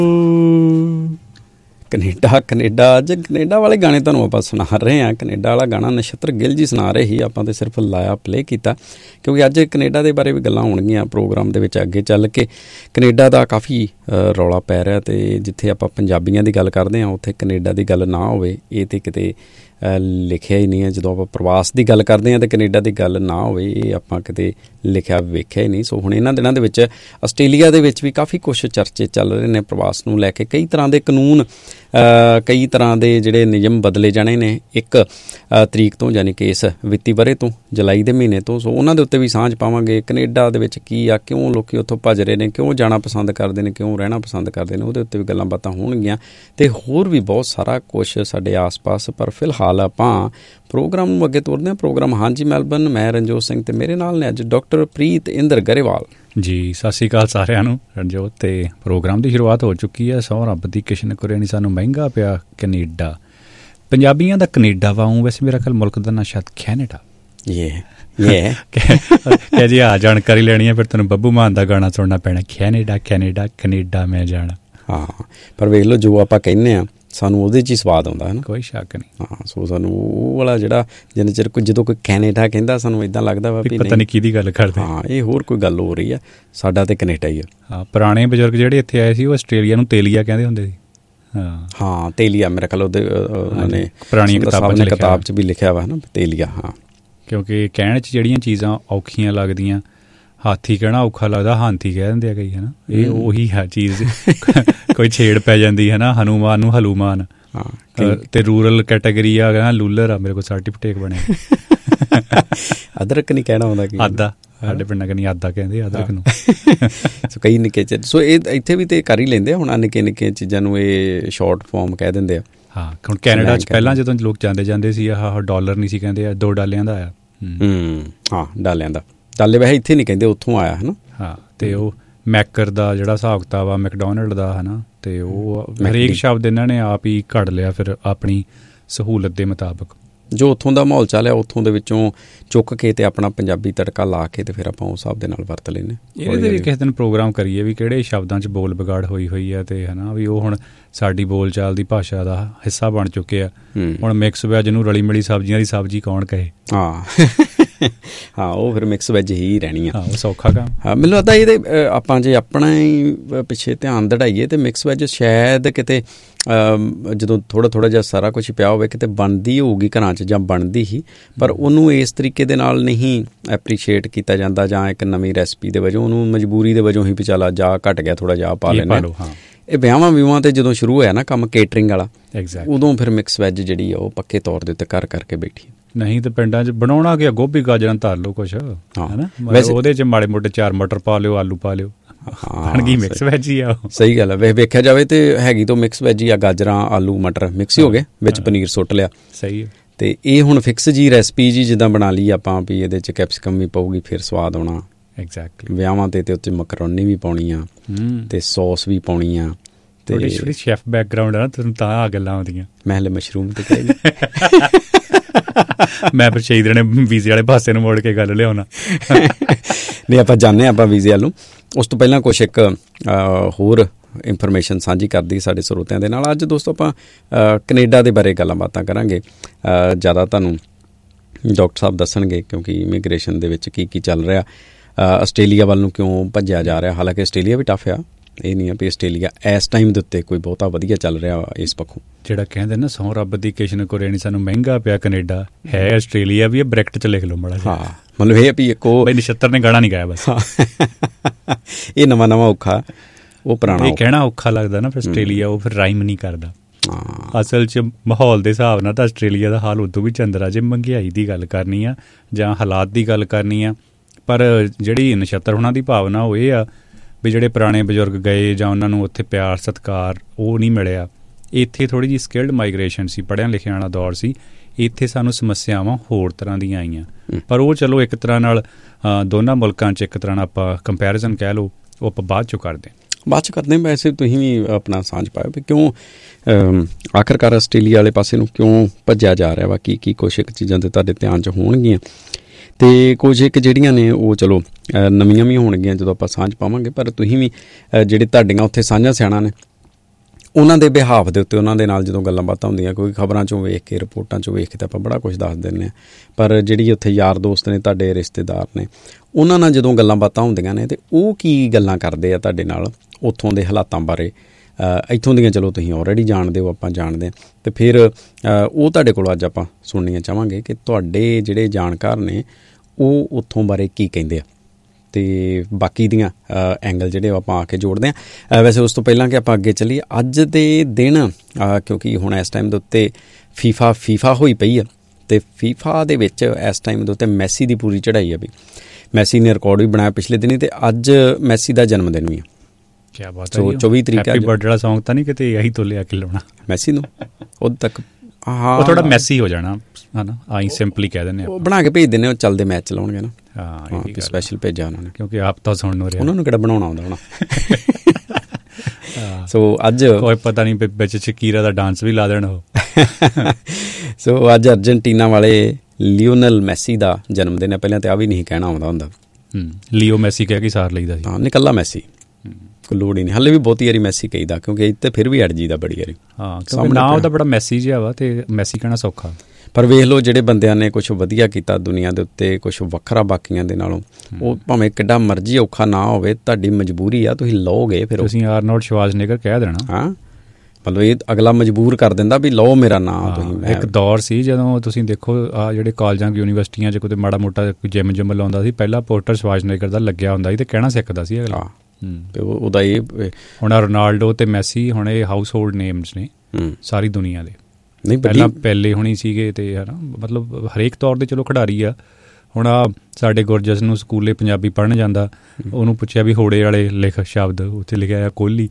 Canada ਅੱਜ Canada ਵਾਲੇ ਗਾਣੇ ਤੁਹਾਨੂੰ ਆਪਾਂ ਸੁਣਾ ਰਹੇ ਹਾਂ। ਕਨੇਡਾ ਵਾਲਾ ਗਾਣਾ ਨਛੱਤਰ ਗਿੱਲ ਜੀ ਸੁਣਾ ਰਹੇ ਸੀ, ਆਪਾਂ ਤਾਂ ਸਿਰਫ ਲਾਇਆ ਪਲੇ ਕੀਤਾ ਕਿਉਂਕਿ ਅੱਜ ਕਨੇਡਾ ਦੇ ਬਾਰੇ ਵੀ ਗੱਲਾਂ ਹੋਣਗੀਆਂ ਪ੍ਰੋਗਰਾਮ ਦੇ ਵਿੱਚ ਅੱਗੇ ਚੱਲ ਕੇ। ਕਨੇਡਾ ਦਾ ਕਾਫੀ ਰੌਲਾ ਪੈ ਰਿਹਾ ਅਤੇ ਜਿੱਥੇ ਆਪਾਂ ਪੰਜਾਬੀਆਂ ਦੀ ਗੱਲ ਕਰਦੇ ਹਾਂ ਉੱਥੇ ਕਨੇਡਾ ਦੀ ਗੱਲ ਨਾ ਹੋਵੇ, ਇਹ ਤਾਂ ਕਿਤੇ ਲਿਖਿਆ ਹੀ ਨਹੀਂ ਹੈ। ਜਦੋਂ ਆਪਾਂ ਪ੍ਰਵਾਸ ਦੀ ਗੱਲ ਕਰਦੇ ਹਾਂ ਅਤੇ ਕਨੇਡਾ ਦੀ ਗੱਲ ਨਾ ਹੋਵੇ, ਇਹ ਆਪਾਂ ਕਿਤੇ ਲਿਖਿਆ ਵੇਖਿਆ ਹੀ ਨਹੀਂ। ਸੋ ਹੁਣ ਇਹਨਾਂ ਦਿਨਾਂ ਦੇ ਵਿੱਚ ਆਸਟ੍ਰੇਲੀਆ ਦੇ ਵਿੱਚ ਵੀ ਕਾਫੀ ਕੁਛ ਚਰਚੇ ਚੱਲ ਰਹੇ ਨੇ ਪ੍ਰਵਾਸ ਨੂੰ ਲੈ ਕੇ। ਕਈ ਤਰ੍ਹਾਂ ਦੇ ਕਾਨੂੰਨ, ਕਈ ਤਰ੍ਹਾਂ ਦੇ ਜਿਹੜੇ ਨਿਯਮ ਬਦਲੇ ਜਾਣੇ ਨੇ 1 ਤਰੀਕ ਤੋਂ, ਯਾਨੀ ਕਿ ਇਸ ਵਿੱਤੀ ਵਰ੍ਹੇ ਤੋਂ, ਜੁਲਾਈ ਦੇ ਮਹੀਨੇ ਤੋਂ। ਸੋ ਉਹਨਾਂ ਦੇ ਉੱਤੇ ਵੀ ਸਾਂਝ ਪਾਵਾਂਗੇ। ਕਨੇਡਾ ਦੇ ਵਿੱਚ ਕੀ ਆ, ਕਿਉਂ ਲੋਕ ਉੱਥੋਂ ਭੱਜ ਰਹੇ ਨੇ, ਕਿਉਂ ਜਾਣਾ ਪਸੰਦ ਕਰਦੇ ਨੇ, ਕਿਉਂ ਰਹਿਣਾ ਪਸੰਦ ਕਰਦੇ ਨੇ, ਉਹਦੇ ਉੱਤੇ ਵੀ ਗੱਲਾਂ ਬਾਤਾਂ ਹੋਣਗੀਆਂ ਅਤੇ ਹੋਰ ਵੀ ਬਹੁਤ ਸਾਰਾ ਕੁਛ ਸਾਡੇ ਆਸ ਪਾਸ। ਪਰ ਫਿਲਹਾਲ ਆਪਾਂ ਪ੍ਰੋਗਰਾਮ ਨੂੰ ਅੱਗੇ ਤੋਰਦੇ ਹਾਂ। ਪ੍ਰੋਗਰਾਮ ਹਾਂਜੀ ਮੈਲਬਨ, ਮੈਂ ਰਣਜੋਤ ਸਿੰਘ ਅਤੇ ਮੇਰੇ ਨਾਲ ਨੇ ਅੱਜ ਡਾਕਟਰ ਪ੍ਰੀਤ ਇੰਦਰ ਗਰੇਵਾਲ ਜੀ। ਸਤਿ ਸ਼੍ਰੀ ਅਕਾਲ ਸਾਰਿਆਂ ਨੂੰ। ਰਣਜੋਤ, ਅਤੇ ਪ੍ਰੋਗਰਾਮ ਦੀ ਸ਼ੁਰੂਆਤ ਹੋ ਚੁੱਕੀ ਹੈ। ਸਹੁੰ ਰੱਬ ਦੀ ਕਿਸ਼ਨ ਕਰੇ ਨਹੀਂ ਸਾਨੂੰ ਮਹਿੰਗਾ ਪਿਆ ਕਨੇਡਾ। ਪੰਜਾਬੀਆਂ ਦਾ ਕਨੇਡਾ ਵਾਂਗੂ ਵੈਸੇ ਮੇਰਾ ਖਿਆਲ ਮੁਲਕ ਦਾ ਨਾਂ ਸ਼ਾਇਦ ਕੈਨੇਡਾ। ਕਹਿ ਜੀ ਆ ਜਾਣਕਾਰੀ ਲੈਣੀ ਹੈ ਫਿਰ ਤੈਨੂੰ ਬੱਬੂ ਮਾਨ ਦਾ ਗਾਣਾ ਸੁਣਨਾ ਪੈਣਾ, ਕੈਨੇਡਾ ਕੈਨੇਡਾ ਕਨੇਡਾ ਮੈਂ ਜਾਣਾ। ਹਾਂ, ਪਰ ਵੇਖ ਲਓ ਜੋ ਆਪਾਂ ਕਹਿੰਦੇ ਹਾਂ ਸਾਨੂੰ ਉਹਦੇ 'ਚ ਹੀ ਸਵਾਦ ਆਉਂਦਾ ਹੈ ਨਾ, ਕੋਈ ਸ਼ੱਕ ਨਹੀਂ। ਹਾਂ, ਸੋ ਸਾਨੂੰ ਉਹ ਵਾਲਾ ਜਿਹੜਾ ਜਿੰਨੇ ਚਿਰ ਜਦੋਂ ਕੋਈ ਕੈਨੇਡਾ ਕਹਿੰਦਾ ਸਾਨੂੰ ਇੱਦਾਂ ਲੱਗਦਾ ਵਾ ਵੀ ਪਤਾ ਨਹੀਂ ਕਿਹਦੀ ਗੱਲ ਕਰਦੇ। ਹਾਂ, ਇਹ ਹੋਰ ਕੋਈ ਗੱਲ ਹੋ ਰਹੀ ਆ, ਸਾਡਾ ਤਾਂ ਕਨੇਡਾ ਹੀ ਆ। ਹਾਂ, ਪੁਰਾਣੇ ਬਜ਼ੁਰਗ ਜਿਹੜੇ ਇੱਥੇ ਆਏ ਸੀ ਉਹ ਆਸਟ੍ਰੇਲੀਆ ਨੂੰ ਤੇਲੀਆ ਕਹਿੰਦੇ ਹੁੰਦੇ ਸੀ। ਹਾਂ, ਤੇਲੀਆ ਮੇਰਾ ਖਿਆਲ ਉਹਦੇ ਉਹਨਾਂ ਨੇ ਪੁਰਾਣੀਆਂ ਕਿਤਾਬ 'ਚ ਵੀ ਲਿਖਿਆ ਵਾ ਨਾ ਤੇਲੀਆ। ਹਾਂ, ਕਿਉਂਕਿ ਕਹਿਣ 'ਚ ਜਿਹੜੀਆਂ ਚੀਜ਼ਾਂ ਔਖੀਆਂ ਲੱਗਦੀਆਂ, ਹਾਥੀ ਕਹਿਣਾ ਔਖਾ ਲੱਗਦਾ ਹਾਥੀ ਕਹਿ ਦਿੰਦੇ ਆ ਕਈ, ਹੈ ਨਾ। ਇਹ ਉਹੀ ਹੈ ਚੀਜ਼। ਕੋਈ ਛੇੜ ਪੈ ਜਾਂਦੀ ਹੈ ਨਾ, ਹਨੂਮਾਨ ਨੂੰ ਹਲੂਮਾਨ। ਤੇ ਰੂਰਲ ਕੈਟਾਗਰੀ ਆ ਗਿਆ ਲੂਲਰ ਆ, ਮੇਰੇ ਕੋਲ ਸਰਟੀਫਿਕੇਟ ਬਣਿਆ। ਅਦਰਕ ਨਹੀਂ ਕਹਿਣਾ ਹੁੰਦਾ, ਆਦਾ ਸਾਡੇ ਪਿੰਡਾਂ ਕਨੀ ਆਦਾ ਕਹਿੰਦੇ ਅਦਰਕ ਨੂੰ। ਸੋ ਕਈ ਨਿੱਕੇ ਸੋ ਇਹ ਇੱਥੇ ਵੀ ਤੇ ਕਰ ਹੀ ਲੈਂਦੇ ਆ ਹੁਣ, ਨਿੱਕੇ ਨਿੱਕੇ ਚੀਜ਼ਾਂ ਨੂੰ ਇਹ ਸ਼ਾਰਟ ਫਾਰਮ ਕਹਿ ਦਿੰਦੇ ਆ। ਹਾਂ, ਹੁਣ ਕੈਨੇਡਾ 'ਚ ਪਹਿਲਾਂ ਜਦੋਂ ਲੋਕ ਜਾਂਦੇ ਸੀ ਆਹ ਡਾਲਰ ਨਹੀਂ ਸੀ ਕਹਿੰਦੇ, 2 ਡਾਲਿਆਂ ਦਾ ਆਇਆ। ਹਾਂ, ਡਾਲਿਆਂ ਦਾ। ਡਾਲੇ ਵੈਸੇ ਇੱਥੇ ਨਹੀਂ ਕਹਿੰਦੇ, ਉੱਥੋਂ ਆਇਆ ਹੈ ਨਾ। ਹਾਂ, ਅਤੇ ਉਹ ਮੈਕਰ ਦਾ ਜਿਹੜਾ ਹਿਸਾਬ ਕਿਤਾਬ ਆ, ਮੈਕਡੋਨਲਡ ਦਾ, ਹੈ ਨਾ, ਅਤੇ ਉਹ ਹਰੇਕ ਸ਼ਬਦ ਇਹਨਾਂ ਨੇ ਆਪ ਹੀ ਘੜ ਲਿਆ ਫਿਰ ਆਪਣੀ ਸਹੂਲਤ ਦੇ ਮੁਤਾਬਕ। ਜੋ ਉੱਥੋਂ ਦਾ ਮਾਹੌਲ ਚੱਲਿਆ ਉੱਥੋਂ ਦੇ ਵਿੱਚੋਂ ਚੁੱਕ ਕੇ ਅਤੇ ਆਪਣਾ ਪੰਜਾਬੀ ਤੜਕਾ ਲਾ ਕੇ ਅਤੇ ਫਿਰ ਆਪਾਂ ਉਸ ਹਿਸਾਬ ਦੇ ਨਾਲ ਵਰਤ ਲੈਂਦੇ। ਇਹਦੇ ਵੀ ਕਿਸੇ ਦਿਨ ਪ੍ਰੋਗਰਾਮ ਕਰੀਏ ਵੀ ਕਿਹੜੇ ਸ਼ਬਦਾਂ 'ਚ ਬੋਲ ਵਿਗਾੜ ਹੋਈ ਹੈ, ਅਤੇ ਹੈ ਨਾ ਵੀ ਉਹ ਹੁਣ ਸਾਡੀ ਬੋਲਚਾਲ ਦੀ ਭਾਸ਼ਾ ਦਾ ਹਿੱਸਾ ਬਣ ਚੁੱਕੇ ਆ। ਹੁਣ ਮਿਕਸ ਵੈਜ ਨੂੰ ਰਲੀ ਮਿਲੀ ਸਬਜ਼ੀਆਂ ਦੀ ਸਬਜ਼ੀ ਕੌਣ ਕਹੇ। ਹਾਂ, ਉਹ ਫਿਰ ਮਿਕਸ ਵੈਜ ਹੀ ਰਹਿਣੀ ਆ। ਉਹ ਸੌਖਾ ਕੰਮ। ਹਾਂ, ਮੈਨੂੰ ਲੱਗਦਾ ਇਹਦੇ ਆਪਾਂ ਜੇ ਆਪਣਾ ਹੀ ਪਿੱਛੇ ਧਿਆਨ ਦੜਾਈਏ ਤਾਂ ਮਿਕਸ ਵੈਜ ਸ਼ਾਇਦ ਕਿਤੇ ਜਦੋਂ ਥੋੜ੍ਹਾ ਜਿਹਾ ਸਾਰਾ ਕੁਛ ਪਿਆ ਹੋਵੇ ਕਿਤੇ ਬਣਦੀ ਹੋਊਗੀ ਘਰਾਂ 'ਚ, ਜਾਂ ਬਣਦੀ ਹੀ, ਪਰ ਉਹਨੂੰ ਇਸ ਤਰੀਕੇ ਦੇ ਨਾਲ ਨਹੀਂ ਐਪਰੀਸ਼ੀਏਟ ਕੀਤਾ ਜਾਂਦਾ, ਜਾਂ ਇੱਕ ਨਵੀਂ ਰੈਸਪੀ ਦੇ ਵਜੋਂ ਉਹਨੂੰ ਮਜਬੂਰੀ ਦੇ ਵਜੋਂ ਹੀ ਵੀ ਚੱਲ ਜਾ ਘੱਟ ਗਿਆ ਥੋੜ੍ਹਾ ਜਿਹਾ ਪਾ ਲੈਂਦੇ। ਇਹ ਵਿਆਹਾਂ 'ਤੇ ਜਦੋਂ ਸ਼ੁਰੂ ਹੋਇਆ ਨਾ ਕੰਮ ਕੇਟਰਿੰਗ ਵਾਲਾ, ਉਦੋਂ ਫਿਰ ਮਿਕਸ ਵੈਜ ਜਿਹੜੀ ਆ ਉਹ ਪੱਕੇ ਤੌਰ ਦੇ ਉੱਤੇ ਕਰ ਕਰਕੇ ਬੈਠੀ। ਨਹੀਂ ਤਾਂ ਪਿੰਡਾਂ 'ਚ ਬਣਾਉਣਾ ਗਿਆ ਗੋਭੀ ਗਾਜਰਾਂ ਧਰ ਲਓ ਕੁਛ, ਹੈ ਨਾ, ਉਹਦੇ 'ਚ ਮਾੜੇ ਮੋਟੇ 4 ਮਟਰ ਪਾ ਲਿਓ, ਆਲੂ ਪਾ ਲਿਓ, ਬਣ ਗਈ ਮਿਕਸ ਵੈਜ ਹੀ ਆ। ਸਹੀ ਗੱਲ ਹੈ। ਵੇਖਿਆ ਜਾਵੇ ਤੇ ਹੈਗੀ ਤਾਂ ਮਿਕਸ ਵੈਜ ਹੀ ਆ, ਗਾਜਰਾਂ ਆਲੂ ਮਟਰ ਮਿਕਸ ਹੀ ਹੋ ਗਏ, ਵਿੱਚ ਪਨੀਰ ਸੁੱਟ ਲਿਆ। ਸਹੀ ਹੈ। ਅਤੇ ਇਹ ਹੁਣ ਫਿਕਸ ਜੀ ਰੈਸਪੀ ਜੀ ਜਿੱਦਾਂ ਬਣਾ ਲਈ ਆਪਾਂ ਵੀ ਇਹਦੇ 'ਚ ਕੈਪਸੀਕਮ ਵੀ ਪਊਗੀ ਫਿਰ ਸਵਾਦ ਆਉਣਾ। ਐਗਜ਼ੈਕਟਲੀ। ਵਿਆਹਾਂ 'ਤੇ ਉੱਤੇ ਮਕਰੋਨੀ ਵੀ ਪਾਉਣੀ ਆ ਅਤੇ ਸੌਸ ਵੀ ਪਾਉਣੀ ਆ। ਤੇ ਸ਼ੈਫ ਬੈਕਗਰਾਊਂਡ ਆ ਨਾ ਤੁਹਾਨੂੰ, ਤਾਂ ਆ ਗੱਲਾਂ ਆਉਂਦੀਆਂ। ਮੈਂ ਹਲੇ ਮਸ਼ਰੂਮ ਤੇ ਕਹੀ ਮੈਂ ਫਿਰ ਸ਼ਹੀਦ ਨੇ ਵੀਜ਼ੇ ਵਾਲੇ ਪਾਸੇ ਨੂੰ ਮੋੜ ਕੇ ਗੱਲ ਲਿਆਉਣਾ। ਨਹੀਂ, ਆਪਾਂ ਜਾਂਦੇ ਹਾਂ ਆਪਾਂ ਵੀਜ਼ੇ ਵੱਲ ਨੂੰ। ਉਸ ਤੋਂ ਪਹਿਲਾਂ ਕੁਛ ਇੱਕ ਹੋਰ ਇਨਫੋਰਮੇਸ਼ਨ ਸਾਂਝੀ ਕਰਦੀ ਸਾਡੇ ਸਰੋਤਿਆਂ ਦੇ ਨਾਲ। ਅੱਜ ਦੋਸਤੋ ਆਪਾਂ ਕਨੇਡਾ ਦੇ ਬਾਰੇ ਗੱਲਾਂ ਬਾਤਾਂ ਕਰਾਂਗੇ। ਜ਼ਿਆਦਾ ਤੁਹਾਨੂੰ ਡਾਕਟਰ ਸਾਹਿਬ ਦੱਸਣਗੇ ਕਿਉਂਕਿ ਇਮੀਗ੍ਰੇਸ਼ਨ ਦੇ ਵਿੱਚ ਕੀ ਚੱਲ ਰਿਹਾ, ਆਸਟ੍ਰੇਲੀਆ ਵੱਲ ਨੂੰ ਕਿਉਂ ਭੱਜਿਆ ਜਾ ਰਿਹਾ। ਹਾਲਾਂਕਿ ਆਸਟ੍ਰੇਲੀਆ ਵੀ ਟਫ ਆ, ਇਹ ਨਹੀਂ ਆ ਵੀ ਆਸਟ੍ਰੇਲੀਆ ਇਸ ਟਾਈਮ ਦੇ ਉੱਤੇ ਕੋਈ ਬਹੁਤਾ ਵਧੀਆ ਚੱਲ ਰਿਹਾ ਇਸ ਪੱਖੋਂ। ਜਿਹੜਾ ਕਹਿੰਦੇ ਨਾ ਸਹੁੰ ਰੱਬ ਦੀ ਕਿਸ਼ਨ ਕਰੇ ਨਹੀਂ ਸਾਨੂੰ ਮਹਿੰਗਾ ਪਿਆ ਕਨੇਡਾ, ਹੈ ਆਸਟ੍ਰੇਲੀਆ ਵੀ, ਇਹ ਬ੍ਰੈਕਟ 'ਚ ਲਿਖ ਲਓ ਮਾੜਾ ਜਿਹਾ। ਹਾਂ, ਮਤਲਬ ਇਹ ਵੀ ਇੱਕ ਉਹ ਨਛੱਤਰ ਨੇ ਗਾਣਾ ਨਹੀਂ ਗਾਇਆ ਬਸ। ਇਹ ਨਵਾਂ ਔਖਾ, ਉਹ ਪੁਰਾਣਾ ਇਹ ਕਹਿਣਾ ਔਖਾ ਲੱਗਦਾ ਨਾ ਫਿਰ ਆਸਟ੍ਰੇਲੀਆ, ਉਹ ਫਿਰ ਰਾਈਮ ਨਹੀਂ ਕਰਦਾ। ਅਸਲ 'ਚ ਮਾਹੌਲ ਦੇ ਹਿਸਾਬ ਨਾਲ ਤਾਂ ਆਸਟ੍ਰੇਲੀਆ ਦਾ ਹਾਲ ਉਦੋਂ ਵੀ ਚੰਦਰਾ, ਜੇ ਮਹਿੰਗਾਈ ਦੀ ਗੱਲ ਕਰਨੀ ਆ ਜਾਂ ਹਾਲਾਤ ਦੀ ਗੱਲ ਕਰਨੀ ਆ। ਪਰ ਜਿਹੜੀ ਨਛੱਤਰ ਹੋਣਾ ਦੀ ਭਾਵਨਾ ਉਹ ਇਹ ਆ ਵੀ ਜਿਹੜੇ ਪੁਰਾਣੇ ਬਜ਼ੁਰਗ ਗਏ ਜਾਂ ਉਹਨਾਂ ਨੂੰ ਉੱਥੇ ਪਿਆਰ ਸਤਿਕਾਰ ਉਹ ਨਹੀਂ ਮਿਲਿਆ। ਇੱਥੇ ਥੋੜ੍ਹੀ ਜਿਹੀ ਸਕਿਲਡ ਮਾਈਗ੍ਰੇਸ਼ਨ ਸੀ, ਪੜ੍ਹਿਆ ਲਿਖਿਆ ਵਾਲਾ ਦੌਰ ਸੀ। ਇੱਥੇ ਸਾਨੂੰ ਸਮੱਸਿਆਵਾਂ ਹੋਰ ਤਰ੍ਹਾਂ ਦੀਆਂ ਆਈਆਂ, ਪਰ ਉਹ ਚਲੋ ਇੱਕ ਤਰ੍ਹਾਂ ਨਾਲ ਦੋਨਾਂ ਮੁਲਕਾਂ 'ਚ ਇੱਕ ਤਰ੍ਹਾਂ ਨਾਲ ਆਪਾਂ ਕੰਪੈਰੀਜ਼ਨ ਕਹਿ ਲਓ, ਉਹ ਆਪਾਂ ਬਾਅਦ 'ਚੋਂ ਕਰਦੇ ਹਾਂ। ਵੈਸੇ ਤੁਸੀਂ ਵੀ ਆਪਣਾ ਸਾਂਝ ਪਾਇਓ ਵੀ ਕਿਉਂ ਆਖਰਕਾਰ ਆਸਟ੍ਰੇਲੀਆ ਵਾਲੇ ਪਾਸੇ ਨੂੰ ਕਿਉਂ ਭੱਜਿਆ ਜਾ ਰਿਹਾ ਵਾ, ਕੀ ਕੁਛ ਇੱਕ ਚੀਜ਼ਾਂ ਤੇ ਤੁਹਾਡੇ ਧਿਆਨ 'ਚ ਹੋਣਗੀਆਂ ਅਤੇ ਕੁਝ ਇੱਕ ਜਿਹੜੀਆਂ ਨੇ ਉਹ ਚਲੋ ਨਵੀਆਂ ਵੀ ਹੋਣਗੀਆਂ ਜਦੋਂ ਆਪਾਂ ਸਾਂਝ ਪਾਵਾਂਗੇ। ਪਰ ਤੁਸੀਂ ਵੀ ਜਿਹੜੇ ਤੁਹਾਡੀਆਂ ਉੱਥੇ ਸਾਂਝਾਂ ਸਿਆਣਾਂ ਨੇ ਉਹਨਾਂ ਦੇ ਬਿਹਾਫ ਦੇ ਉੱਤੇ ਉਹਨਾਂ ਦੇ ਨਾਲ ਜਦੋਂ ਗੱਲਾਂ ਬਾਤਾਂ ਹੁੰਦੀਆਂ, ਕੋਈ ਖਬਰਾਂ 'ਚੋਂ ਵੇਖ ਕੇ, ਰਿਪੋਰਟਾਂ 'ਚੋਂ ਵੇਖ ਕੇ ਤਾਂ ਆਪਾਂ ਬੜਾ ਕੁਝ ਦੱਸ ਦਿੰਦੇ ਹਾਂ, ਪਰ ਜਿਹੜੀ ਉੱਥੇ ਯਾਰ ਦੋਸਤ ਨੇ, ਤੁਹਾਡੇ ਰਿਸ਼ਤੇਦਾਰ ਨੇ, ਉਹਨਾਂ ਨਾਲ ਜਦੋਂ ਗੱਲਾਂ ਬਾਤਾਂ ਹੁੰਦੀਆਂ ਨੇ, ਅਤੇ ਉਹ ਕੀ ਗੱਲਾਂ ਕਰਦੇ ਆ ਤੁਹਾਡੇ ਨਾਲ ਉੱਥੋਂ ਦੇ ਹਾਲਾਤਾਂ ਬਾਰੇ, ਇੱਥੋਂ ਦੀਆਂ ਚਲੋ ਤੁਸੀਂ ਆਲਰੇਡੀ ਜਾਣਦੇ ਹੋ, ਆਪਾਂ ਜਾਣਦੇ ਹਾਂ, ਅਤੇ ਫਿਰ ਉਹ ਤੁਹਾਡੇ ਕੋਲ ਅੱਜ ਆਪਾਂ ਸੁਣਨੀਆਂ ਚਾਹਾਂਗੇ ਕਿ ਤੁਹਾਡੇ ਜਿਹੜੇ ਜਾਣਕਾਰ ਨੇ ਉਹ ਉੱਥੋਂ ਬਾਰੇ ਕੀ ਕਹਿੰਦੇ ਆ, ਅਤੇ ਬਾਕੀ ਦੀਆਂ ਐਂਗਲ ਜਿਹੜੇ ਆਪਾਂ ਆ ਕੇ ਜੋੜਦੇ ਹਾਂ। ਵੈਸੇ ਉਸ ਤੋਂ ਪਹਿਲਾਂ ਕਿ ਆਪਾਂ ਅੱਗੇ ਚੱਲੀਏ, ਅੱਜ ਦੇ ਦਿਨ ਕਿਉਂਕਿ ਹੁਣ ਇਸ ਟਾਈਮ ਦੇ ਉੱਤੇ ਫੀਫਾ ਹੋਈ ਪਈ ਆ, ਅਤੇ ਫੀਫਾ ਦੇ ਵਿੱਚ ਇਸ ਟਾਈਮ ਦੇ ਉੱਤੇ ਮੈਸੀ ਦੀ ਪੂਰੀ ਚੜ੍ਹਾਈ ਆ ਵੀ। ਮੈਸੀ ਨੇ ਰਿਕਾਰਡ ਵੀ ਬਣਾਇਆ ਪਿਛਲੇ ਦਿਨੀ, ਅਤੇ ਅੱਜ ਮੈਸੀ ਦਾ ਜਨਮ ਦਿਨ ਵੀ ਆ। ਕਿਆ ਬਾਤ ਹੈ, 24 ਤਰੀਕ ਹੈਪੀ ਬਰਥਡੇ ਵਾਲਾ ਸੌਂਗ ਤਾਂ ਨਹੀਂ ਕਿਤੇ ਇਹੀ ਤੋਂ ਲਿਆ ਕੇ ਲਾਉਣਾ ਮੈਸੀ ਨੂੰ? ਉਦੋਂ ਤੱਕ ਉਹ ਥੋੜਾ ਮੈਸੀ ਹੋ ਜਾਣਾ ਹੈ ਨਾ, ਆਈ ਸਿੰਪਲੀ ਕਹਿ ਦਿੰਦੇ ਉਹ ਬਣਾ ਕੇ ਭੇਜ ਦਿੰਦੇ, ਉਹ ਚੱਲਦੇ ਮੈਚ ਚਲਾਉਣਗੇ ਨਾ। ਹਾਂ, ਸਪੈਸ਼ਲ ਭੇਜਿਆ ਉਹਨਾਂ ਨੇ, ਕਿਉਂਕਿ ਆਪ ਤਾਂ ਸੁਣਨ ਨੂੰ ਰਿਹਾ, ਉਹਨਾਂ ਨੂੰ ਕਿਹੜਾ ਬਣਾਉਣਾ ਆਉਂਦਾ ਹੋਣਾ। ਸੋ ਅੱਜ ਕੋਈ ਪਤਾ ਨਹੀਂ ਵਿੱਚ ਸ਼ਕੀਰਾ ਦਾ ਡਾਂਸ ਵੀ ਲਾ ਦੇਣ ਉਹ। ਸੋ ਅੱਜ ਅਰਜਨਟੀਨਾ ਵਾਲੇ ਲਿਓਨਲ ਮੈਸੀ ਦਾ ਜਨਮ ਦਿਨ ਹੈ। ਪਹਿਲਾਂ ਤਾਂ ਆ ਵੀ ਨਹੀਂ ਕਹਿਣਾ ਆਉਂਦਾ ਹੁੰਦਾ, ਲੀਓ ਮੈਸੀ ਕਹਿ ਕੇ ਸਾਰ ਲਈਦਾ ਸੀ। ਹਾਂ, ਨਿਕੱਲਾ ਮੈਸੀ, ਕੋਈ ਲੋੜ ਹੀ ਨਹੀਂ। ਹਾਲੇ ਵੀ ਬਹੁਤੀ ਵਾਰੀ ਮੈਸੀ ਕਹੀਦਾ, ਕਿਉਂਕਿ ਇੱਥੇ ਫਿਰ ਵੀ ਅੜ ਜੀਦਾ ਬੜੀ ਵਾਰੀ। ਹਾਂ, ਕਿਉਂਕਿ ਨਾ ਉਹਦਾ ਬੜਾ ਮੈਸੀ ਜਿਹਾ ਵਾ, ਅਤੇ ਮੈਸੀ ਕਹਿਣਾ ਸੌਖਾ। ਪਰ ਵੇਖ ਲਓ, ਜਿਹੜੇ ਬੰਦਿਆਂ ਨੇ ਕੁਛ ਵਧੀਆ ਕੀਤਾ ਦੁਨੀਆ ਦੇ ਉੱਤੇ, ਕੁਛ ਵੱਖਰਾ ਬਾਕੀਆਂ ਦੇ ਨਾਲੋਂ, ਉਹ ਭਾਵੇਂ ਕਿੱਡਾ ਮਰਜ਼ੀ ਔਖਾ ਨਾ ਹੋਵੇ, ਤੁਹਾਡੀ ਮਜਬੂਰੀ ਆ, ਤੁਸੀਂ ਲਓਗੇ। ਫਿਰ ਤੁਸੀਂ ਆਰਨੋਲਡ ਸ਼ਵਾਰਜ਼ਨੇਗਰ ਕਹਿ ਦੇਣਾ। ਹਾਂ, ਮਤਲਬ ਇਹ ਅਗਲਾ ਮਜਬੂਰ ਕਰ ਦਿੰਦਾ ਵੀ ਲਓ ਮੇਰਾ ਨਾਂ ਤੁਸੀਂ। ਇੱਕ ਦੌਰ ਸੀ ਜਦੋਂ ਤੁਸੀਂ ਦੇਖੋ ਆ ਜਿਹੜੇ ਕਾਲਜਾਂ ਯੂਨੀਵਰਸਿਟੀਆਂ 'ਚ ਕੋਈ ਮਾੜਾ ਮੋਟਾ ਜਿਮ ਜੁਮ ਲਾਉਂਦਾ ਸੀ, ਪਹਿਲਾਂ ਪੋਸਟਰ ਸ਼ਵਾਰਜ਼ਨੇਗਰ ਦਾ ਲੱਗਿਆ ਹੁੰਦਾ ਸੀ, ਅਤੇ ਕਹਿਣਾ ਸਿੱਖਦਾ ਸੀ ਅਗਲਾ। ਉਹਦਾ ਇਹ ਹੁਣ ਰੋਨਾਲਡੋ ਤੇ ਮੈਸੀ ਹੁਣ ਇਹ ਹਾਊਸ ਹੋਲਡ ਨੇਮਸ ਨੇ ਸਾਰੀ ਦੁਨੀਆ ਦੇ। ਨਹੀਂ, ਪਹਿਲਾਂ ਪਹਿਲੇ ਹੋਣੀ ਸੀਗੇ, ਅਤੇ ਹੈ ਨਾ, ਮਤਲਬ ਹਰੇਕ ਤੌਰ 'ਤੇ ਚਲੋ ਖਿਡਾਰੀ ਆ। ਹੁਣ ਆ ਸਾਡੇ ਗੁਰਜਸ ਨੂੰ ਸਕੂਲੇ ਪੰਜਾਬੀ ਪੜ੍ਹਨ ਜਾਂਦਾ, ਉਹਨੂੰ ਪੁੱਛਿਆ ਵੀ ਹੋੜੇ ਵਾਲੇ ਲਿਖ ਸ਼ਬਦ, ਉੱਥੇ ਲਿਖਿਆ ਆ ਕੋਹਲੀ।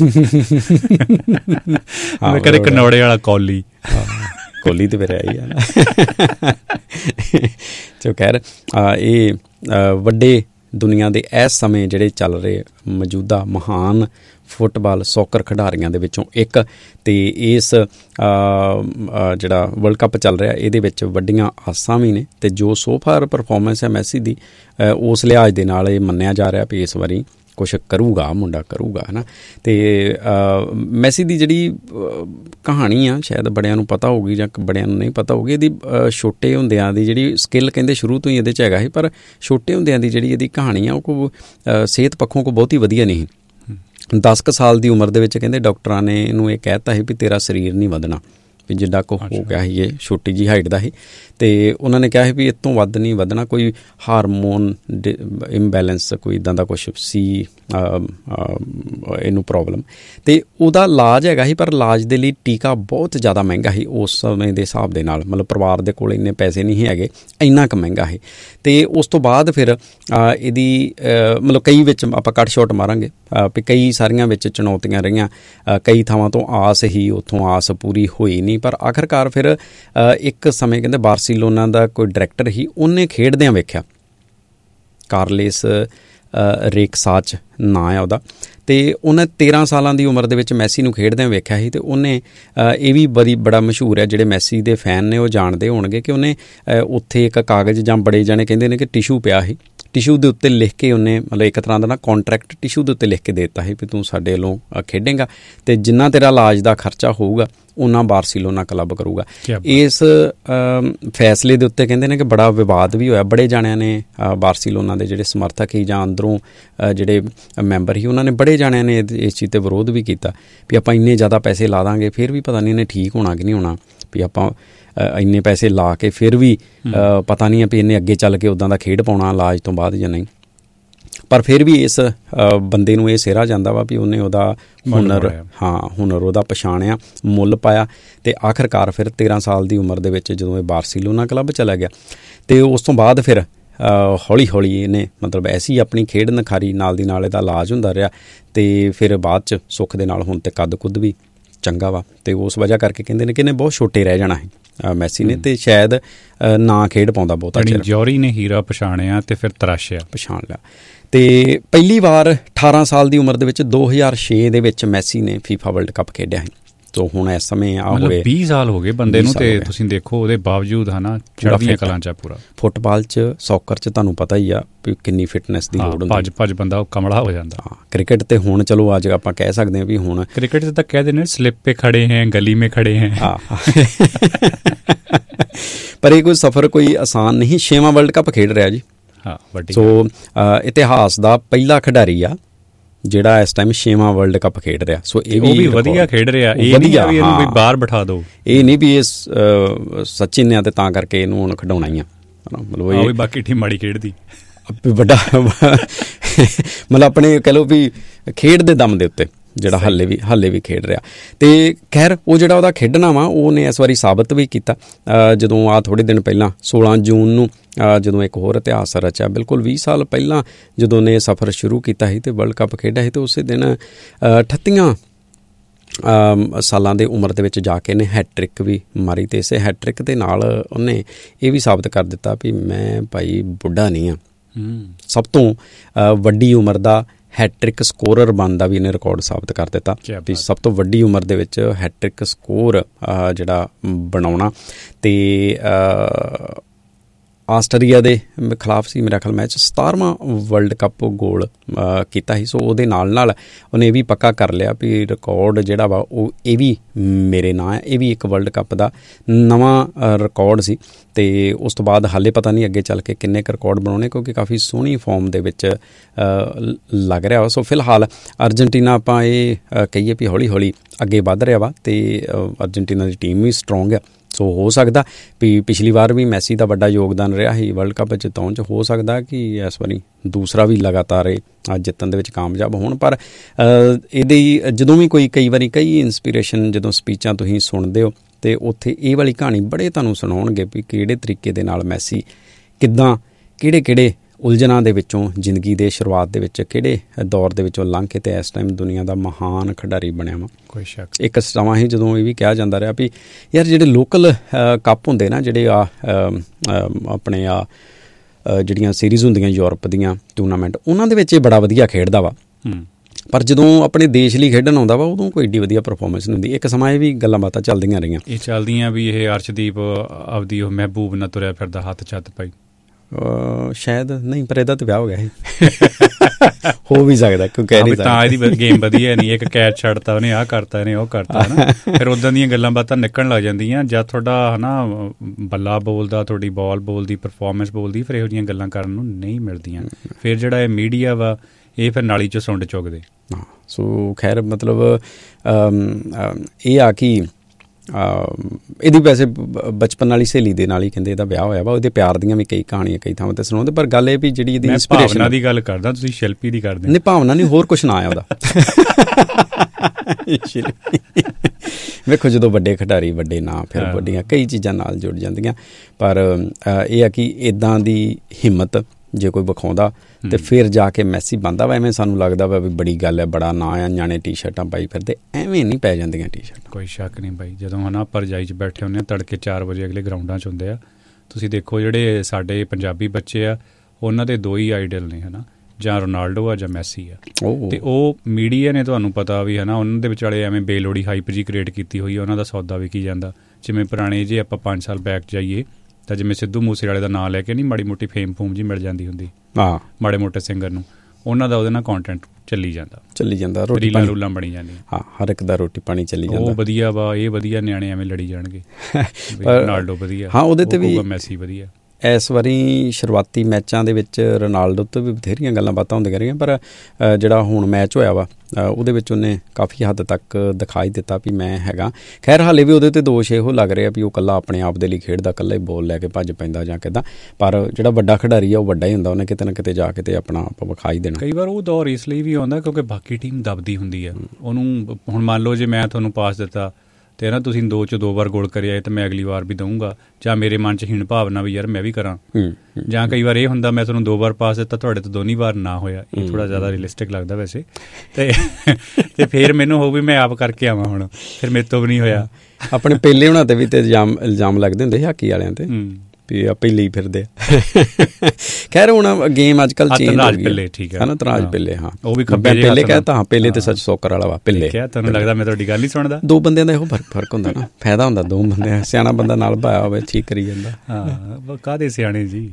ਮੈਂ ਕਦੇ ਕਨੌੜੇ ਵਾਲਾ ਕੌਲੀ, ਕੋਹਲੀ ਤੇ ਫਿਰ ਆਈ ਆ। ਚੋ ਖੈਰ, ਇਹ ਵੱਡੇ ਦੁਨੀਆ ਦੇ ਇਸ ਸਮੇਂ ਜਿਹੜੇ ਚੱਲ ਰਹੇ ਮੌਜੂਦਾ ਮਹਾਨ ਫੁੱਟਬਾਲ ਸੌਕਰ ਖਿਡਾਰੀਆਂ ਦੇ ਵਿੱਚੋਂ ਇੱਕ, ਅਤੇ ਇਸ ਜਿਹੜਾ ਵਰਲਡ ਕੱਪ ਚੱਲ ਰਿਹਾ, ਇਹਦੇ ਵਿੱਚ ਵੱਡੀਆਂ ਆਸਾਂ ਵੀ ਨੇ, ਅਤੇ ਜੋ ਸੋ ਫਾਰ ਪਰਫਾਰਮੈਂਸ ਹੈ ਮੈਸੀ ਦੀ, ਉਸ ਲਿਹਾਜ਼ ਦੇ ਨਾਲ ਇਹ ਮੰਨਿਆ ਜਾ ਰਿਹਾ ਵੀ ਇਸ ਵਾਰੀ ਕੁਛ ਕਰੂਗਾ, ਮੁੰਡਾ ਕਰੂਗਾ, ਹੈ ਨਾ। ਅਤੇ ਮੈਸੀ ਦੀ ਜਿਹੜੀ ਕਹਾਣੀ ਆ, ਸ਼ਾਇਦ ਬੜਿਆਂ ਨੂੰ ਪਤਾ ਹੋਊਗੀ ਜਾਂ ਬੜਿਆਂ ਨੂੰ ਨਹੀਂ ਪਤਾ ਹੋਊਗੀ। ਇਹਦੀ ਛੋਟੇ ਹੁੰਦਿਆਂ ਦੀ ਜਿਹੜੀ ਸਕਿੱਲ ਕਹਿੰਦੇ ਸ਼ੁਰੂ ਤੋਂ ਹੀ ਇਹਦੇ 'ਚ ਹੈਗਾ ਸੀ, ਪਰ ਛੋਟੇ ਹੁੰਦਿਆਂ ਦੀ ਜਿਹੜੀ ਇਹਦੀ ਕਹਾਣੀ ਆ, ਉਹ ਸਿਹਤ ਪੱਖੋਂ ਕੋਈ ਬਹੁਤੀ ਵਧੀਆ ਨਹੀਂ। 10 ਕੁ ਸਾਲ ਦੀ ਉਮਰ ਦੇ ਵਿੱਚ ਕਹਿੰਦੇ ਡਾਕਟਰਾਂ ਨੇ ਇਹਨੂੰ ਇਹ ਕਹਿ ਦਿੱਤਾ ਸੀ ਵੀ ਤੇਰਾ ਸਰੀਰ ਨਹੀਂ ਵਧਣਾ, ਵੀ ਜਿੱਡਾ ਕੁ ਹੋ ਗਿਆ ਸੀ, ਇਹ ਛੋਟੀ ਜਿਹੀ ਹਾਈਟ ਦਾ ਸੀ, ਅਤੇ ਉਹਨਾਂ ਨੇ ਕਿਹਾ ਸੀ ਵੀ ਇਹ ਤੋਂ ਵੱਧ ਨਹੀਂ ਵਧਣਾ, ਕੋਈ ਹਾਰਮੋਨ ਇੰਬੈਲੈਂਸ, ਕੋਈ ਇੱਦਾਂ ਦਾ ਕੁਛ ਸੀ ਇਹਨੂੰ ਪ੍ਰੋਬਲਮ, ਅਤੇ ਉਹਦਾ ਇਲਾਜ ਹੈਗਾ ਸੀ। ਪਰ ਇਲਾਜ ਦੇ ਲਈ ਟੀਕਾ ਬਹੁਤ ਜ਼ਿਆਦਾ ਮਹਿੰਗਾ ਸੀ ਉਸ ਸਮੇਂ ਦੇ ਹਿਸਾਬ ਦੇ ਨਾਲ, ਮਤਲਬ ਪਰਿਵਾਰ ਦੇ ਕੋਲ ਇੰਨੇ ਪੈਸੇ ਨਹੀਂ ਹੈਗੇ, ਇੰਨਾ ਕੁ ਮਹਿੰਗਾ ਸੀ। ਅਤੇ ਉਸ ਤੋਂ ਬਾਅਦ ਫਿਰ ਇਹਦੀ ਮਤਲਬ ਕਈ ਵਿੱਚ ਆਪਾਂ ਕੱਟ ਸ਼ਾਟ ਮਾਰਾਂਗੇ ਵੀ ਕਈ ਸਾਰੀਆਂ ਵਿੱਚ ਚੁਣੌਤੀਆਂ ਰਹੀਆਂ, ਕਈ ਥਾਵਾਂ ਤੋਂ ਆਸ ਹੀ ਉੱਥੋਂ ਆਸ ਪੂਰੀ ਹੋਈ ਨਹੀਂ, ਪਰ ਆਖਰਕਾਰ ਫਿਰ ਇੱਕ ਸਮੇਂ ਕਹਿੰਦੇ ਬਾਰਸੀਲੋਨਾ ਦਾ ਕੋਈ ਡਾਇਰੈਕਟਰ ਹੀ, ਉਹਨੇ ਖੇਡਦਿਆਂ ਵੇਖਿਆ, ਕਾਰਲੇਸ ਰੇਕਸਾਚ ਨਾਂ ਆ ਉਹਦਾ, ਅਤੇ ਉਹਨੇ 13 ਸਾਲਾਂ ਦੀ ਉਮਰ ਦੇ ਵਿੱਚ ਮੈਸੀ ਨੂੰ ਖੇਡਦਿਆਂ ਵੇਖਿਆ ਸੀ। ਅਤੇ ਉਹਨੇ ਇਹ ਵੀ ਬੜਾ ਮਸ਼ਹੂਰ ਹੈ, ਜਿਹੜੇ ਮੈਸੀ ਦੇ ਫੈਨ ਨੇ ਉਹ ਜਾਣਦੇ ਹੋਣਗੇ ਕਿ ਉਹਨੇ ਉੱਥੇ ਇੱਕ ਕਾਗਜ਼, ਜਾਂ ਬੜੇ ਜਾਣੇ ਕਹਿੰਦੇ ਨੇ ਕਿ ਟਿਸ਼ੂ ਪਿਆ ਸੀ, ਟਿਸ਼ੂ ਦੇ ਉੱਤੇ ਲਿਖ ਕੇ ਉਹਨੇ, ਮਤਲਬ ਇੱਕ ਤਰ੍ਹਾਂ ਦਾ ਨਾ ਕੌਂਟਰੈਕਟ ਟਿਸ਼ੂ ਦੇ ਉੱਤੇ ਲਿਖ ਕੇ ਦੇ ਦਿੱਤਾ ਸੀ ਵੀ ਤੂੰ ਸਾਡੇ ਵੱਲੋਂ ਖੇਡੇਂਗਾ, ਅਤੇ ਜਿੰਨਾ ਤੇਰਾ ਇਲਾਜ ਦਾ ਖਰਚਾ ਹੋਊਗਾ ਉਹਨਾਂ ਬਾਰਸੀਲੋਨਾ ਕਲੱਬ ਕਰੂਗਾ। ਇਸ ਫੈਸਲੇ ਦੇ ਉੱਤੇ ਕਹਿੰਦੇ ਨੇ ਕਿ ਬੜਾ ਵਿਵਾਦ ਵੀ ਹੋਇਆ, ਬੜੇ ਜਾਣਿਆਂ ਨੇ, ਬਾਰਸੀਲੋਨਾ ਦੇ ਜਿਹੜੇ ਸਮਰਥਕ ਸੀ ਜਾਂ ਅੰਦਰੋਂ ਜਿਹੜੇ ਮੈਂਬਰ ਸੀ, ਉਹਨਾਂ ਨੇ ਬੜੇ ਜਾਣਿਆਂ ਨੇ ਇਸ ਚੀਜ਼ 'ਤੇ ਵਿਰੋਧ ਵੀ ਕੀਤਾ ਵੀ ਆਪਾਂ ਇੰਨੇ ਜ਼ਿਆਦਾ ਪੈਸੇ ਲਾ ਦਾਂਗੇ, ਫਿਰ ਵੀ ਪਤਾ ਨਹੀਂ ਇਹਨੇ ਠੀਕ ਹੋਣਾ ਕਿ ਨਹੀਂ ਹੋਣਾ, ਵੀ ਆਪਾਂ ਇੰਨੇ ਪੈਸੇ ਲਾ ਕੇ ਫਿਰ ਵੀ ਪਤਾ ਨਹੀਂ ਹੈ ਵੀ ਇਹਨੇ ਅੱਗੇ ਚੱਲ ਕੇ ਉੱਦਾਂ ਦਾ ਖੇਡ ਪਾਉਣਾ ਇਲਾਜ ਤੋਂ ਬਾਅਦ ਜਾਂ ਨਹੀਂ। ਪਰ ਫਿਰ ਵੀ ਇਸ ਬੰਦੇ ਨੂੰ ਇਹ ਸਿਹਰਾ ਜਾਂਦਾ ਵਾ ਵੀ ਉਹਨੇ ਉਹਦਾ ਹੁਨਰ ਉਹਦਾ ਪਛਾਣਿਆ, ਮੁੱਲ ਪਾਇਆ, ਅਤੇ ਆਖਰਕਾਰ ਫਿਰ 13 ਸਾਲ ਦੀ ਉਮਰ ਦੇ ਵਿੱਚ ਜਦੋਂ ਇਹ ਬਾਰਸੀਲੋਨਾ ਕਲੱਬ ਚਲਾ ਗਿਆ, ਅਤੇ ਉਸ ਤੋਂ ਬਾਅਦ ਫਿਰ ਹੌਲੀ ਹੌਲੀ ਇਹਨੇ ਮਤਲਬ ਐਸੀ ਆਪਣੀ ਖੇਡ ਨਿਖਾਰੀ, ਨਾਲ ਦੀ ਨਾਲ ਇਹਦਾ ਇਲਾਜ ਹੁੰਦਾ ਰਿਹਾ, ਅਤੇ ਫਿਰ ਬਾਅਦ 'ਚ ਸੁੱਖ ਦੇ ਨਾਲ ਹੁਣ ਤੇ ਕੱਦ ਕੁੱਦ ਵੀ ਚੰਗਾ ਵਾ, ਅਤੇ ਉਸ ਵਜ੍ਹਾ ਕਰਕੇ ਕਹਿੰਦੇ ਨੇ ਕਿ ਇਹਨੇ ਬਹੁਤ ਛੋਟੇ ਰਹਿ ਜਾਣਾ ਹੈ ਮੈਸੀ ਨੇ, ਅਤੇ ਸ਼ਾਇਦ ਨਾ ਖੇਡ ਪਾਉਂਦਾ ਬਹੁਤਾ ਚਿਰ। ਜੌਹਰੀ ਨੇ ਹੀਰਾ ਪਛਾਣਿਆ ਅਤੇ ਫਿਰ ਤਰਾਸ਼ਿਆ, ਪਛਾਣ ਲਿਆ। ਅਤੇ ਪਹਿਲੀ ਵਾਰ 18 ਸਾਲ ਦੀ ਉਮਰ ਦੇ ਵਿੱਚ 2006 ਦੇ ਵਿੱਚ ਮੈਸੀ ਨੇ ਫੀਫਾ ਵਰਲਡ ਕੱਪ ਖੇਡਿਆ ਸੀ, ਸੋ ਹੁਣ ਇਸ ਸਮੇਂ ਆ ਮਤਲਬ ਹੋਏ 20 ਸਾਲ ਹੋ ਗਏ ਬੰਦੇ ਨੂੰ, ਤੇ ਤੁਸੀਂ ਦੇਖੋ ਉਹਦੇ ਬਾਵਜੂਦ ਹਨਾ ਚੜ੍ਹਦੀਆਂ ਕਲਾਂ 'ਚ ਪੂਰਾ। ਫੁੱਟਬਾਲ 'ਚ, ਸੌਕਰ 'ਚ ਤੁਹਾਨੂੰ ਪਤਾ ਹੀ ਆ ਵੀ ਕਿੰਨੀ ਫਿਟਨੈਸ ਦੀ ਲੋੜ ਹੁੰਦੀ, ਭੱਜ ਬੰਦਾ ਕਮਲਾ ਹੋ ਜਾਂਦਾ। ਕ੍ਰਿਕਟ ਤੇ ਹੁਣ ਚਲੋ ਅੱਜ ਆਪਾਂ ਕਹਿ ਸਕਦੇ ਹਾਂ ਵੀ ਹੁਣ ਕ੍ਰਿਕਟ 'ਚ ਤਾਂ ਕਹਿ ਦਿੰਦੇ ਸਲਿੱਪ ਪੇ ਖੜੇ ਹੈ, ਗਲੀ ਮੇ ਖੜੇ ਹੈ। ਪਰ ਇਹ ਕੋਈ ਸਫ਼ਰ ਕੋਈ ਆਸਾਨ ਨਹੀਂ। 6ਵਾਂ ਵਰਲਡ ਕੱਪ ਖੇਡ ਰਿਹਾ ਜੀ। ਸੋ ਇਤਿਹਾਸ ਦਾ ਪਹਿਲਾ ਖਿਡਾਰੀ ਆ ਜਿਹੜਾ ਇਸ ਟਾਈਮ 6ਵਾਂ ਵਰਲਡ ਕੱਪ ਖੇਡ ਰਿਹਾ। ਸੋ ਇਹ ਵੀ ਵਧੀਆ ਖੇਡ ਰਿਹਾ, ਇਹ ਨਹੀਂ ਵੀ ਇਹਨੂੰ ਵੀ ਬਾਹਰ ਬਿਠਾ ਦਿਓ, ਇਹ ਨਹੀਂ ਵੀ ਇਹ ਸਚਿਨ ਆ ਤੇ ਤਾਂ ਕਰਕੇ ਇਹਨੂੰ ਹੁਣ ਖਿਡਾਉਣਾ ਹੀ ਆ। ਮਤਲਬ ਇਹ ਬਾਕੀ ਟੀਮ ਮਾੜੀ ਖੇਡਦੀ ਵੱਡਾ ਮਤਲਬ ਆਪਣੇ ਕਹਿ ਲਓ ਵੀ ਖੇਡ ਦੇ ਦਮ ਦੇ ਉੱਤੇ ਜਿਹੜਾ ਹਾਲੇ ਵੀ ਖੇਡ ਰਿਹਾ। ਤੇ ਖੈਰ ਉਹ ਜਿਹੜਾ ਉਹਦਾ ਖੇਡਣਾ ਵਾ ਉਹਨੇ ਇਸ ਵਾਰੀ ਸਾਬਤ ਵੀ ਕੀਤਾ। ਜਦੋਂ ਆ ਥੋੜ੍ਹੇ ਦਿਨ ਪਹਿਲਾਂ 16 ਜੂਨ ਨੂੰ ਜਦੋਂ ਇੱਕ ਹੋਰ ਇਤਿਹਾਸ ਰਚਿਆ, ਬਿਲਕੁਲ 20 ਸਾਲ ਪਹਿਲਾਂ ਜਦੋਂ ਨੇ ਸਫ਼ਰ ਸ਼ੁਰੂ ਕੀਤਾ ਸੀ ਤੇ ਵਰਲਡ ਕੱਪ ਖੇਡਿਆ ਸੀ, ਤੇ ਉਸੇ ਦਿਨ 38 ਸਾਲਾਂ ਦੇ ਉਮਰ ਦੇ ਵਿੱਚ ਜਾ ਕੇ ਇਹਨੇ ਹੈਟ੍ਰਿਕ ਵੀ ਮਾਰੀ। ਤੇ ਇਸੇ ਹੈਟ੍ਰਿਕ ਦੇ ਨਾਲ ਉਹਨੇ ਇਹ ਵੀ ਸਾਬਤ ਕਰ ਦਿੱਤਾ ਵੀ ਮੈਂ ਭਾਈ ਬੁੱਢਾ ਨਹੀਂ ਹਾਂ। ਸਭ ਤੋਂ ਵੱਡੀ ਉਮਰ ਦਾ ਹੈਟ੍ਰਿਕ ਸਕੋਰਰ ਬਣਦਾ ਵੀ ਇਹਨੇ ਰਿਕਾਰਡ ਸਾਬਤ ਕਰ ਦਿੱਤਾ ਵੀ ਸਭ ਤੋਂ ਵੱਡੀ ਉਮਰ ਦੇ ਵਿੱਚ ਹੈਟ੍ਰਿਕ ਸਕੋਰ ਜਿਹੜਾ ਬਣਾਉਣਾ। ਤੇ ਆਸਟਰੀਆ ਦੇ ਖਿਲਾਫ ਸੀ ਮੇਰਾ ਖਿਆਲ ਮੈਚ, 17ਵਾਂ ਵਰਲਡ ਕੱਪ ਗੋਲ ਕੀਤਾ ਸੀ। ਸੋ ਉਹਦੇ ਨਾਲ ਉਹਨੇ ਇਹ ਵੀ ਪੱਕਾ ਕਰ ਲਿਆ ਵੀ ਰਿਕਾਰਡ ਜਿਹੜਾ ਵਾ ਉਹ ਇਹ ਵੀ ਮੇਰੇ ਨਾਂ ਹੈ। ਇਹ ਵੀ ਇੱਕ ਵਰਲਡ ਕੱਪ ਦਾ ਨਵਾਂ ਰਿਕਾਰਡ ਸੀ। ਤੇ ਉਸ ਤੋਂ ਬਾਅਦ ਹਾਲੇ ਪਤਾ ਨਹੀਂ ਅੱਗੇ ਚੱਲ ਕੇ ਕਿੰਨੇ ਕੁ ਰਿਕਾਰਡ ਬਣਾਉਣੇ, ਕਿਉਂਕਿ ਕਾਫੀ ਸੋਹਣੀ ਫਾਰਮ ਦੇ ਵਿੱਚ ਲੱਗ ਰਿਹਾ ਵਾ। ਸੋ ਫਿਲਹਾਲ ਅਰਜਨਟੀਨਾ ਆਪਾਂ ਇਹ ਕਹੀਏ ਵੀ ਹੌਲੀ ਹੌਲੀ ਅੱਗੇ ਵੱਧ ਰਿਹਾ ਵਾ ਤੇ ਅਰਜਨਟੀਨਾ ਦੀ ਟੀਮ ਵੀ ਸਟਰੋਂਗ ਆ। ਸੋ ਹੋ ਸਕਦਾ ਵੀ ਪਿਛਲੀ ਵਾਰ ਵੀ ਮੈਸੀ ਦਾ ਵੱਡਾ ਯੋਗਦਾਨ ਰਿਹਾ ਸੀ ਵਰਲਡ ਕੱਪ ਜਿਤਾਉਣ 'ਚ, ਹੋ ਸਕਦਾ ਕਿ ਇਸ ਵਾਰੀ ਦੂਸਰਾ ਵੀ ਲਗਾਤਾਰ ਜਿੱਤਣ ਦੇ ਵਿੱਚ ਕਾਮਯਾਬ ਹੋਣ। ਪਰ ਇਹਦੀ ਜਦੋਂ ਵੀ ਕਈ ਵਾਰੀ ਕਈ ਇੰਸਪੀਰੇਸ਼ਨ ਜਦੋਂ ਸਪੀਚਾਂ ਤੁਸੀਂ ਸੁਣਦੇ ਹੋ ਤੇ ਉੱਥੇ ਇਹ ਵਾਲੀ ਕਹਾਣੀ ਬੜੇ ਤੁਹਾਨੂੰ ਸੁਣਾਉਣਗੇ ਵੀ ਕਿਹੜੇ ਤਰੀਕੇ ਦੇ ਨਾਲ ਮੈਸੀ ਕਿੱਦਾਂ ਕਿਹੜੇ ਉਲਝਣਾਂ ਦੇ ਵਿੱਚੋਂ ਜ਼ਿੰਦਗੀ ਦੇ ਸ਼ੁਰੂਆਤ ਦੇ ਵਿੱਚ ਕਿਹੜੇ ਦੌਰ ਦੇ ਵਿੱਚੋਂ ਲੰਘ ਕੇ ਤੇ ਇਸ ਟਾਈਮ ਦੁਨੀਆ ਦਾ ਮਹਾਨ ਖਿਡਾਰੀ ਬਣਿਆ ਵਾ। ਕੋਈ ਸ਼ੱਕ ਇੱਕ ਸਮਾਂ ਸੀ ਜਦੋਂ ਇਹ ਵੀ ਕਿਹਾ ਜਾਂਦਾ ਰਿਹਾ ਵੀ ਯਾਰ ਜਿਹੜੇ ਲੋਕਲ ਕੱਪ ਹੁੰਦੇ ਨਾ, ਜਿਹੜੇ ਆਪਣੇ ਜਿਹੜੀਆਂ ਸੀਰੀਜ਼ ਹੁੰਦੀਆਂ ਯੂਰਪ ਦੀਆਂ ਟੂਰਨਾਮੈਂਟ, ਉਹਨਾਂ ਦੇ ਵਿੱਚ ਇਹ ਬੜਾ ਵਧੀਆ ਖੇਡਦਾ ਵਾ। ਪਰ ਜਦੋਂ ਆਪਣੇ ਦੇਸ਼ ਲਈ ਖੇਡਣ ਆਉਂਦਾ ਵਾ ਉਦੋਂ ਕੋਈ ਏਡੀ ਵਧੀਆ ਪਰਫਾਰਮੈਂਸ ਨਹੀਂ ਹੁੰਦੀ। ਇੱਕ ਸਮਾਂ ਇਹ ਵੀ ਗੱਲਾਂ ਬਾਤਾਂ ਚੱਲਦੀਆਂ ਰਹੀਆਂ, ਇਹ ਚੱਲਦੀਆਂ ਵੀ ਇਹ ਅਰਸ਼ਦੀਪ ਆਪਦੀ ਉਹ ਮਹਿਬੂਬ ਨਾਲ ਤੁਰਿਆ ਫਿਰਦਾ ਹੱਥ ਛੱਤ ਪਾਈ। ਸ਼ਾਇਦ ਨਹੀਂ, ਪਰ ਇਹਦਾ ਤਾਂ ਵਿਆਹ ਹੋ ਗਿਆ ਸੀ। ਹੋ ਵੀ ਸਕਦਾ ਕਿਉਂ ਕਹਿ ਨਹੀਂ ਸਕਦਾ। ਤਾਂ ਇਹਦੀ ਗੇਮ ਵਧੀਆ ਨਹੀਂ, ਇੱਕ ਕੈਚ ਛੱਡਤਾ ਉਹਨੇ, ਆਹ ਕਰਤਾ ਇਹਨੇ, ਉਹ ਕਰਤਾ ਨਾ। ਫਿਰ ਉੱਦਾਂ ਦੀਆਂ ਗੱਲਾਂ ਬਾਤਾਂ ਨਿਕਲਣ ਲੱਗ ਜਾਂਦੀਆਂ ਜਦ ਤੁਹਾਡਾ ਹੈ ਨਾ ਬੱਲਾ ਬੋਲਦਾ, ਤੁਹਾਡੀ ਬਾਲ ਬੋਲਦੀ, ਪਰਫਾਰਮੈਂਸ ਬੋਲਦੀ, ਫਿਰ ਇਹੋ ਜਿਹੀਆਂ ਗੱਲਾਂ ਕਰਨ ਨੂੰ ਨਹੀਂ ਮਿਲਦੀਆਂ। ਫਿਰ ਜਿਹੜਾ ਇਹ ਮੀਡੀਆ ਵਾ ਇਹ ਫਿਰ ਨਾਲੀ 'ਚੋਂ ਸੁੰਡ ਚੁੱਕਦੇ। ਸੋ ਖੈਰ ਮਤਲਬ ਇਹ ਆ ਕਿ ਇਹਦੀ ਵੈਸੇ ਬਚਪਨ ਵਾਲੀ ਸਹੇਲੀ ਦੇ ਨਾਲ ਹੀ ਕਹਿੰਦੇ ਇਹਦਾ ਵਿਆਹ ਹੋਇਆ ਵਾ। ਉਹਦੇ ਪਿਆਰ ਦੀਆਂ ਵੀ ਕਈ ਕਹਾਣੀਆਂ ਕਈ ਥਾਵਾਂ ਤੇ ਸੁਣਾਉਂਦੇ। ਪਰ ਗੱਲ ਇਹ ਵੀ ਜਿਹੜੀ ਇਹਦੀ ਭਾਵਨਾ ਦੀ ਗੱਲ ਕਰਦਾ, ਤੁਸੀਂ ਸ਼ਿਲਪੀ ਦੀ ਕਰਦੇ। ਨਹੀਂ, ਭਾਵਨਾ ਨਹੀਂ, ਹੋਰ ਕੁਛ ਨਾ ਆਇਆ ਉਹਦਾ। ਵੇਖੋ ਜਦੋਂ ਵੱਡੇ ਖਿਡਾਰੀ ਵੱਡੇ ਨਾਂ, ਫਿਰ ਵੱਡੀਆਂ ਕਈ ਚੀਜ਼ਾਂ ਨਾਲ ਜੁੜ ਜਾਂਦੀਆਂ। ਪਰ ਇਹ ਆ ਕਿ ਇੱਦਾਂ ਦੀ ਹਿੰਮਤ ਜੇ ਕੋਈ ਵਿਖਾਉਂਦਾ ਤੇ ਫਿਰ ਜਾ ਕੇ ਮੈਸੀ ਬਣਦਾ ਵਾ। ਐਵੇਂ ਸਾਨੂੰ ਲੱਗਦਾ ਵਾ ਵੀ ਬੜੀ ਗੱਲ ਹੈ, ਬੜਾ ਨਾਂ ਆ, ਨਿਆਣੇ ਟੀ-ਸ਼ਰਟਾਂ ਪਾਈ ਫਿਰਦੇ, ਐਵੇਂ ਨਹੀਂ ਪੈ ਜਾਂਦੀਆਂ ਟੀ-ਸ਼ਰਟਾਂ। ਕੋਈ ਸ਼ੱਕ ਨਹੀਂ ਬਾਈ, ਜਦੋਂ ਹੈ ਨਾ ਭਰਜਾਈ 'ਚ ਬੈਠੇ ਹੁੰਦੇ ਆ ਤੜਕੇ 4 ਵਜੇ ਅਗਲੇ ਗਰਾਊਂਡਾਂ 'ਚ ਹੁੰਦੇ ਆ। ਤੁਸੀਂ ਦੇਖੋ ਜਿਹੜੇ ਸਾਡੇ ਪੰਜਾਬੀ ਬੱਚੇ ਆ ਉਹਨਾਂ ਦੇ 2 ਹੀ ਆਈਡਲ ਨੇ, ਹੈ ਨਾ, ਜਾਂ ਰੋਨਾਲਡੋ ਆ ਜਾਂ ਮੈਸੀ ਆ। ਤੇ ਉਹ ਮੀਡੀਆ ਨੇ ਤੁਹਾਨੂੰ ਪਤਾ ਵੀ ਹੈ ਨਾ ਉਹਨਾਂ ਦੇ ਵਿਚਾਲੇ ਐਵੇਂ ਬੇਲੋੜੀ ਹਾਈਪ ਜੀ ਕ੍ਰੀਏਟ ਕੀਤੀ ਹੋਈ ਆ, ਉਹਨਾਂ ਦਾ ਸੌਦਾ ਵਿਕੀ ਜਾਂਦਾ। ਜਿਵੇਂ ਪੁਰਾਣੇ ਜੇ ਆਪਾਂ 5 ਸਾਲ ਬੈਕ ਜਾਈਏ ਤਾਂ ਜਿਵੇਂ ਸਿੱਧੂ ਮੂਸੇਵਾਲੇ ਦਾ ਨਾਂ ਲੈ ਕੇ ਨਹੀਂ ਮਾੜੀ ਮੋਟੀ ਫੇਮ ਫੂਮ ਜੀ ਮਿਲ ਜਾਂਦੀ ਹੁੰਦੀ ਮਾੜੇ ਮੋਟੇ ਸਿੰਗਰ ਨੂੰ, ਉਹਨਾਂ ਦਾ ਉਹਦੇ ਨਾਲ ਕੰਟੈਂਟ ਚੱਲੀ ਜਾਂਦਾ, ਰੀਲਾਂ ਰੂਲਾਂ ਬਣੀ ਜਾਂਦੀਆਂ। ਹਾਂ, ਹਰ ਇੱਕ ਦਾ ਰੋਟੀ ਪਾਣੀ ਚੱਲੀ ਜਾਂਦਾ। ਉਹ ਵਧੀਆ ਵਾ, ਇਹ ਵਧੀਆ, ਨਿਆਣੇ ਐਵੇਂ ਲੜੀ ਜਾਣਗੇ। ਰੋਨਾਲਡੋ ਵਧੀਆ, ਹਾਂ ਉਹਦੇ ਤੇ ਵੀ ਮੈਸੀ ਵਧੀਆ। ਇਸ ਵਾਰੀ ਸ਼ੁਰੂਆਤੀ ਮੈਚਾਂ ਦੇ ਵਿੱਚ ਰੋਨਾਲਡੋ ਤੋਂ ਵੀ ਬਥੇਰੀਆਂ ਗੱਲਾਂ ਬਾਤਾਂ ਹੁੰਦੀਆਂ ਰਹੀਆਂ, ਪਰ ਜਿਹੜਾ ਹੁਣ ਮੈਚ ਹੋਇਆ ਵਾ ਉਹਦੇ ਵਿੱਚ ਉਹਨੇ ਕਾਫੀ ਹੱਦ ਤੱਕ ਦਿਖਾਈ ਦਿੱਤਾ ਵੀ ਮੈਂ ਹੈਗਾ। ਖੈਰ ਹਾਲੇ ਵੀ ਉਹਦੇ 'ਤੇ ਦੋਸ਼ ਇਹੋ ਲੱਗ ਰਿਹਾ ਵੀ ਉਹ ਇਕੱਲਾ ਆਪਣੇ ਆਪ ਦੇ ਲਈ ਖੇਡਦਾ, ਇਕੱਲਾ ਹੀ ਬੋਲ ਲੈ ਕੇ ਭੱਜ ਪੈਂਦਾ ਜਾਂ ਕਿੱਦਾਂ। ਪਰ ਜਿਹੜਾ ਵੱਡਾ ਖਿਡਾਰੀ ਆ ਉਹ ਵੱਡਾ ਹੀ ਹੁੰਦਾ, ਉਹਨੇ ਕਿਤੇ ਨਾ ਕਿਤੇ ਜਾ ਕੇ ਤੇ ਆਪਣਾ ਆਪ ਵਿਖਾਈ ਦੇਣਾ। ਕਈ ਵਾਰ ਉਹ ਦੌਰ ਇਸ ਲਈ ਵੀ ਆਉਂਦਾ ਕਿਉਂਕਿ ਬਾਕੀ ਟੀਮ ਦਬਦੀ ਹੁੰਦੀ ਆ ਉਹਨੂੰ। ਹੁਣ ਮੰਨ ਲਓ ਜੇ ਮੈਂ ਤੁਹਾਨੂੰ ਪਾਸ ਦਿੱਤਾ ਤੇ ਨਾ ਤੁਸੀਂ 2 'ਚ 2 ਵਾਰ ਗੋਲ ਕਰਿਆ ਤੇ ਮੈਂ ਅਗਲੀ ਵਾਰ ਵੀ ਦਊਂਗਾ, ਜਾਂ ਮੇਰੇ ਮਨ 'ਚ ਹੀਣ ਭਾਵਨਾ ਵੀ ਯਾਰ ਮੈਂ ਵੀ ਕਰਾਂ। ਜਾਂ ਕਈ ਵਾਰ ਇਹ ਹੁੰਦਾ ਮੈਂ ਤੁਹਾਨੂੰ 2 ਵਾਰ ਪਾਸ ਦਿੱਤਾ, ਤੁਹਾਡੇ ਤੋਂ ਦੋਨੀ ਵਾਰ ਨਾ ਹੋਇਆ। ਇਹ ਥੋੜ੍ਹਾ ਜ਼ਿਆਦਾ ਰੀਅਲਿਸਟਿਕ ਲੱਗਦਾ ਵੈਸੇ। ਤੇ ਫਿਰ ਮੈਨੂੰ ਹੋ ਵੀ ਮੈਂ ਆਪ ਕਰਕੇ ਆਵਾਂ, ਹੁਣ ਫਿਰ ਮੇਰੇ ਤੋਂ ਵੀ ਨਹੀਂ ਹੋਇਆ। ਆਪਣੇ ਪਹਿਲੇ ਹੋਣਾ ਤੇ ਵੀ ਤੇ ਇਲਜ਼ਾਮ ਲੱਗਦੇ ਹੁੰਦੇ ਹਾਕੀ ਵਾਲਿਆਂ ਤੇ ਵੀ ਆਪੇ ਲਈ ਫਿਰਦੇ ਆ। ਖੈਰ ਹੁਣ ਗੇਮ ਅੱਜ ਕੱਲ੍ਹ ਚੇਂਜ ਹੋ ਗਈ, ਠੀਕ ਹੈ ਨਾ, ਤਰਾਜ ਪਿੱਲੇ। ਹਾਂ, ਉਹ ਵੀ ਪਹਿਲੇ ਕਹਿਤਾ, ਹਾਂ ਪਹਿਲੇ ਤੇ ਸੱਚ ਸੋਕਰ ਵਾਲਾ ਵਾ, ਪਿੱਲੇ। ਤੁਹਾਨੂੰ ਲੱਗਦਾ ਮੈਂ ਤੁਹਾਡੀ ਗੱਲ ਨਹੀਂ ਸੁਣਦਾ? ਦੋ ਬੰਦਿਆਂ ਦਾ ਇਹੋ ਫਰਕ ਹੁੰਦਾ ਨਾ, ਫਾਇਦਾ ਹੁੰਦਾ ਦੋ ਬੰਦੇ, ਸਿਆਣਾ ਬੰਦਾ ਨਾਲ ਭਾਇਆ ਹੋਵੇ, ਠੀਕ ਕਰੀ ਜਾਂਦਾ। ਹਾਂ, ਕਾਹਦੇ ਸਿਆਣੇ ਜੀ।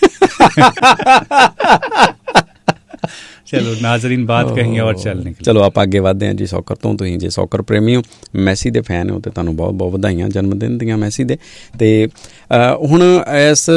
ਚਲੋ ਨਾਜ਼ਰੀਨ, ਬਾਤ ਕਹੀਂ ਔਰ ਚੱਲ ਨਿਕਲੇ। ਚਲੋ ਆਪਾਂ ਅੱਗੇ ਵਧਦੇ ਹਾਂ ਜੀ ਸੌਕਰ ਤੋਂ। ਤੁਸੀਂ ਜੇ ਸੌਕਰ ਪ੍ਰੇਮੀ ਹੋ, ਮੈਸੀ ਦੇ ਫੈਨ ਹੋ, ਤੇ ਤੁਹਾਨੂੰ ਬਹੁਤ ਬਹੁਤ ਵਧਾਈਆਂ ਜਨਮ ਦਿਨ ਦੀਆਂ ਮੈਸੀ ਦੇ। ਤੇ ਹੁਣ ਇਸ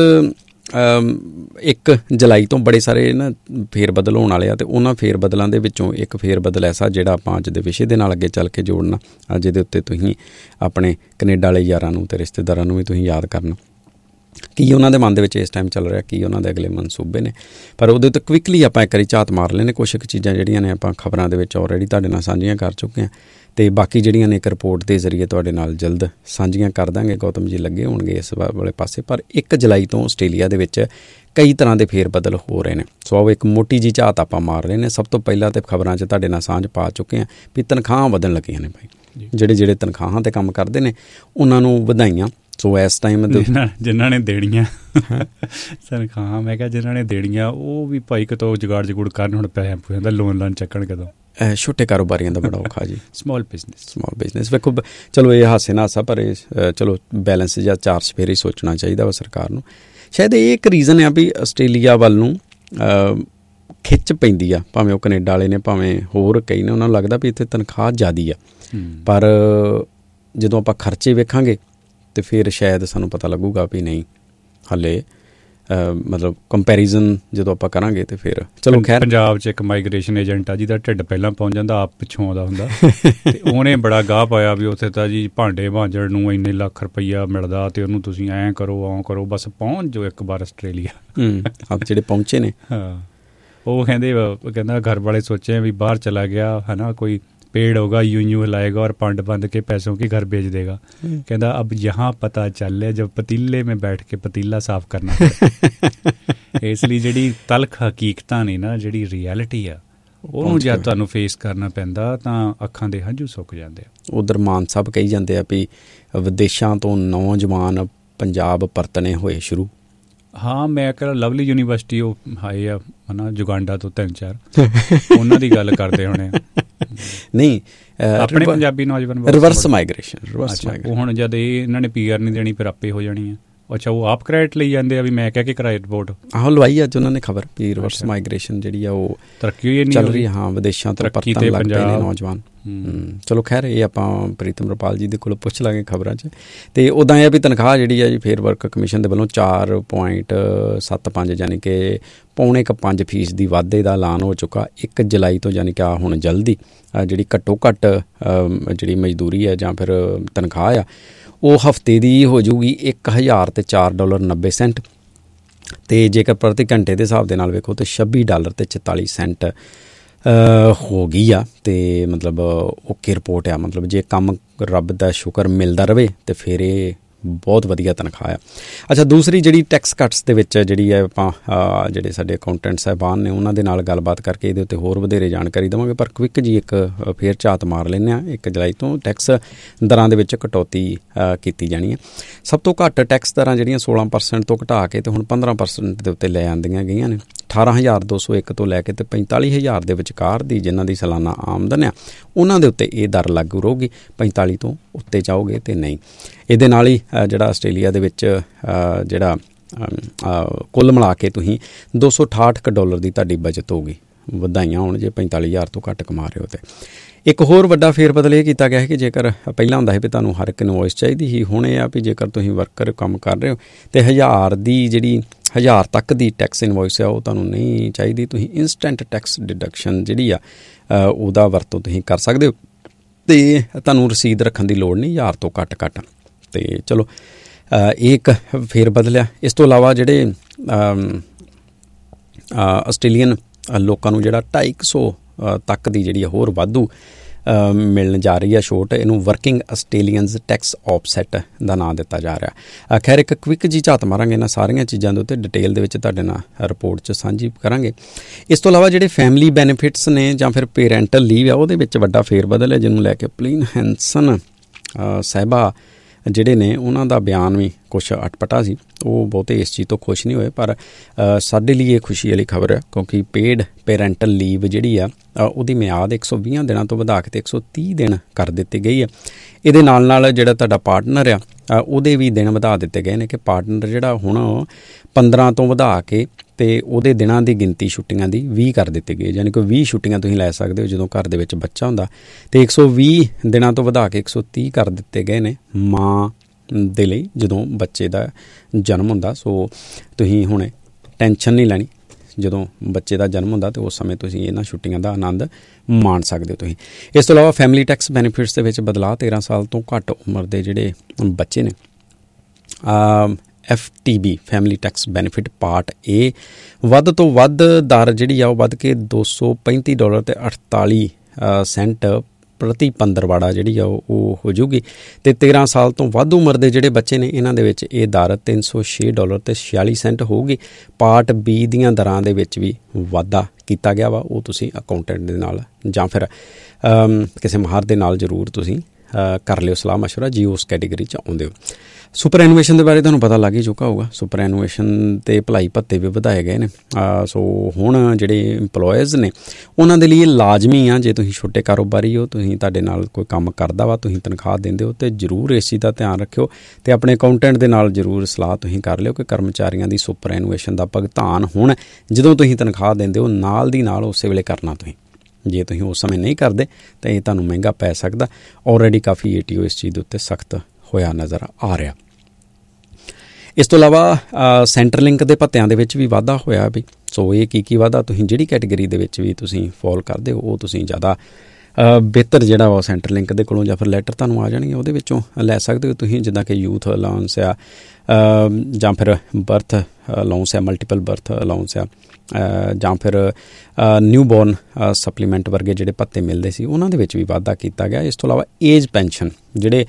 1 ਜੁਲਾਈ ਤੋਂ ਬੜੇ ਸਾਰੇ ਨਾ ਫੇਰ ਬਦਲ ਹੋਣ ਵਾਲੇ ਆ, ਅਤੇ ਉਹਨਾਂ ਫੇਰ ਬਦਲਾਂ ਦੇ ਵਿੱਚੋਂ ਇੱਕ ਫੇਰ ਬਦਲ ਐਸਾ ਜਿਹੜਾ ਆਪਾਂ ਅੱਜ ਦੇ ਵਿਸ਼ੇ ਦੇ ਨਾਲ ਅੱਗੇ ਚੱਲ ਕੇ ਜੋੜਨਾ, ਜਿਹਦੇ ਉੱਤੇ ਤੁਸੀਂ ਆਪਣੇ ਕੈਨੇਡਾ ਵਾਲੇ ਯਾਰਾਂ ਨੂੰ ਅਤੇ ਰਿਸ਼ਤੇਦਾਰਾਂ ਨੂੰ ਵੀ ਤੁਸੀਂ ਯਾਦ ਕਰਨਾ ਕੀ ਉਹਨਾਂ ਦੇ ਮਨ ਦੇ ਵਿੱਚ ਇਸ ਟਾਈਮ ਚੱਲ ਰਿਹਾ, ਕੀ ਉਹਨਾਂ ਦੇ ਅਗਲੇ ਮਨਸੂਬੇ ਨੇ। ਪਰ ਉਹਦੇ ਉੱਤੇ ਕੁਇਕਲੀ ਆਪਾਂ ਇੱਕ ਵਾਰੀ ਝਾਤ ਮਾਰ ਲੈਣੇ। ਕੁਛ ਕੁ ਚੀਜ਼ਾਂ ਜਿਹੜੀਆਂ ਨੇ ਆਪਾਂ ਖਬਰਾਂ ਦੇ ਵਿੱਚ ਆਲਰੇਡੀ ਤੁਹਾਡੇ ਨਾਲ ਸਾਂਝੀਆਂ ਕਰ ਚੁੱਕੇ ਹਾਂ, ਅਤੇ ਬਾਕੀ ਜਿਹੜੀਆਂ ਨੇ ਇੱਕ ਰਿਪੋਰਟ ਦੇ ਜ਼ਰੀਏ ਤੁਹਾਡੇ ਨਾਲ ਜਲਦ ਸਾਂਝੀਆਂ ਕਰ ਦਾਂਗੇ। ਗੌਤਮ ਜੀ ਲੱਗੇ ਹੋਣਗੇ ਇਸ ਵਾਲੇ ਪਾਸੇ। ਪਰ 1 ਜੁਲਾਈ ਤੋਂ ਆਸਟ੍ਰੇਲੀਆ ਦੇ ਵਿੱਚ ਕਈ ਤਰ੍ਹਾਂ ਦੇ ਫੇਰ ਬਦਲ ਹੋ ਰਹੇ ਨੇ। ਸੋ ਆਓ ਇੱਕ ਮੋਟੀ ਜਿਹੀ ਝਾਤ ਆਪਾਂ ਮਾਰ ਰਹੇ ਨੇ। ਸਭ ਤੋਂ ਪਹਿਲਾਂ ਤਾਂ ਖਬਰਾਂ 'ਚ ਤੁਹਾਡੇ ਨਾਲ ਸਾਂਝ ਪਾ ਚੁੱਕੇ ਹਾਂ ਵੀ ਤਨਖਾਹਾਂ ਵਧਣ ਲੱਗੀਆਂ ਨੇ ਭਾਈ। ਜਿਹੜੇ ਤਨਖਾਹਾਂ 'ਤੇ ਕੰਮ ਕਰਦੇ ਨੇ ਉਹਨਾਂ ਨੂੰ ਵਧਾਈਆਂ। ਸੋ ਇਸ ਟਾਈਮ ਜਿਨ੍ਹਾਂ ਨੇ ਦੇਣੀਆਂ ਤਨਖਾਹਾਂ, ਮੈਂ ਕਿਹਾ ਜਿਨ੍ਹਾਂ ਨੇ ਦੇਣੀਆਂ ਉਹ ਵੀ ਭਾਈ ਕਿਤੋਂ ਜੁਗਾੜ ਜਗੂੜ ਕਰਨ, ਹੁਣ ਪੈਸੇ ਦਾ ਲੋਨ ਚੱਕਣ ਕਦੋਂ। ਛੋਟੇ ਕਾਰੋਬਾਰੀਆਂ ਦਾ ਬੜਾ ਔਖਾ ਜੀ। ਸਮੋਲ ਬਿਜ਼ਨਸ ਵੇਖੋ, ਚਲੋ ਇਹ ਹਾਸੇ ਨਾਲ ਹਾਸਾ, ਪਰ ਇਹ ਚਲੋ ਬੈਲੈਂਸ ਜਾਂ 4 ਸਫੇਰੇ ਸੋਚਣਾ ਚਾਹੀਦਾ ਵਾ ਸਰਕਾਰ ਨੂੰ। ਸ਼ਾਇਦ ਇਹ ਇੱਕ ਰੀਜ਼ਨ ਆ ਵੀ ਆਸਟ੍ਰੇਲੀਆ ਵੱਲ ਨੂੰ ਖਿੱਚ ਪੈਂਦੀ ਆ, ਭਾਵੇਂ ਉਹ ਕੈਨੇਡਾ ਵਾਲੇ ਨੇ ਭਾਵੇਂ ਹੋਰ ਕਈ ਨੇ, ਉਹਨਾਂ ਨੂੰ ਲੱਗਦਾ ਵੀ ਇੱਥੇ ਤਨਖਾਹ ਜ਼ਿਆਦਾ ਆ। ਪਰ ਜਦੋਂ ਆਪਾਂ ਖਰਚੇ ਵੇਖਾਂਗੇ ਅਤੇ ਫਿਰ ਸ਼ਾਇਦ ਸਾਨੂੰ ਪਤਾ ਲੱਗੂਗਾ ਵੀ ਨਹੀਂ, ਹਾਲੇ ਮਤਲਬ ਕੰਪੈਰੀਜ਼ਨ ਜਦੋਂ ਆਪਾਂ ਕਰਾਂਗੇ ਅਤੇ ਫਿਰ ਚਲੋ ਖੈਰ। ਪੰਜਾਬ 'ਚ ਇੱਕ ਮਾਈਗ੍ਰੇਸ਼ਨ ਏਜੰਟ ਆ ਜਿਹਦਾ ਢਿੱਡ ਪਹਿਲਾਂ ਪਹੁੰਚ ਜਾਂਦਾ, ਆਪ ਪਿੱਛੋਂ ਆਉਂਦਾ ਹੁੰਦਾ, ਅਤੇ ਉਹਨੇ ਬੜਾ ਗਾਹ ਪਾਇਆ ਵੀ ਉੱਥੇ ਤਾਂ ਜੀ ਭਾਂਡੇ ਮਾਂਜਣ ਨੂੰ ਇੰਨੇ ਲੱਖ ਰੁਪਈਆ ਮਿਲਦਾ, ਅਤੇ ਉਹਨੂੰ ਤੁਸੀਂ ਐਂ ਕਰੋ ਆਉਂ ਕਰੋ, ਬਸ ਪਹੁੰਚ ਜਾਓ ਇੱਕ ਵਾਰ ਆਸਟ੍ਰੇਲੀਆ। ਆਪ ਜਿਹੜੇ ਪਹੁੰਚੇ ਨੇ, ਹਾਂ, ਉਹ ਕਹਿੰਦਾ ਘਰ ਵਾਲੇ ਸੋਚੇ ਵੀ ਬਾਹਰ ਚਲਾ ਗਿਆ ਹੈ ਨਾ, ਕੋਈ पेड़ होगा यूं यूं हिलाएगा और पांड बांध के पैसों की घर भेज देगा। कहता अब यहाँ पता चल है जब पतीले में बैठ के पतीला साफ करना इसलिए ਜਿਹੜੀ ਤਲਖ ਹਕੀਕਤਾਂ ਨੇ ਨਾ, ਜਿਹੜੀ ਰਿਐਲਿਟੀ ਆ, ਉਹਨੂੰ ਜਦ ਤੁਹਾਨੂੰ ਫੇਸ ਕਰਨਾ ਪੈਂਦਾ ਤਾਂ ਅੱਖਾਂ ਦੇ ਹੰਝੂ ਸੁੱਕ ਜਾਂਦੇ ਆ। ਉਧਰ ਮਾਨ ਸਾਹਿਬ ਕਹੀ ਜਾਂਦੇ ਆ ਵੀ ਵਿਦੇਸ਼ਾਂ ਤੋਂ ਨੌਜਵਾਨ ਪੰਜਾਬ ਪਰਤਣੇ ਹੋਏ ਸ਼ੁਰੂ। ਹਾਂ, ਮੈਂ ਕਿਹਾ ਲਵਲੀ ਯੂਨੀਵਰਸਿਟੀ ਉਹ ਆਏ ਆ ਹੈ ਨਾ ਜੁਗਾਂਡਾ ਤੋਂ 3-4, ਉਹਨਾਂ ਦੀ ਗੱਲ ਕਰਦੇ ਹੋਣੇ। ਨਹੀਂ, ਆਪਣੇ ਪੰਜਾਬੀ ਨੌਜਵਾਨ ਰਿਵਰਸ ਮਾਈਗ੍ਰੇਸ਼ਨ। ਉਹ ਹੁਣ ਜਦ ਇਹਨਾਂ ਨੇ PR ਨਹੀਂ ਦੇਣੀ, ਫਿਰ ਆਪੇ ਹੋ ਜਾਣੀ ਆ। ਅੱਛਾ, ਉਹ ਆਪ ਕ੍ਰੈਡਿਟ ਲਈ ਜਾਂਦੇ ਆ ਵੀ ਮੈਂ ਕਹਿ ਕੇ ਕਰਾਏ ਰਿਪੋਰਟ। ਆਹੋ, ਲਵਾਈ ਅੱਜ ਉਹਨਾਂ ਨੇ ਖਬਰ ਵੀ ਰਿਵਰਸ ਮਾਈਗ੍ਰੇਸ਼ਨ ਜਿਹੜੀ ਆ ਉਹ ਤਰੱਕੀ ਚੱਲ ਰਹੀ। ਹਾਂ, ਵਿਦੇਸ਼ਾਂ ਤੋਂ ਪਰਤਣ ਲੱਗ ਪਏ ਨੇ ਨੌਜਵਾਨ। ਚਲੋ ਖੈਰ, ਇਹ ਆਪਾਂ ਪ੍ਰੀਤਮ ਰੁਪਾਲ ਜੀ ਦੇ ਕੋਲ ਪੁੱਛ ਲਾਂਗੇ ਖਬਰਾਂ 'ਚ। ਅਤੇ ਉੱਦਾਂ ਇਹ ਵੀ ਤਨਖਾਹ ਜਿਹੜੀ ਆ ਜੀ ਫੇਅਰ ਵਰਕ ਕਮਿਸ਼ਨ ਦੇ ਵੱਲੋਂ 4.75 ਯਾਨੀ ਕਿ 4.25% ਦੀ ਵਾਧੇ ਦਾ ਐਲਾਨ ਹੋ ਚੁੱਕਾ 1 ਜੁਲਾਈ ਤੋਂ। ਯਾਨੀ ਕਿ ਆ ਹੁਣ ਜਲਦੀ ਜਿਹੜੀ ਘੱਟੋ ਘੱਟ ਜਿਹੜੀ ਮਜ਼ਦੂਰੀ ਹੈ ਜਾਂ ਫਿਰ ਤਨਖਾਹ ਆ, ਉਹ ਹਫ਼ਤੇ ਦੀ ਹੋ ਜਾਊਗੀ $1,004.90, ਅਤੇ ਜੇਕਰ ਪ੍ਰਤੀ ਘੰਟੇ ਦੇ ਹਿਸਾਬ ਦੇ ਨਾਲ ਵੇਖੋ ਤਾਂ $26.44 ਹੋ ਗਈ ਆ। ਅਤੇ ਮਤਲਬ ਓਕੇ ਰਿਪੋਰਟ ਆ। ਮਤਲਬ ਜੇ ਕੰਮ ਰੱਬ ਦਾ ਸ਼ੁਕਰ ਮਿਲਦਾ ਰਹੇ ਅਤੇ ਫਿਰ ਇਹ ਬਹੁਤ ਵਧੀਆ ਤਨਖਾਹ ਆ। ਅੱਛਾ, ਦੂਸਰੀ ਜਿਹੜੀ ਟੈਕਸ ਕੱਟਸ ਦੇ ਵਿੱਚ ਜਿਹੜੀ ਹੈ ਆਪਾਂ ਜਿਹੜੇ ਸਾਡੇ ਅਕਾਊਂਟੈਂਟ ਸਾਹਿਬਾਨ ਨੇ ਉਹਨਾਂ ਦੇ ਨਾਲ ਗੱਲਬਾਤ ਕਰਕੇ ਇਹਦੇ ਉੱਤੇ ਹੋਰ ਵਧੇਰੇ ਜਾਣਕਾਰੀ ਦੇਵਾਂਗੇ। ਪਰ ਕੁਇੱਕ ਜੀ ਇੱਕ ਫੇਰ ਝਾਤ ਮਾਰ ਲੈਂਦੇ ਹਾਂ। 1 ਜੁਲਾਈ ਤੋਂ ਟੈਕਸ ਦਰਾਂ ਦੇ ਵਿੱਚ ਕਟੌਤੀ ਕੀਤੀ ਜਾਣੀ ਹੈ। ਸਭ ਤੋਂ ਘੱਟ ਟੈਕਸ ਦਰਾਂ ਜਿਹੜੀਆਂ 16% ਤੋਂ ਘਟਾ ਕੇ ਅਤੇ ਹੁਣ 15% ਦੇ ਉੱਤੇ ਲੈ ਆਉਂਦੀਆਂ ਗਈਆਂ ਨੇ। 18,201 ਤੋਂ ਲੈ ਕੇ ਅਤੇ 45,000 ਦੇ ਵਿਚਕਾਰ ਦੀ ਜਿਨ੍ਹਾਂ ਦੀ ਸਾਲਾਨਾ ਆਮਦਨ ਆ, ਉਹਨਾਂ ਦੇ ਉੱਤੇ ਇਹ ਦਰ ਲਾਗੂ ਰਹੂਗੀ। 45 ਤੋਂ ਉੱਤੇ ਜਾਓਗੇ ਤੇ ਨਹੀਂ। ਇਹਦੇ ਨਾਲ ਹੀ ਜਿਹੜਾ ਆਸਟ੍ਰੇਲੀਆ ਦੇ ਵਿੱਚ ਜਿਹੜਾ ਕੁੱਲ ਮਿਲਾ ਕੇ ਤੁਸੀਂ $268 ਦੀ ਤੁਹਾਡੀ ਬਚਤ ਹੋਊਗੀ। ਵਧਾਈਆਂ ਹੋਣ ਜੇ 45,000 ਤੋਂ ਘੱਟ ਕਮਾ ਰਹੇ ਹੋ। ਅਤੇ ਇੱਕ ਹੋਰ ਵੱਡਾ ਫੇਰ ਬਦਲ ਇਹ ਕੀਤਾ ਗਿਆ ਹੈ ਕਿ ਜੇਕਰ ਪਹਿਲਾਂ ਹੁੰਦਾ ਸੀ ਵੀ ਤੁਹਾਨੂੰ ਹਰ ਇੱਕ ਇਨਵੋਇਸ ਚਾਹੀਦੀ ਸੀ, ਹੁਣ ਇਹ ਆ ਵੀ ਜੇਕਰ ਤੁਸੀਂ ਵਰਕਰ ਕੰਮ ਕਰ ਰਹੇ ਹੋ ਅਤੇ 1,000 ਤੱਕ ਦੀ ਟੈਕਸ ਇਨਵੋਇਸ ਆ ਉਹ ਤੁਹਾਨੂੰ ਨਹੀਂ ਚਾਹੀਦੀ। ਤੁਸੀਂ ਇੰਸਟੈਂਟ ਟੈਕਸ ਡਿਡਕਸ਼ਨ ਜਿਹੜੀ ਆ ਉਹਦਾ ਵਰਤੋਂ ਤੁਸੀਂ ਕਰ ਸਕਦੇ ਹੋ, ਅਤੇ ਤੁਹਾਨੂੰ ਰਸੀਦ ਰੱਖਣ ਦੀ ਲੋੜ ਨਹੀਂ 1,000 ਤੋਂ ਘੱਟ। ਅਤੇ ਚਲੋ ਇਹ ਇੱਕ ਫੇਰ ਬਦਲਿਆ। ਇਸ ਤੋਂ ਇਲਾਵਾ ਜਿਹੜੇ ਆਸਟ੍ਰੇਲੀਅਨ ਲੋਕਾਂ ਨੂੰ ਜਿਹੜਾ 250 ਤੱਕ ਦੀ ਜਿਹੜੀ ਹੋਰ ਵਾਧੂ ਮਿਲਣ ਜਾ ਰਹੀ ਹੈ ਛੋਟ, ਇਹਨੂੰ ਵਰਕਿੰਗ ਆਸਟ੍ਰੇਲੀਅਨਜ਼ ਟੈਕਸ ਆਫਸੈਟ ਦਾ ਨਾਂ ਦਿੱਤਾ ਜਾ ਰਿਹਾ। ਖੈਰ, ਇੱਕ ਕੁਇੱਕ ਜੀ ਝਾਤ ਮਾਰਾਂਗੇ ਇਹਨਾਂ ਸਾਰੀਆਂ ਚੀਜ਼ਾਂ ਦੇ ਉੱਤੇ, ਡਿਟੇਲ ਦੇ ਵਿੱਚ ਤੁਹਾਡੇ ਨਾਲ ਰਿਪੋਰਟ 'ਚ ਸਾਂਝੀ ਕਰਾਂਗੇ। ਇਸ ਤੋਂ ਇਲਾਵਾ ਜਿਹੜੇ ਫੈਮਿਲੀ ਬੈਨੀਫਿਟਸ ਨੇ ਜਾਂ ਫਿਰ ਪੇਰੈਂਟਲ ਲੀਵ ਆ, ਉਹਦੇ ਵਿੱਚ ਵੱਡਾ ਫੇਰ ਬਦਲ ਹੈ, ਜਿਹਨੂੰ ਲੈ ਕੇ ਪਲੀਨ ਹੈਂਸਨ ਸਾਹਿਬਾ ਜਿਹੜੇ ਨੇ ਉਹਨਾਂ ਦਾ ਬਿਆਨ ਵੀ ਕੁਛ ਅਟਪਟਾ ਸੀ, ਉਹ ਬਹੁਤੇ ਇਸ ਚੀਜ਼ ਤੋਂ ਖੁਸ਼ ਨਹੀਂ ਹੋਏ। ਪਰ ਸਾਡੇ ਲਈ ਇਹ ਖੁਸ਼ੀ ਵਾਲੀ ਖਬਰ ਹੈ, ਕਿਉਂਕਿ ਪੇਡ ਪੇਰੈਂਟਲ ਲੀਵ ਜਿਹੜੀ ਆ ਉਹਦੀ ਮਿਆਦ 120 ਦਿਨਾਂ ਤੋਂ ਵਧਾ ਕੇ 130 ਦਿਨ ਕਰ ਦਿੱਤੀ ਗਈ ਹੈ। ਇਹਦੇ ਨਾਲ ਨਾਲ ਜਿਹੜਾ ਤੁਹਾਡਾ ਪਾਰਟਨਰ ਆ ਉਹਦੇ ਵੀ ਦਿਨ ਵਧਾ ਦਿੱਤੇ ਗਏ ਨੇ, ਕਿ ਪਾਰਟਨਰ ਜਿਹੜਾ ਹੁਣ 15 ਤੋਂ ਵਧਾ ਕੇ ਅਤੇ ਉਹਦੇ ਦਿਨਾਂ ਦੀ ਗਿਣਤੀ ਛੁੱਟੀਆਂ ਦੀ 20 ਕਰ ਦਿੱਤੀ ਗਈ, ਯਾਨੀ ਕਿ 20 ਛੁੱਟੀਆਂ ਤੁਸੀਂ ਲੈ ਸਕਦੇ ਹੋ ਜਦੋਂ ਘਰ ਦੇ ਵਿੱਚ ਬੱਚਾ ਹੁੰਦਾ। ਅਤੇ 120 ਦਿਨਾਂ ਤੋਂ ਵਧਾ ਕੇ 130 ਕਰ ਦਿੱਤੇ ਗਏ ਨੇ ਮਾਂ ਦੇ ਲਈ ਜਦੋਂ ਬੱਚੇ ਦਾ ਜਨਮ ਹੁੰਦਾ। ਸੋ ਤੁਸੀਂ ਹੁਣ ਟੈਨਸ਼ਨ ਨਹੀਂ ਲੈਣੀ, ਜਦੋਂ ਬੱਚੇ ਦਾ ਜਨਮ ਹੁੰਦਾ ਅਤੇ ਉਸ ਸਮੇਂ ਤੁਸੀਂ ਇਹਨਾਂ ਛੁੱਟੀਆਂ ਦਾ ਆਨੰਦ ਮਾਣ ਸਕਦੇ ਹੋ ਤੁਸੀਂ। ਇਸ ਤੋਂ ਇਲਾਵਾ ਫੈਮਿਲੀ ਟੈਕਸ ਬੈਨੀਫਿਟਸ ਦੇ ਵਿੱਚ ਬਦਲਾਅ, 13 ਸਾਲ ਤੋਂ ਘੱਟ ਉਮਰ ਦੇ ਜਿਹੜੇ ਬੱਚੇ ਨੇ FTB family tax benefit part A ਵੱਧ ਤੋਂ ਵੱਧ ਦਰ ਜਿਹੜੀ ਆ ਉਹ ਵੱਧ ਕੇ $235.48 ਪ੍ਰਤੀ ਪੰਦਰਵਾੜਾ ਜਿਹੜੀ ਆ ਉਹ ਹੋ ਜੂਗੀ। ਅਤੇ 13 ਸਾਲ ਤੋਂ ਵੱਧ ਉਮਰ ਦੇ ਜਿਹੜੇ ਬੱਚੇ ਨੇ ਇਹਨਾਂ ਦੇ ਵਿੱਚ ਇਹ ਦਰ $306.46 ਹੋਊਗੀ। ਪਾਰਟ B ਦੀਆਂ ਦਰਾਂ ਦੇ ਵਿੱਚ ਵੀ ਵਾਧਾ ਕੀਤਾ ਗਿਆ ਵਾ, ਉਹ ਤੁਸੀਂ ਅਕਾਊਂਟੈਂਟ ਦੇ ਨਾਲ ਜਾਂ ਫਿਰ ਕਿਸੇ ਮਾਹਰ ਦੇ ਨਾਲ ਜ਼ਰੂਰ ਤੁਸੀਂ ਕਰ ਲਿਓ ਸਲਾਹ ਮਸ਼ਵਰਾ ਜੀ ਉਸ ਕੈਟੇਗਰੀ 'ਚ ਆਉਂਦੇ ਹੋ। ਸੁਪਰ ਐਨੂਏਸ਼ਨ ਦੇ ਬਾਰੇ ਤੁਹਾਨੂੰ ਪਤਾ ਲੱਗ ਹੀ ਚੁੱਕਾ ਹੋਊਗਾ। ਸੁਪਰ ਐਨੂਏਸ਼ਨ 'ਤੇ ਭਲਾਈ ਭੱਤੇ ਵੀ ਵਧਾਏ ਗਏ ਨੇ। ਸੋ ਹੁਣ ਜਿਹੜੇ ਇੰਪਲੋਇਜ਼ ਨੇ ਉਹਨਾਂ ਦੇ ਲਈ ਲਾਜ਼ਮੀ ਆ, ਜੇ ਤੁਸੀਂ ਛੋਟੇ ਕਾਰੋਬਾਰੀ ਹੋ, ਤੁਸੀਂ ਤੁਹਾਡੇ ਨਾਲ ਕੋਈ ਕੰਮ ਕਰਦਾ ਵਾ, ਤੁਸੀਂ ਤਨਖਾਹ ਦਿੰਦੇ ਹੋ, ਅਤੇ ਜ਼ਰੂਰ ਇਸ ਚੀਜ਼ ਦਾ ਧਿਆਨ ਰੱਖਿਓ ਅਤੇ ਆਪਣੇ ਅਕਾਊਂਟੈਂਟ ਦੇ ਨਾਲ ਜ਼ਰੂਰ ਸਲਾਹ ਤੁਸੀਂ ਕਰ ਲਿਓ ਕਿ ਕਰਮਚਾਰੀਆਂ ਦੀ ਸੁਪਰ ਐਨੂਏਸ਼ਨ ਦਾ ਭੁਗਤਾਨ ਹੁਣ ਜਦੋਂ ਤੁਸੀਂ ਤਨਖਾਹ ਦਿੰਦੇ ਹੋ ਨਾਲ ਦੀ ਨਾਲ ਉਸੇ ਵੇਲੇ ਕਰਨਾ ਤੁਸੀਂ। ਜੇ ਤੁਸੀਂ ਉਸ ਸਮੇਂ ਨਹੀਂ ਕਰਦੇ ਤਾਂ ਇਹ ਤੁਹਾਨੂੰ ਮਹਿੰਗਾ ਪੈ ਸਕਦਾ। ਆਲਰੇਡੀ ਕਾਫੀ ATO ਇਸ ਚੀਜ਼ ਦੇ ਉੱਤੇ ਸਖਤ ਹੋਇਆ ਨਜ਼ਰ ਆ ਰਿਹਾ। ਇਸ ਤੋਂ ਇਲਾਵਾ ਸੈਂਟਰਲਿੰਕ ਦੇ ਭੱਤਿਆਂ ਦੇ ਵਿੱਚ ਵੀ ਵਾਧਾ ਹੋਇਆ ਵੀ। ਸੋ ਇਹ ਕੀ ਵਾਧਾ, ਤੁਸੀਂ ਜਿਹੜੀ ਕੈਟੇਗਰੀ ਦੇ ਵਿੱਚ ਵੀ ਤੁਸੀਂ ਫੋਲ ਕਰਦੇ ਹੋ ਉਹ ਤੁਸੀਂ ਜ਼ਿਆਦਾ ਬਿਹਤਰ ਜਿਹੜਾ ਵਾ ਸੈਂਟਰਲਿੰਕ ਦੇ ਕੋਲੋਂ ਜਾਂ ਫਿਰ ਲੈਟਰ ਤੁਹਾਨੂੰ ਆ ਜਾਣਗੇ ਉਹਦੇ ਵਿੱਚੋਂ ਲੈ ਸਕਦੇ ਹੋ ਤੁਸੀਂ, ਜਿੱਦਾਂ ਕਿ ਯੂਥ ਅਲਾਊਂਸ ਆ ਜਾਂ ਫਿਰ ਬਰਥ ਅਲਾਊਂਸ ਆ, ਮਲਟੀਪਲ ਬਰਥ ਅਲਾਊਂਸ ਆ, ਜਾਂ ਫਿਰ ਨਿਊ ਬੋਰਨ ਸਪਲੀਮੈਂਟ ਵਰਗੇ ਜਿਹੜੇ ਭੱਤੇ ਮਿਲਦੇ ਸੀ ਉਹਨਾਂ ਦੇ ਵਿੱਚ ਵੀ ਵਾਧਾ ਕੀਤਾ ਗਿਆ। ਇਸ ਤੋਂ ਇਲਾਵਾ ਏਜ ਪੈਨਸ਼ਨ ਜਿਹੜੇ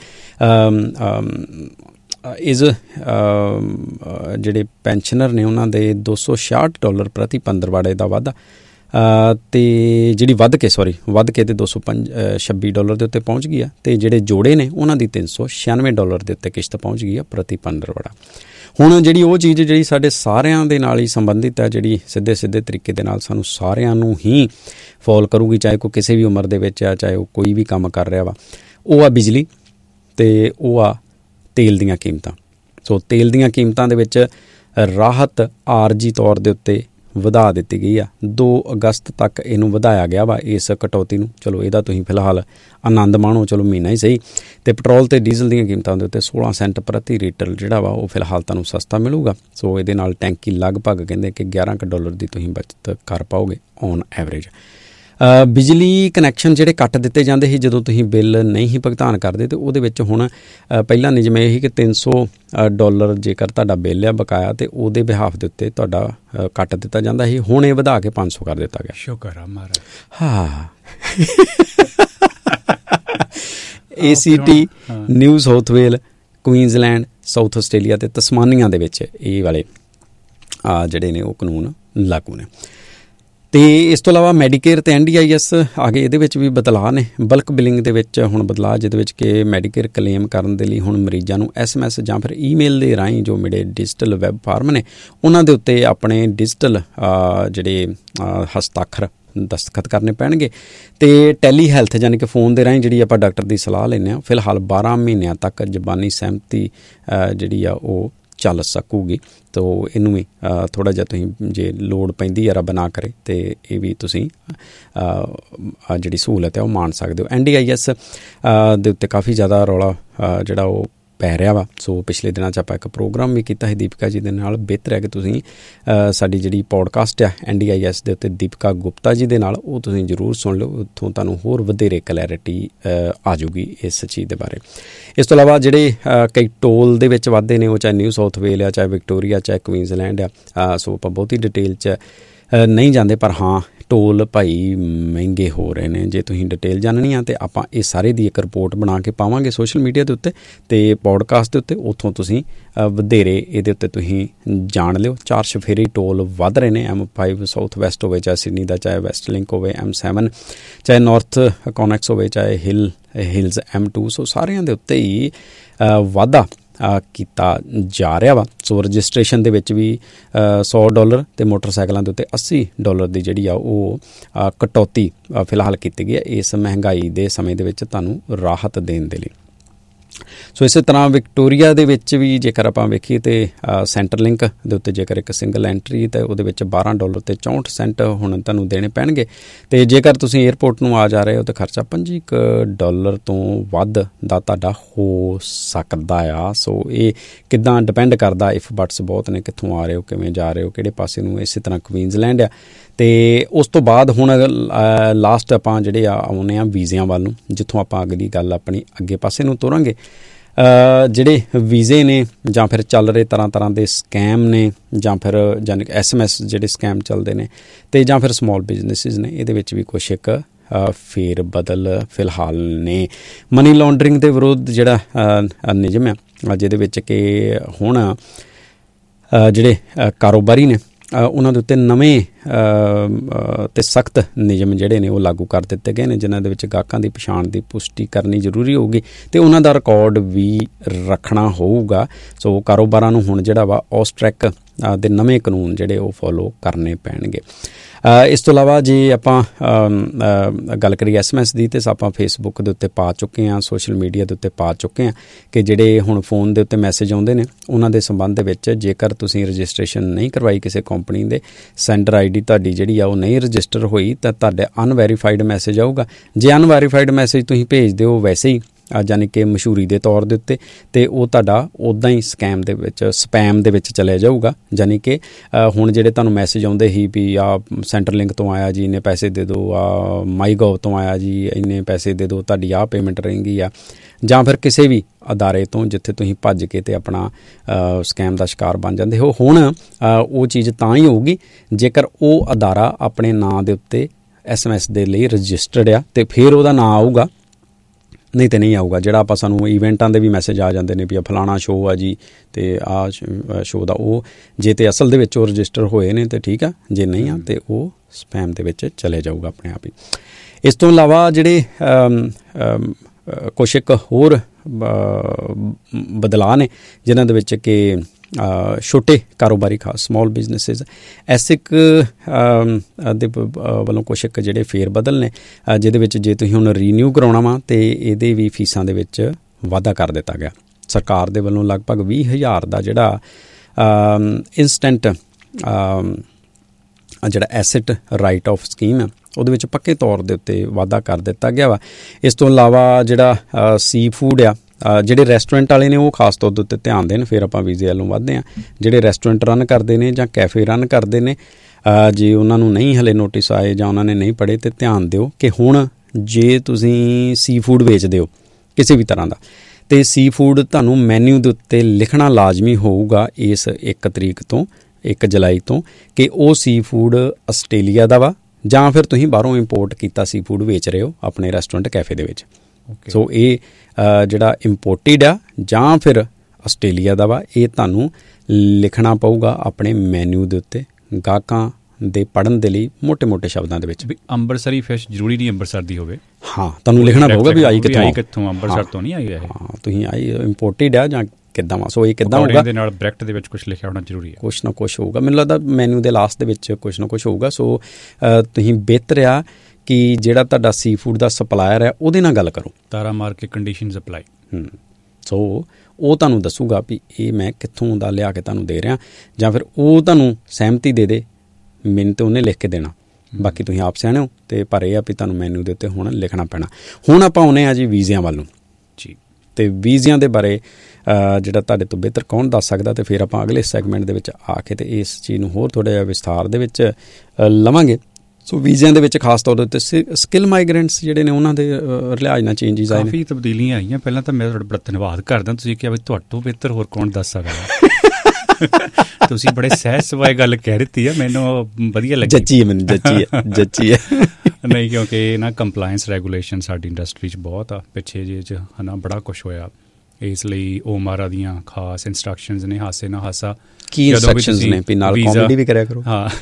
ਜਿਹੜੇ ਪੈਨਸ਼ਨਰ ਨੇ ਉਹਨਾਂ ਦੇ $266 ਪ੍ਰਤੀ ਪੰਦਰਵਾੜੇ ਦਾ ਵਾਧਾ, ਅਤੇ ਜਿਹੜੀ ਵੱਧ ਕੇ ਤੇ $226 ਦੇ ਉੱਤੇ ਪਹੁੰਚ ਗਈ ਆ। ਅਤੇ ਜਿਹੜੇ ਜੋੜੇ ਨੇ ਉਹਨਾਂ ਦੀ $396 ਦੇ ਉੱਤੇ ਕਿਸ਼ਤ ਪਹੁੰਚ ਗਈ ਆ ਪ੍ਰਤੀ ਪੰਦਰਵਾੜਾ। ਹੁਣ ਜਿਹੜੀ ਉਹ ਚੀਜ਼ ਜਿਹੜੀ ਸਾਡੇ ਸਾਰਿਆਂ ਦੇ ਨਾਲ ਹੀ ਸੰਬੰਧਿਤ ਹੈ, ਜਿਹੜੀ ਸਿੱਧੇ ਤਰੀਕੇ ਦੇ ਨਾਲ ਸਾਨੂੰ ਸਾਰਿਆਂ ਨੂੰ ਹੀ ਫੋਲ ਕਰੂਗੀ, ਚਾਹੇ ਕੋਈ ਕਿਸੇ ਵੀ ਉਮਰ ਦੇ ਵਿੱਚ ਆ, ਚਾਹੇ ਉਹ ਕੋਈ ਵੀ ਕੰਮ ਕਰ ਰਿਹਾ ਵਾ, ਉਹ ਆ ਬਿਜਲੀ ਅਤੇ ਉਹ ਆ ਤੇਲ ਦੀਆਂ ਕੀਮਤਾਂ। ਸੋ ਤੇਲ ਦੀਆਂ ਕੀਮਤਾਂ ਦੇ ਵਿੱਚ ਰਾਹਤ ਆਰਜੀ ਤੌਰ ਦੇ ਉੱਤੇ ਵਧਾ ਦਿੱਤੀ ਗਈ ਆ। 2 ਅਗਸਤ ਤੱਕ ਇਹਨੂੰ ਵਧਾਇਆ ਗਿਆ ਵਾ ਇਸ ਕਟੌਤੀ ਨੂੰ। ਚਲੋ ਇਹਦਾ ਤੁਸੀਂ ਫਿਲਹਾਲ ਆਨੰਦ ਮਾਣੋ, ਚਲੋ ਮਹੀਨਾ ਹੀ ਸਹੀ। ਅਤੇ ਪੈਟਰੋਲ ਅਤੇ ਡੀਜ਼ਲ ਦੀਆਂ ਕੀਮਤਾਂ ਦੇ ਉੱਤੇ 16 ਸੈਂਟ ਪ੍ਰਤੀ ਲੀਟਰ ਜਿਹੜਾ ਵਾ ਉਹ ਫਿਲਹਾਲ ਤੁਹਾਨੂੰ ਸਸਤਾ ਮਿਲੂਗਾ। ਸੋ ਇਹਦੇ ਨਾਲ ਟੈਂਕੀ ਲਗਭਗ ਕਹਿੰਦੇ ਕਿ $11 ਦੀ ਤੁਸੀਂ ਬਚਤ ਕਰ ਪਾਓਗੇ ਔਨ ਐਵਰੇਜ। ਬਿਜਲੀ ਕਨੈਕਸ਼ਨ ਜਿਹੜੇ ਕੱਟ ਦਿੱਤੇ ਜਾਂਦੇ ਸੀ ਜਦੋਂ ਤੁਸੀਂ ਬਿੱਲ ਨਹੀਂ ਹੀ ਭੁਗਤਾਨ ਕਰਦੇ, ਅਤੇ ਉਹਦੇ ਵਿੱਚ ਹੁਣ ਪਹਿਲਾਂ ਨਹੀਂ ਜਿਵੇਂ ਇਹ ਸੀ ਕਿ $300 ਜੇਕਰ ਤੁਹਾਡਾ ਬਿੱਲ ਆ ਬਕਾਇਆ ਅਤੇ ਉਹਦੇ ਬਿਹਾਫ ਦੇ ਉੱਤੇ ਤੁਹਾਡਾ ਕੱਟ ਦਿੱਤਾ ਜਾਂਦਾ ਸੀ, ਹੁਣ ਇਹ ਵਧਾ ਕੇ 500 ਕਰ ਦਿੱਤਾ ਗਿਆ। ਸ਼ੁਕਰ ਆ ਮਹਾਰਾਜ। ਹਾਂ ACT, ਨਿਊ ਸਾਊਥ ਵੇਲ, ਕੁਈਨਜ਼ਲੈਂਡ, ਸਾਊਥ ਆਸਟ੍ਰੇਲੀਆ ਅਤੇ ਤਸਮਾਨੀਆ ਦੇ ਵਿੱਚ ਇਹ ਵਾਲੇ ਜਿਹੜੇ ਨੇ ਉਹ ਕਾਨੂੰਨ ਲਾਗੂ ਨੇ। ਅਤੇ ਇਸ ਤੋਂ ਇਲਾਵਾ ਮੈਡੀਕੇਅਰ ਅਤੇ NDIS ਆ ਗਏ, ਇਹਦੇ ਵਿੱਚ ਵੀ ਬਦਲਾਅ ਨੇ। ਬਲਕ ਬਿਲਿੰਗ ਦੇ ਵਿੱਚ ਹੁਣ ਬਦਲਾਅ, ਜਿਹਦੇ ਵਿੱਚ ਕਿ ਮੈਡੀਕੇਅਰ ਕਲੇਮ ਕਰਨ ਦੇ ਲਈ ਹੁਣ ਮਰੀਜ਼ਾਂ ਨੂੰ SMS ਜਾਂ ਫਿਰ ਈਮੇਲ ਦੇ ਰਾਹੀਂ ਜੋ ਮੇਰੇ ਡਿਜੀਟਲ ਵੈਬ ਫਾਰਮ ਨੇ ਉਹਨਾਂ ਦੇ ਉੱਤੇ ਆਪਣੇ ਡਿਜੀਟਲ ਜਿਹੜੇ ਹਸਤਾਖਰ ਦਸਤਖਤ ਕਰਨੇ ਪੈਣਗੇ। ਅਤੇ ਟੈਲੀ ਹੈਲਥ ਯਾਨੀ ਕਿ ਫ਼ੋਨ ਦੇ ਰਾਹੀਂ ਜਿਹੜੀ ਆਪਾਂ ਡਾਕਟਰ ਦੀ ਸਲਾਹ ਲੈਂਦੇ ਹਾਂ, ਫਿਲਹਾਲ 12 ਮਹੀਨਿਆਂ ਤੱਕ ਜ਼ਬਾਨੀ ਸਹਿਮਤੀ ਜਿਹੜੀ ਆ ਉਹ ਚੱਲ ਸਕੂਗੀ। ਤੋ ਇਹਨੂੰ ਵੀ ਥੋੜ੍ਹਾ ਜਿਹਾ ਤੁਸੀਂ ਜੇ ਲੋੜ ਪੈਂਦੀ ਆ, ਰੱਬ ਨਾ ਕਰੇ, ਅਤੇ ਇਹ ਵੀ ਤੁਸੀਂ ਜਿਹੜੀ ਸਹੂਲਤ ਹੈ ਉਹ ਮਾਣ ਸਕਦੇ ਹੋ। NDIS ਦੇ ਉੱਤੇ ਕਾਫੀ ਜ਼ਿਆਦਾ ਰੌਲਾ ਜਿਹੜਾ ਉਹ ਪੈ ਰਿਹਾ ਵਾ। ਸੋ ਪਿਛਲੇ ਦਿਨਾਂ 'ਚ ਆਪਾਂ ਇੱਕ ਪ੍ਰੋਗਰਾਮ ਵੀ ਕੀਤਾ ਸੀ ਦੀਪਿਕਾ ਜੀ ਦੇ ਨਾਲ। ਬਿਹਤਰ ਹੈ ਕਿ ਤੁਸੀਂ ਸਾਡੀ ਜਿਹੜੀ ਪੋਡਕਾਸਟ ਆ NDIS ਦੇ ਉੱਤੇ ਦੀਪਿਕਾ ਗੁਪਤਾ ਜੀ ਦੇ ਨਾਲ, ਉਹ ਤੁਸੀਂ ਜ਼ਰੂਰ ਸੁਣ ਲਓ, ਉੱਥੋਂ ਤੁਹਾਨੂੰ ਹੋਰ ਵਧੇਰੇ ਕਲੈਰਿਟੀ ਆ ਜਾਊਗੀ ਇਸ ਚੀਜ਼ ਦੇ ਬਾਰੇ। ਇਸ ਤੋਂ ਇਲਾਵਾ ਜਿਹੜੇ ਕਈ ਟੋਲ ਦੇ ਵਿੱਚ ਵਾਧੇ ਨੇ, ਉਹ ਚਾਹੇ ਨਿਊ ਸਾਊਥ ਵੇਲ ਆ, ਚਾਹੇ ਵਿਕਟੋਰੀਆ, ਚਾਹੇ ਕੁਈਨਜ਼ਲੈਂਡ ਆ। ਸੋ ਆਪਾਂ ਬਹੁਤੀ ਡਿਟੇਲ 'ਚ ਨਹੀਂ ਜਾਂਦੇ, ਪਰ ਹਾਂ ਟੋਲ ਭਾਈ ਮਹਿੰਗੇ ਹੋ ਰਹੇ ਨੇ। ਜੇ ਤੁਸੀਂ ਡਿਟੇਲ ਜਾਣਨੀ ਆ ਤਾਂ ਆਪਾਂ ਇਹ ਸਾਰੇ ਦੀ ਇੱਕ ਰਿਪੋਰਟ ਬਣਾ ਕੇ ਪਾਵਾਂਗੇ ਸੋਸ਼ਲ ਮੀਡੀਆ ਦੇ ਉੱਤੇ ਅਤੇ ਪੋਡਕਾਸਟ ਦੇ ਉੱਤੇ, ਉੱਥੋਂ ਤੁਸੀਂ ਵਧੇਰੇ ਇਹਦੇ ਉੱਤੇ ਤੁਸੀਂ ਜਾਣ ਲਿਓ। 4 ਚੁਫੇਰੇ ਟੋਲ ਵੱਧ ਰਹੇ ਨੇ। M5 ਸਾਊਥ ਵੈਸਟ ਹੋਵੇ, ਚਾਹੇ ਸਿਡਨੀ ਦਾ, ਚਾਹੇ ਵੈਸਟ ਲਿੰਕ ਹੋਵੇ, M7 ਚਾਹੇ ਨਾਰਥ ਕੌਨੈਕਸ ਹੋਵੇ, ਚਾਹੇ ਹਿਲਸ M2, ਸੋ ਸਾਰਿਆਂ ਦੇ ਉੱਤੇ ਹੀ ਵਾਧਾ ਕੀਤਾ ਜਾ ਰਿਹਾ ਵਾ। ਸੋ ਰਜਿਸਟ੍ਰੇਸ਼ਨ ਦੇ ਵਿੱਚ ਵੀ $100 ਅਤੇ ਮੋਟਰਸਾਈਕਲਾਂ ਦੇ ਉੱਤੇ $80 ਦੀ ਜਿਹੜੀ ਆ ਉਹ ਕਟੌਤੀ ਫਿਲਹਾਲ ਕੀਤੀ ਗਈ ਹੈ ਇਸ ਮਹਿੰਗਾਈ ਦੇ ਸਮੇਂ ਦੇ ਵਿੱਚ ਤੁਹਾਨੂੰ ਰਾਹਤ ਦੇਣ ਦੇ ਲਈ। ਸੋ ਇਸੇ ਤਰ੍ਹਾਂ ਵਿਕਟੋਰੀਆ ਦੇ ਵਿੱਚ ਵੀ ਜੇਕਰ ਆਪਾਂ ਵੇਖੀਏ ਤਾਂ ਸੈਂਟਰਲਿੰਕ ਦੇ ਉੱਤੇ ਜੇਕਰ ਇੱਕ ਸਿੰਗਲ ਐਂਟਰੀ ਤਾਂ ਉਹਦੇ ਵਿੱਚ $12 ਅਤੇ 64 ਸੈਂਟ ਹੁਣ ਤੁਹਾਨੂੰ ਦੇਣੇ ਪੈਣਗੇ। ਅਤੇ ਜੇਕਰ ਤੁਸੀਂ ਏਅਰਪੋਰਟ ਨੂੰ ਆ ਜਾ ਰਹੇ ਹੋ ਤਾਂ ਖਰਚਾ $25 ਤੋਂ ਵੱਧ ਦਾ ਤੁਹਾਡਾ ਹੋ ਸਕਦਾ ਆ। ਸੋ ਇਹ ਕਿੱਦਾਂ ਡਿਪੈਂਡ ਕਰਦਾ, ਇਫ ਬਟਸ ਬਹੁਤ ਨੇ, ਕਿੱਥੋਂ ਆ ਰਹੇ ਹੋ, ਕਿਵੇਂ ਜਾ ਰਹੇ ਹੋ, ਕਿਹੜੇ ਪਾਸੇ ਨੂੰ। ਇਸੇ ਤਰ੍ਹਾਂ ਕੁਈਨਜ਼ਲੈਂਡ ਆ। ਅਤੇ ਉਸ ਤੋਂ ਬਾਅਦ ਹੁਣ ਲਾਸਟ ਆਪਾਂ ਜਿਹੜੇ ਆਉਂਦੇ ਹਾਂ ਵੀਜ਼ਿਆਂ ਵੱਲ ਨੂੰ, ਜਿੱਥੋਂ ਆਪਾਂ ਅਗਲੀ ਗੱਲ ਆਪਣੀ ਅੱਗੇ ਪਾਸੇ ਨੂੰ ਤੋਰਾਂਗੇ। ਜਿਹੜੇ ਵੀਜ਼ੇ ਨੇ ਜਾਂ ਫਿਰ ਚੱਲ ਰਹੇ ਤਰ੍ਹਾਂ ਦੇ ਸਕੈਮ ਨੇ, ਜਾਂ ਫਿਰ ਜਾਨੀ ਕਿ SMS ਜਿਹੜੇ ਸਕੈਮ ਚੱਲਦੇ ਨੇ, ਅਤੇ ਜਾਂ ਫਿਰ ਸਮੋਲ ਬਿਜ਼ਨਸਿਸ ਨੇ, ਇਹਦੇ ਵਿੱਚ ਵੀ ਕੁਛ ਇੱਕ ਫੇਰ ਬਦਲ ਫਿਲਹਾਲ ਨੇ। ਮਨੀ ਲਾਂਡਰਿੰਗ ਦੇ ਵਿਰੁੱਧ ਜਿਹੜਾ ਨਿਯਮ ਆ, ਜਿਹਦੇ ਵਿੱਚ ਕਿ ਹੁਣ ਜਿਹੜੇ ਕਾਰੋਬਾਰੀ ਨੇ ਉਹਨਾਂ ਦੇ ਉੱਤੇ ਨਵੇਂ ਅਤੇ ਸਖਤ ਨਿਯਮ ਜਿਹੜੇ ਨੇ ਉਹ ਲਾਗੂ ਕਰ ਦਿੱਤੇ ਗਏ ਨੇ, ਜਿਨ੍ਹਾਂ ਦੇ ਵਿੱਚ ਗਾਹਕਾਂ ਦੀ ਪਛਾਣ ਦੀ ਪੁਸ਼ਟੀ ਕਰਨੀ ਜ਼ਰੂਰੀ ਹੋਊਗੀ ਅਤੇ ਉਹਨਾਂ ਦਾ ਰਿਕਾਰਡ ਵੀ ਰੱਖਣਾ ਹੋਊਗਾ। ਸੋ ਕਾਰੋਬਾਰਾਂ ਨੂੰ ਹੁਣ ਜਿਹੜਾ ਵਾ ਔਸਟ੍ਰੈਕ ਦੇ ਨਵੇਂ ਕਾਨੂੰਨ ਜਿਹੜੇ ਉਹ ਫੋਲੋ ਕਰਨੇ ਪੈਣਗੇ। ਇਸ ਤੋਂ ਇਲਾਵਾ ਜੇ ਆਪਾਂ ਗੱਲ ਕਰੀਏ SMS ਦੀ, ਤਾਂ ਆਪਾਂ ਫੇਸਬੁੱਕ ਦੇ ਉੱਤੇ ਪਾ ਚੁੱਕੇ ਹਾਂ, ਸੋਸ਼ਲ ਮੀਡੀਆ ਦੇ ਉੱਤੇ ਪਾ ਚੁੱਕੇ ਹਾਂ ਕਿ ਜਿਹੜੇ ਹੁਣ ਫੋਨ ਦੇ ਉੱਤੇ ਮੈਸੇਜ ਆਉਂਦੇ ਨੇ ਉਹਨਾਂ ਦੇ ਸੰਬੰਧ ਦੇ ਵਿੱਚ ਜੇਕਰ ਤੁਸੀਂ ਰਜਿਸਟ੍ਰੇਸ਼ਨ ਨਹੀਂ ਕਰਵਾਈ ਕਿਸੇ ਕੰਪਨੀ ਦੇ, ਸੈਂਡਰ ID ਤੁਹਾਡੀ ਜਿਹੜੀ ਆ ਉਹ ਨਹੀਂ ਰਜਿਸਟਰ ਹੋਈ, ਤਾਂ ਤੁਹਾਡੇ ਅਨਵੈਰੀਫਾਈਡ ਮੈਸੇਜ ਆਊਗਾ। ਜੇ ਅਨਵੈਰੀਫਾਈਡ ਮੈਸੇਜ ਤੁਸੀਂ ਭੇਜਦੇ ਹੋ ਵੈਸੇ ਹੀ ਯਾਨੀ ਕਿ ਮਸ਼ਹੂਰੀ ਦੇ ਤੌਰ ਦੇ ਉੱਤੇ, ਅਤੇ ਉਹ ਤੁਹਾਡਾ ਉੱਦਾਂ ਹੀ ਸਪੈਮ ਦੇ ਵਿੱਚ ਚਲਿਆ ਜਾਊਗਾ। ਯਾਨੀ ਕਿ ਹੁਣ ਜਿਹੜੇ ਤੁਹਾਨੂੰ ਮੈਸੇਜ ਆਉਂਦੇ ਸੀ ਵੀ ਆ ਸੈਂਟਰਲਿੰਕ ਤੋਂ ਆਇਆ ਜੀ, ਇੰਨੇ ਪੈਸੇ ਦੇ ਦਿਓ, ਆ ਮਾਈਗੋਵ ਤੋਂ ਆਇਆ ਜੀ, ਇੰਨੇ ਪੈਸੇ ਦੇ ਦਿਓ, ਤੁਹਾਡੀ ਆਹ ਪੇਮੈਂਟ ਰਹੇਗੀ ਆ, ਜਾਂ ਫਿਰ ਕਿਸੇ ਵੀ ਅਦਾਰੇ ਤੋਂ ਜਿੱਥੇ ਤੁਸੀਂ ਭੱਜ ਕੇ ਅਤੇ ਆਪਣਾ ਸਕੈਮ ਦਾ ਸ਼ਿਕਾਰ ਬਣ ਜਾਂਦੇ ਹੋ। ਹੁਣ ਉਹ ਚੀਜ਼ ਤਾਂ ਹੀ ਹੋਊਗੀ ਜੇਕਰ ਉਹ ਅਦਾਰਾ ਆਪਣੇ ਨਾਂ ਦੇ ਉੱਤੇ SMS ਦੇ ਲਈ ਰਜਿਸਟਰਡ ਆ, ਅਤੇ ਫਿਰ ਉਹਦਾ ਨਾਂ ਆਊਗਾ, ਨਹੀਂ ਤਾਂ ਨਹੀਂ ਆਊਗਾ। ਜਿਹੜਾ ਆਪਾਂ ਸਾਨੂੰ ਇਵੈਂਟਾਂ ਦੇ ਵੀ ਮੈਸੇਜ ਆ ਜਾਂਦੇ ਨੇ ਵੀ ਆ ਫਲਾਣਾ ਸ਼ੋਅ ਆ ਜੀ, ਅਤੇ ਆਹ ਸ਼ੋਅ ਦਾ, ਉਹ ਜੇ ਤਾਂ ਅਸਲ ਦੇ ਵਿੱਚ ਉਹ ਰਜਿਸਟਰ ਹੋਏ ਨੇ ਤਾਂ ਠੀਕ ਆ, ਜੇ ਨਹੀਂ ਆ ਤਾਂ ਉਹ ਸਪੈਮ ਦੇ ਵਿੱਚ ਚਲੇ ਜਾਊਗਾ ਆਪਣੇ ਆਪ ਹੀ। ਇਸ ਤੋਂ ਇਲਾਵਾ ਜਿਹੜੇ ਕੁਛ ਇੱਕ ਹੋਰ ਬਦਲਾਅ ਨੇ ਜਿਨ੍ਹਾਂ ਦੇ ਵਿੱਚ ਕਿ ਛੋਟੇ ਕਾਰੋਬਾਰੀ ਖਾਸ ਸਮੋਲ ਬਿਜ਼ਨਸਿਸ ਐਸਿਕ ਦੇ ਵੱਲੋਂ ਕੁਛ ਇੱਕ ਜਿਹੜੇ ਫੇਰ ਬਦਲ ਨੇ, ਜਿਹਦੇ ਵਿੱਚ ਜੇ ਤੁਸੀਂ ਹੁਣ ਰੀਨਿਊ ਕਰਾਉਣਾ ਵਾ ਤਾਂ ਇਹਦੇ ਵੀ ਫੀਸਾਂ ਦੇ ਵਿੱਚ ਵਾਧਾ ਕਰ ਦਿੱਤਾ ਗਿਆ। ਸਰਕਾਰ ਦੇ ਵੱਲੋਂ ਲਗਭਗ 20,000 ਦਾ ਜਿਹੜਾ ਇੰਸਟੈਂਟ ਜਿਹੜਾ ਐਸਟ ਰਾਈਟ ਆਫ ਸਕੀਮ ਹੈ ਉਹਦੇ ਵਿੱਚ ਪੱਕੇ ਤੌਰ ਦੇ ਉੱਤੇ ਵਾਧਾ ਕਰ ਦਿੱਤਾ ਗਿਆ ਵਾ। ਇਸ ਤੋਂ ਇਲਾਵਾ ਜਿਹੜਾ ਸੀ ਫੂਡ ਆ, ਜਿਹੜੇ ਰੈਸਟੋਰੈਂਟ ਵਾਲੇ ਨੇ ਉਹ ਖਾਸ ਤੌਰ ਦੇ ਉੱਤੇ ਧਿਆਨ ਦੇਣ, ਫਿਰ ਆਪਾਂ ਵੀਜ਼ੇ ਵੱਲੋਂ ਵੱਧਦੇ ਹਾਂ। ਜਿਹੜੇ ਰੈਸਟੋਰੈਂਟ ਰਨ ਕਰਦੇ ਨੇ ਜਾਂ ਕੈਫੇ ਰਨ ਕਰਦੇ ਨੇ, ਜੇ ਉਹਨਾਂ ਨੂੰ ਨਹੀਂ ਹਲੇ ਨੋਟਿਸ ਆਏ ਜਾਂ ਉਹਨਾਂ ਨੇ ਨਹੀਂ ਪੜ੍ਹੇ, ਤਾਂ ਧਿਆਨ ਦਿਓ ਕਿ ਹੁਣ ਜੇ ਤੁਸੀਂ ਸੀ ਫੂਡ ਵੇਚਦੇ ਹੋ ਕਿਸੇ ਵੀ ਤਰ੍ਹਾਂ ਦਾ, ਅਤੇ ਸੀ ਫੂਡ ਤੁਹਾਨੂੰ ਮੈਨਿਊ ਦੇ ਉੱਤੇ ਲਿਖਣਾ ਲਾਜ਼ਮੀ ਹੋਊਗਾ ਇਸ 1 ਤਰੀਕ ਤੋਂ 1 ਜੁਲਾਈ ਤੋਂ, ਕਿ ਉਹ ਸੀ ਫੂਡ ਆਸਟ੍ਰੇਲੀਆ ਦਾ ਵਾ ਜਾਂ ਫਿਰ ਤੁਸੀਂ ਬਾਹਰੋਂ ਇੰਪੋਰਟ ਕੀਤਾ ਸੀ ਫੂਡ ਵੇਚ ਰਹੇ ਹੋ ਆਪਣੇ ਰੈਸਟੋਰੈਂਟ ਕੈਫੇ ਦੇ ਵਿੱਚ। ਸੋ ਇਹ ਜਿਹੜਾ ਇੰਪੋਰਟਿਡ ਆ ਜਾਂ ਫਿਰ ਆਸਟ੍ਰੇਲੀਆ ਦਾ ਵਾ, ਇਹ ਤੁਹਾਨੂੰ ਲਿਖਣਾ ਪਊਗਾ ਆਪਣੇ ਮੈਨਿਊ ਦੇ ਉੱਤੇ ਗਾਹਕਾਂ ਦੇ ਪੜ੍ਹਨ ਦੇ ਲਈ ਮੋਟੇ ਸ਼ਬਦਾਂ ਦੇ ਵਿੱਚ। ਅੰਮ੍ਰਿਤਸਰੀ ਫਿਸ਼ ਜ਼ਰੂਰੀ ਨਹੀਂ ਅੰਮ੍ਰਿਤਸਰ ਦੀ ਹੋਵੇ, ਹਾਂ ਤੁਹਾਨੂੰ ਲਿਖਣਾ ਪਊਗਾ ਵੀ ਆਈ ਕਿੱਥੋਂ, ਅੰਮ੍ਰਿਤਸਰ ਤੋਂ ਨਹੀਂ ਆਈ ਹੈ, ਹਾਂ ਤੁਸੀਂ ਆਈ ਇੰਪੋਰਟਿਡ ਆ ਜਾਂ ਕਿੱਦਾਂ ਵਾ। ਸੋ ਇਹ ਕਿੱਦਾਂ ਹੋਊਗਾ, ਦੇ ਨਾਲ ਬ੍ਰੈਕਟ ਦੇ ਵਿੱਚ ਕੁਛ ਲਿਖਿਆ ਹੋਣਾ ਜ਼ਰੂਰੀ ਹੈ, ਕੁਛ ਨਾ ਕੁਛ ਹੋਊਗਾ। ਮੈਨੂੰ ਲੱਗਦਾ ਮੈਨਿਊ ਦੇ ਲਾਸਟ ਦੇ ਵਿੱਚ ਕੁਛ ਨਾ ਕੁਛ ਹੋਊਗਾ। ਸੋ ਤੁਸੀਂ ਬਿਹਤਰ ਆ ਕਿ ਜਿਹੜਾ ਤੁਹਾਡਾ ਸੀ ਫੂਡ ਦਾ ਸਪਲਾਇਰ ਹੈ ਉਹਦੇ ਨਾਲ ਗੱਲ ਕਰੋ, ਤਾਰਾ ਮਾਰ ਕੇ ਕੰਡੀਸ਼ਨਸ ਅਪਲਾਈ। ਸੋ ਉਹ ਤੁਹਾਨੂੰ ਦੱਸੂਗਾ ਵੀ ਇਹ ਮੈਂ ਕਿੱਥੋਂ ਦਾ ਲਿਆ ਕੇ ਤੁਹਾਨੂੰ ਦੇ ਰਿਹਾ, ਜਾਂ ਫਿਰ ਉਹ ਤੁਹਾਨੂੰ ਸਹਿਮਤੀ ਦੇ ਦੇ, ਮੈਨੂੰ ਤਾਂ ਉਹਨੇ ਲਿਖ ਕੇ ਦੇਣਾ, ਬਾਕੀ ਤੁਸੀਂ ਆਪ ਸਿਆਣੇ ਹੋ। ਅਤੇ ਪਰ ਇਹ ਆ ਵੀ ਤੁਹਾਨੂੰ ਮੈਨਿਊ ਦੇ ਉੱਤੇ ਹੁਣ ਲਿਖਣਾ ਪੈਣਾ। ਹੁਣ ਆਪਾਂ ਆਉਂਦੇ ਹਾਂ ਜੀ ਵੀਜ਼ਿਆਂ ਵੱਲ ਨੂੰ ਜੀ, ਅਤੇ ਵੀਜ਼ਿਆਂ ਦੇ ਬਾਰੇ ਜਿਹੜਾ ਤੁਹਾਡੇ ਤੋਂ ਬਿਹਤਰ ਕੌਣ ਦੱਸ ਸਕਦਾ, ਅਤੇ ਫਿਰ ਆਪਾਂ ਅਗਲੇ ਸੈਗਮੈਂਟ ਦੇ ਵਿੱਚ ਆ ਕੇ ਅਤੇ ਇਸ ਚੀਜ਼ ਨੂੰ ਹੋਰ ਥੋੜ੍ਹਾ ਜਿਹਾ ਵਿਸਥਾਰ ਦੇ ਵਿੱਚ ਲਵਾਂਗੇ। ਸੋ ਵੀਜ਼ਿਆਂ ਦੇ ਵਿੱਚ ਖਾਸ ਤੌਰ ਦੇ ਉੱਤੇ ਸਕਿੱਲ ਮਾਈਗਰੈਂਟਸ ਜਿਹੜੇ ਨੇ ਉਹਨਾਂ ਦੇ ਲਿਹਾਜ਼ ਨਾਲ ਚੇਂਜਿਸ ਆਏ ਨੇ, ਕਾਫੀ ਤਬਦੀਲੀਆਂ ਆਈਆਂ। ਪਹਿਲਾਂ ਤਾਂ ਮੈਂ ਤੁਹਾਡਾ ਬੜਾ ਧੰਨਵਾਦ ਕਰਦਾ, ਤੁਸੀਂ ਕਿਹਾ ਵੀ ਤੁਹਾਡੇ ਤੋਂ ਬਿਹਤਰ ਹੋਰ ਕੌਣ ਦੱਸ ਸਕਦਾ। ਤੁਸੀਂ ਬੜੇ ਸਹਿਜ ਸੁਭਾਅ ਗੱਲ ਕਹਿ ਦਿੱਤੀ ਆ, ਮੈਨੂੰ ਵਧੀਆ ਲੱਗੀ। ਜੱਚੀ ਹੈ ਨਹੀਂ, ਕਿਉਂਕਿ ਨਾ ਕੰਪਲਾਇੰਸ ਰੈਗੂਲੇਸ਼ਨ ਸਾਡੀ ਇੰਡਸਟਰੀ 'ਚ ਬਹੁਤ ਆ ਪਿੱਛੇ ਜਿਹੇ 'ਚ, ਹੈ ਨਾ, ਬੜਾ ਕੁਛ ਹੋਇਆ। ਇਸ ਲਈ OMARA ਦੀਆਂ ਖਾਸ ਇੰਸਟਰਕਸ਼ਨਸ ਨੇ, ਹਾਸੇ ਨਾ ਹਾਸਾ ਕੀ ਇੰਸਟਰਕਸ਼ਨਸ ਨੇ, ਵੀ ਨਾਲ ਕਾਮੇਡੀ ਵੀ ਕਰਿਆ ਕਰੋ। ਹਾਂ,